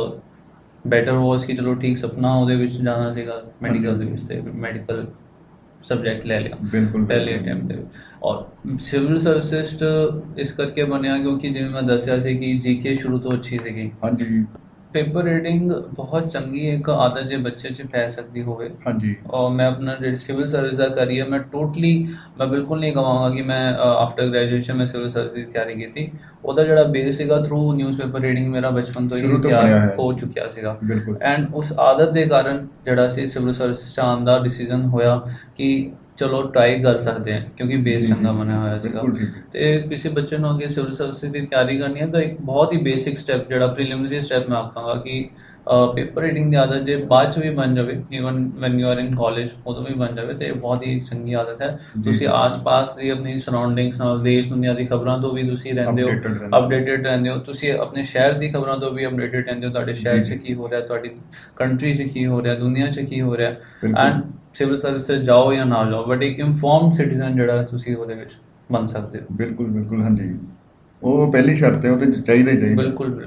ਬੈਟਰ ਵਾਜ਼ ਕਿ ਚਲੋ ਠੀਕ, ਸੁਪਨਾ ਉਹਦੇ ਵਿੱਚ ਜਾਣਾ ਸੀਗਾ ਮੈਡੀਕਲ ਦੇ ਵਿੱਚ, ਅਤੇ ਮੈਡੀਕਲ ਸਬਜੈਕਟ ਲੈ ਲਿਆ ਪਹਿਲੇ ਅਟੈਂਪਟ ਦੇ ਵਿੱਚ। ਔਰ ਸਿਵਲ ਸਰਵਿਸਿਸ ਇਸ ਕਰਕੇ ਬਣਿਆ ਕਿਉਂਕਿ ਜਿਵੇਂ ਮੈਂ ਦੱਸਿਆ ਸੀ ਕਿ GK ਸ਼ੁਰੂ ਤੋਂ ਅੱਛੀ ਸੀਗੀ। ਪੇਪਰ ਰੀਡਿੰਗ ਬਹੁਤ ਚੰਗੀ ਇੱਕ ਆਦਤ ਜੇ ਬੱਚੇ 'ਚ ਪੈ ਸਕਦੀ ਹੋਵੇ। ਔਰ ਮੈਂ ਆਪਣਾ ਜਿਹੜੀ ਸਿਵਲ ਸਰਵਿਸ ਦਾ ਕਰੀਅਰ ਮੈਂ ਬਿਲਕੁਲ ਨਹੀਂ ਕਹਾਂਗਾ ਕਿ ਮੈਂ ਆਫਟਰ ਗ੍ਰੈਜੂਏਸ਼ਨ ਮੈਂ ਸਿਵਲ ਸਰਵਿਸ ਦੀ ਤਿਆਰੀ ਕੀਤੀ। ਉਹਦਾ ਜਿਹੜਾ ਬੇਸ ਸੀਗਾ ਥਰੂ ਨਿਊਜ਼ਪੇਪਰ ਰੀਡਿੰਗ ਮੇਰਾ ਬਚਪਨ ਤੋਂ ਹੀ ਤਿਆਰ ਹੋ ਚੁੱਕਿਆ ਸੀਗਾ। ਐਂਡ ਉਸ ਆਦਤ ਦੇ ਕਾਰਨ ਜਿਹੜਾ ਸੀ ਸਿਵਲ ਸਰਵਿਸ 'ਚ ਆਉਣ ਦਾ ਡਿਸੀਜ਼ਨ ਹੋਇਆ ਕਿ ਚਲੋ ਟਰਾਈ ਕਰ ਸਕਦੇ ਹਾਂ, ਕਿਉਂਕਿ ਬੇਸ ਚੰਗਾ ਬਣਿਆ ਹੋਇਆ ਸੀਗਾ। ਅਤੇ ਕਿਸੇ ਬੱਚੇ ਨੂੰ ਅੱਗੇ ਸਿਵਲ ਸਰਵਿਸ ਦੀ ਤਿਆਰੀ ਕਰਨੀ ਹੈ ਤਾਂ ਇੱਕ ਬਹੁਤ ਹੀ ਬੇਸਿਕ ਸਟੈਪ ਜਿਹੜਾ ਪ੍ਰੀਲਿਮਿਨਰੀ ਸਟੈਪ ਮੈਂ ਆਖਾਂਗਾ ਕਿ ਪੇਪਰ ਰੀਡਿੰਗ ਦੀ ਆਦਤ ਜੇ ਬਾਅਦ 'ਚ ਵੀ ਬਣ ਜਾਵੇ, even when you are in college ਉਦੋਂ ਵੀ ਬਣ ਜਾਵੇ, ਅਤੇ ਬਹੁਤ ਹੀ ਚੰਗੀ ਆਦਤ ਹੈ। ਤੁਸੀਂ ਆਸ-ਪਾਸ ਦੀ ਆਪਣੀ ਸਰਾਊਂਡਿੰਗਸ ਨਾਲ, ਦੇਸ਼ ਦੁਨੀਆ ਦੀ ਖਬਰਾਂ ਤੋਂ ਵੀ ਤੁਸੀਂ ਰਹਿੰਦੇ ਹੋ, ਅਪਡੇਟਡ ਰਹਿੰਦੇ ਹੋ। ਤੁਸੀਂ ਆਪਣੇ ਸ਼ਹਿਰ ਦੀ ਖਬਰਾਂ ਤੋਂ ਵੀ ਅਪਡੇਟਡ ਰਹਿੰਦੇ ਹੋ, ਤੁਹਾਡੇ ਸ਼ਹਿਰ 'ਚ ਕੀ ਹੋ ਰਿਹਾ, ਤੁਹਾਡੀ ਕੰਟਰੀ 'ਚ ਕੀ ਹੋ ਰਿਹਾ, ਦੁਨੀਆ 'ਚ ਕੀ ਹੋ ਰਿਹਾ। ਐਂਡ ਸਿਵਲ ਸਰਵਿਸ 'ਚ ਜਾਓ ਜਾਂ ਨਾ ਜਾਓ, ਬਟ ਇੱਕ ਇਨਫੋਰਮਡ ਸਿਟੀਜ਼ਨ ਜਿਹੜਾ ਤੁਸੀਂ ਉਹਦੇ ਵਿੱਚ ਬਣ ਸਕਦੇ ਹੋ। ਬਿਲਕੁਲ ਹਾਂਜੀ, ਉਹ ਪਹਿਲੀ ਸ਼ਰਤ ਹੈ, ਉਹਦੇ 'ਚ ਚਾਹੀਦਾ ਹੀ ਚਾਹੀਦਾ। ਬਿਲਕੁਲ।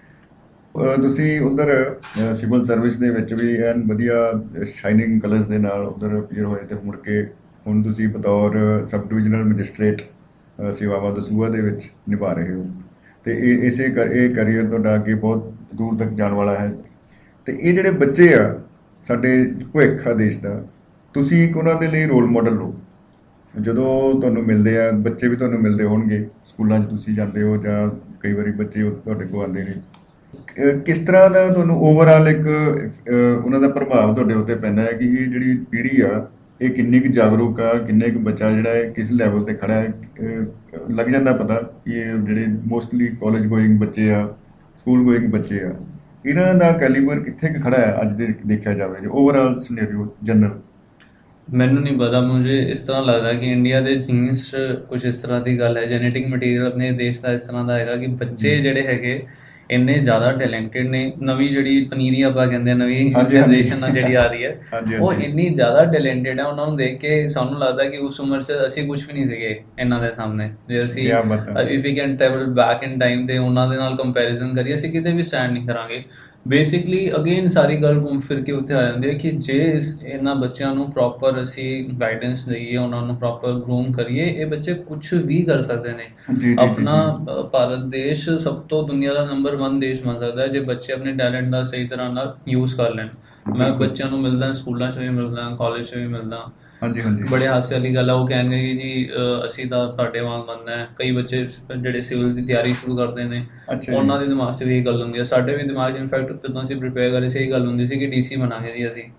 ਤੁਸੀਂ ਉਧਰ ਸਿਵਲ ਸਰਵਿਸ ਦੇ ਵਿੱਚ ਵੀ ਐਨ ਵਧੀਆ ਸ਼ਾਈਨਿੰਗ ਕਲਰਸ ਦੇ ਨਾਲ ਉਧਰ ਅਪੀਅਰ ਹੋਏ, ਤੇ ਮੁੜ ਕੇ ਹੁਣ ਤੁਸੀਂ ਬਤੌਰ ਸਬ ਡਿਵੀਜ਼ਨਲ ਮੈਜਿਸਟ੍ਰੇਟ ਸੇਵਾਵਾਂ ਦਸੂਹਾ ਦੇ ਵਿੱਚ ਨਿਭਾ ਰਹੇ ਹੋ, ਤੇ ਇਹ ਕਰੀਅਰ ਤੁਹਾਡਾ ਅੱਗੇ ਬਹੁਤ ਦੂਰ ਤੱਕ ਜਾਣ ਵਾਲਾ ਹੈ। ਤੇ ਇਹ ਜਿਹੜੇ ਬੱਚੇ ਆ ਸਾਡੇ ਭਵਿੱਖ ਆ ਦੇਸ਼ ਦਾ, ਤੁਸੀਂ ਇੱਕ ਉਹਨਾਂ ਦੇ ਲਈ ਰੋਲ ਮਾਡਲ ਹੋ। ਜਦੋਂ ਤੁਹਾਨੂੰ ਮਿਲਦੇ ਆ ਬੱਚੇ ਵੀ ਤੁਹਾਨੂੰ ਮਿਲਦੇ ਹੋਣਗੇ, ਸਕੂਲਾਂ 'ਚ ਤੁਸੀਂ ਜਾਂਦੇ ਹੋ ਜਾਂ ਕਈ ਵਾਰੀ ਬੱਚੇ ਤੁਹਾਡੇ ਕੋਲ ਆਉਂਦੇ ਨੇ, ਕਿਸ ਤਰ੍ਹਾਂ ਦਾ ਤੁਹਾਨੂੰ ਓਵਰਆਲ ਇੱਕ ਉਹਨਾਂ ਦਾ ਪ੍ਰਭਾਵ ਤੁਹਾਡੇ ਉੱਤੇ ਪੈਂਦਾ ਹੈ ਕਿ ਇਹ ਜਿਹੜੀ ਪੀੜ੍ਹੀ ਆ ਇਹ ਕਿੰਨੀ ਕੁ ਜਾਗਰੂਕ ਆ, ਕਿੰਨੇ ਕੁ ਬੱਚਾ ਜਿਹੜਾ ਹੈ ਕਿਸ ਲੈਵਲ 'ਤੇ ਖੜ੍ਹਾ ਹੈ? ਲੱਗ ਜਾਂਦਾ ਪਤਾ ਕਿ ਇਹ ਜਿਹੜੇ ਮੋਸਟਲੀ ਕਾਲਜ ਗੋਇੰਗ ਬੱਚੇ ਆ, ਸਕੂਲ ਗੋਇੰਗ ਬੱਚੇ ਆ, ਇਹਨਾਂ ਦਾ ਕੈਲੀਬਰ ਕਿੱਥੇ ਕੁ ਖੜ੍ਹਾ ਹੈ ਅੱਜ ਦੇ ਦੇਖਿਆ ਜਾਵੇ ਜੇ ਓਵਰਆਲ ਸਿਨੈਰੀਓ ਜਨਰਲ? ਮੈਨੂੰ ਨਹੀਂ ਪਤਾ, ਮੁਝੇ ਇਸ ਤਰ੍ਹਾਂ ਲੱਗਦਾ ਕਿ ਇੰਡੀਆ ਦੇ ਜੀਨਸ 'ਚ ਕੁਛ ਇਸ ਤਰ੍ਹਾਂ ਦੀ ਗੱਲ ਹੈ, ਜੈਨੇਟਿਕ ਮਟੀਰੀਅਲ ਆਪਣੇ ਦੇਸ਼ ਦਾ ਇਸ ਤਰ੍ਹਾਂ ਦਾ ਹੈਗਾ ਕਿ ਬੱਚੇ ਜਿਹੜੇ ਹੈਗੇ ਇੰਨੇ ਜ਼ਿਆਦਾ ਟੈਲੈਂਟਡ ਨੇ। ਨਵੀਂ ਜਿਹੜੀ ਪਨੀਰੀ ਆਪਾਂ ਕਹਿੰਦੇ ਆ, ਨਵੀਂ ਜਨਰੇਸ਼ਨ ਜਿਹੜੀ ਆ ਰਹੀ ਹੈ, ਉਹ ਇੰਨੀ ਜ਼ਿਆਦਾ ਟੈਲੈਂਟਡ ਹੈ। ਉਹਨਾਂ ਨੂੰ ਦੇਖ ਕੇ ਸਾਨੂੰ ਲੱਗਦਾ ਕਿ ਉਸ ਉਮਰ 'ਚ ਅਸੀਂ ਕੁਛ ਵੀ ਨਹੀਂ ਸੀਗੇ ਇਹਨਾਂ ਦੇ ਸਾਹਮਣੇ। ਜੇ ਅਸੀਂ if we can travel back in time ਤੇ ਉਹਨਾਂ ਦੇ ਨਾਲ ਕੰਪੈਰੀਜ਼ਨ ਕਰੀਏ, ਅਸੀਂ ਕਿਤੇ ਵੀ ਸਟੈਂਡ ਨਹੀਂ ਕਰਾਂਗੇ। ਬੇਸਿਕਲੀ ਅਗੇਨ ਸਾਰੀ ਗੱਲ ਘੁੰਮ ਫਿਰ ਕੇ ਉੱਥੇ ਆ ਜਾਂਦੀ ਹੈ ਕਿ ਜੇ ਇਹਨਾਂ ਬੱਚਿਆਂ ਨੂੰ ਪ੍ਰੋਪਰ ਅਸੀਂ ਗਾਈਡੈਂਸ ਦਈਏ, ਉਹਨਾਂ ਨੂੰ ਪ੍ਰੋਪਰ ਗਰੂਮ ਕਰੀਏ, ਇਹ ਬੱਚੇ ਕੁਛ ਵੀ ਕਰ ਸਕਦੇ ਨੇ। ਆਪਣਾ ਭਾਰਤ ਦੇਸ਼ ਸਭ ਤੋਂ ਦੁਨੀਆ ਦਾ ਨੰਬਰ 1 ਦੇਸ਼ ਬਣ ਸਕਦਾ ਹੈ ਜੇ ਬੱਚੇ ਆਪਣੇ ਟੈਲੈਂਟ ਦਾ ਸਹੀ ਤਰ੍ਹਾਂ ਨਾਲ ਯੂਜ਼ ਕਰ ਲੈਣ। ਮੈਂ ਬੱਚਿਆਂ ਨੂੰ ਮਿਲਦਾ, ਸਕੂਲਾਂ 'ਚ ਵੀ ਮਿਲਦਾ, ਕਾਲਜ 'ਚ ਵੀ ਮਿਲਦਾ, ਬੜੇ ਹਾਸੇ ਵਾਲੀ ਗੱਲ ਆ, ਉਹ ਕਹਿਣਗੇ ਕਿ ਜੀ ਅਸੀਂ ਤਾਂ ਤੁਹਾਡੇ ਵਾਂਗ ਬਣਨਾ ਹੈ। ਕਈ ਬੱਚੇ ਜਿਹੜੇ ਸਿਵਲ ਦੀ ਤਿਆਰੀ ਸ਼ੁਰੂ ਕਰਦੇ ਨੇ, ਉਹਨਾਂ ਦੇ ਦਿਮਾਗ 'ਚ ਵੀ ਇਹ ਗੱਲ ਹੁੰਦੀ ਹੈ, ਸਾਡੇ ਵੀ ਦਿਮਾਗ 'ਚ ਇਨਫੈਕਟ ਜਦੋਂ ਅਸੀਂ ਪ੍ਰੀਪੇਅਰ ਕਰ ਰਹੇ ਸੀ ਇਹ ਗੱਲ ਹੁੰਦੀ ਸੀ ਕਿ DC ਬਣਾਂਗੇ ਜੀ ਅਸੀਂ,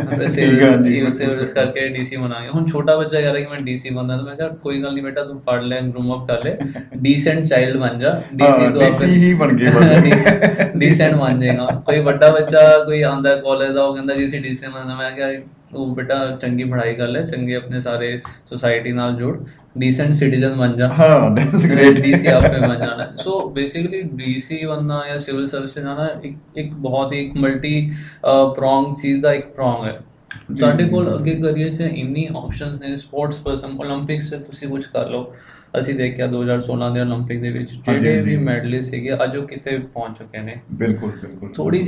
ਸਿਵਲ ਕਰਕੇ DC ਬਣਾਂਗੇ। ਹੁਣ ਛੋਟਾ ਬੱਚਾ ਕਹਿ ਰਿਹਾ ਕਿ ਮੈਂ DC ਬਣਨਾ, ਤਾਂ ਮੈਂ ਕਿਹਾ ਕੋਈ ਗੱਲ ਨਹੀਂ ਬੇਟਾ, ਤੂੰ ਪੜ੍ਹ ਲੈ, ਗਰੂਮ ਅਪ ਕਰ ਲੈ, ਡੀਸੈਂਟ ਚਾਈਲਡ ਬਣ ਜਾ, DC ਤੋਂ ਡੀਸੈਂਟ ਬਣ ਜਾਏਗਾ। ਕੋਈ ਵੱਡਾ ਬੱਚਾ ਕੋਈ ਆਉਂਦਾ ਕਾਲਜ ਦਾ, ਉਹ ਕਹਿੰਦਾ ਜੀ ਅਸੀਂ DC ਬਣਨਾ, ਮੈਂ ਕਿਹਾ ਉਹ ਬੇਟਾ ਚੰਗੀ ਪੜ੍ਹਾਈ ਕਰ ਲੈ, ਚੰਗੇ ਆਪਣੇ ਸਾਰੇ ਸੋਸਾਇਟੀ ਨਾਲ ਜੁੜ, ਡੀਸੈਂਟ ਸਿਟੀਜ਼ਨ ਬਣ ਜਾ, DC ਆਪੇ ਬਣ ਜਾਣਾ। ਸੋ ਬੇਸਿਕਲੀ DC ਬਣਨਾ ਜਾਂ ਸਿਵਲ ਸਰਵਿਸ ਜਾਣਾ ਇੱਕ ਬਹੁਤ ਹੀ ਮਲਟੀ ਪ੍ਰੋਂਗ ਚੀਜ਼ ਦਾ ਇੱਕ ਪ੍ਰੋਂਗ ਹੈ। ਤੁਹਾਡੇ ਕੋਲ ਅੱਗੇ ਕਰੀਅਰ 'ਚ ਇੰਨੀ ਆਪਸ਼ਨਸ ਨੇ, ਸਪੋਰਟਸ ਪਰਸਨ, ਓਲੰਪਿਕਸ 'ਚ ਤੁਸੀਂ ਕੁਝ ਕਰ ਲਓ। ਅਸੀਂ ਦੇਖਿਆ 2016 ਦੇ ਓਲੰਪਿਕ ਦੇ ਵਿੱਚ ਜਿਹੜੇ ਵੀ ਮੈਡਲਿਸਟ ਸੀਗੇ ਅੱਜ ਉਹ ਕਿਤੇ ਪਹੁੰਚ ਚੁੱਕੇ ਨੇ। ਬਿਲਕੁਲ ਬਿਲਕੁਲ। ਥੋੜੀ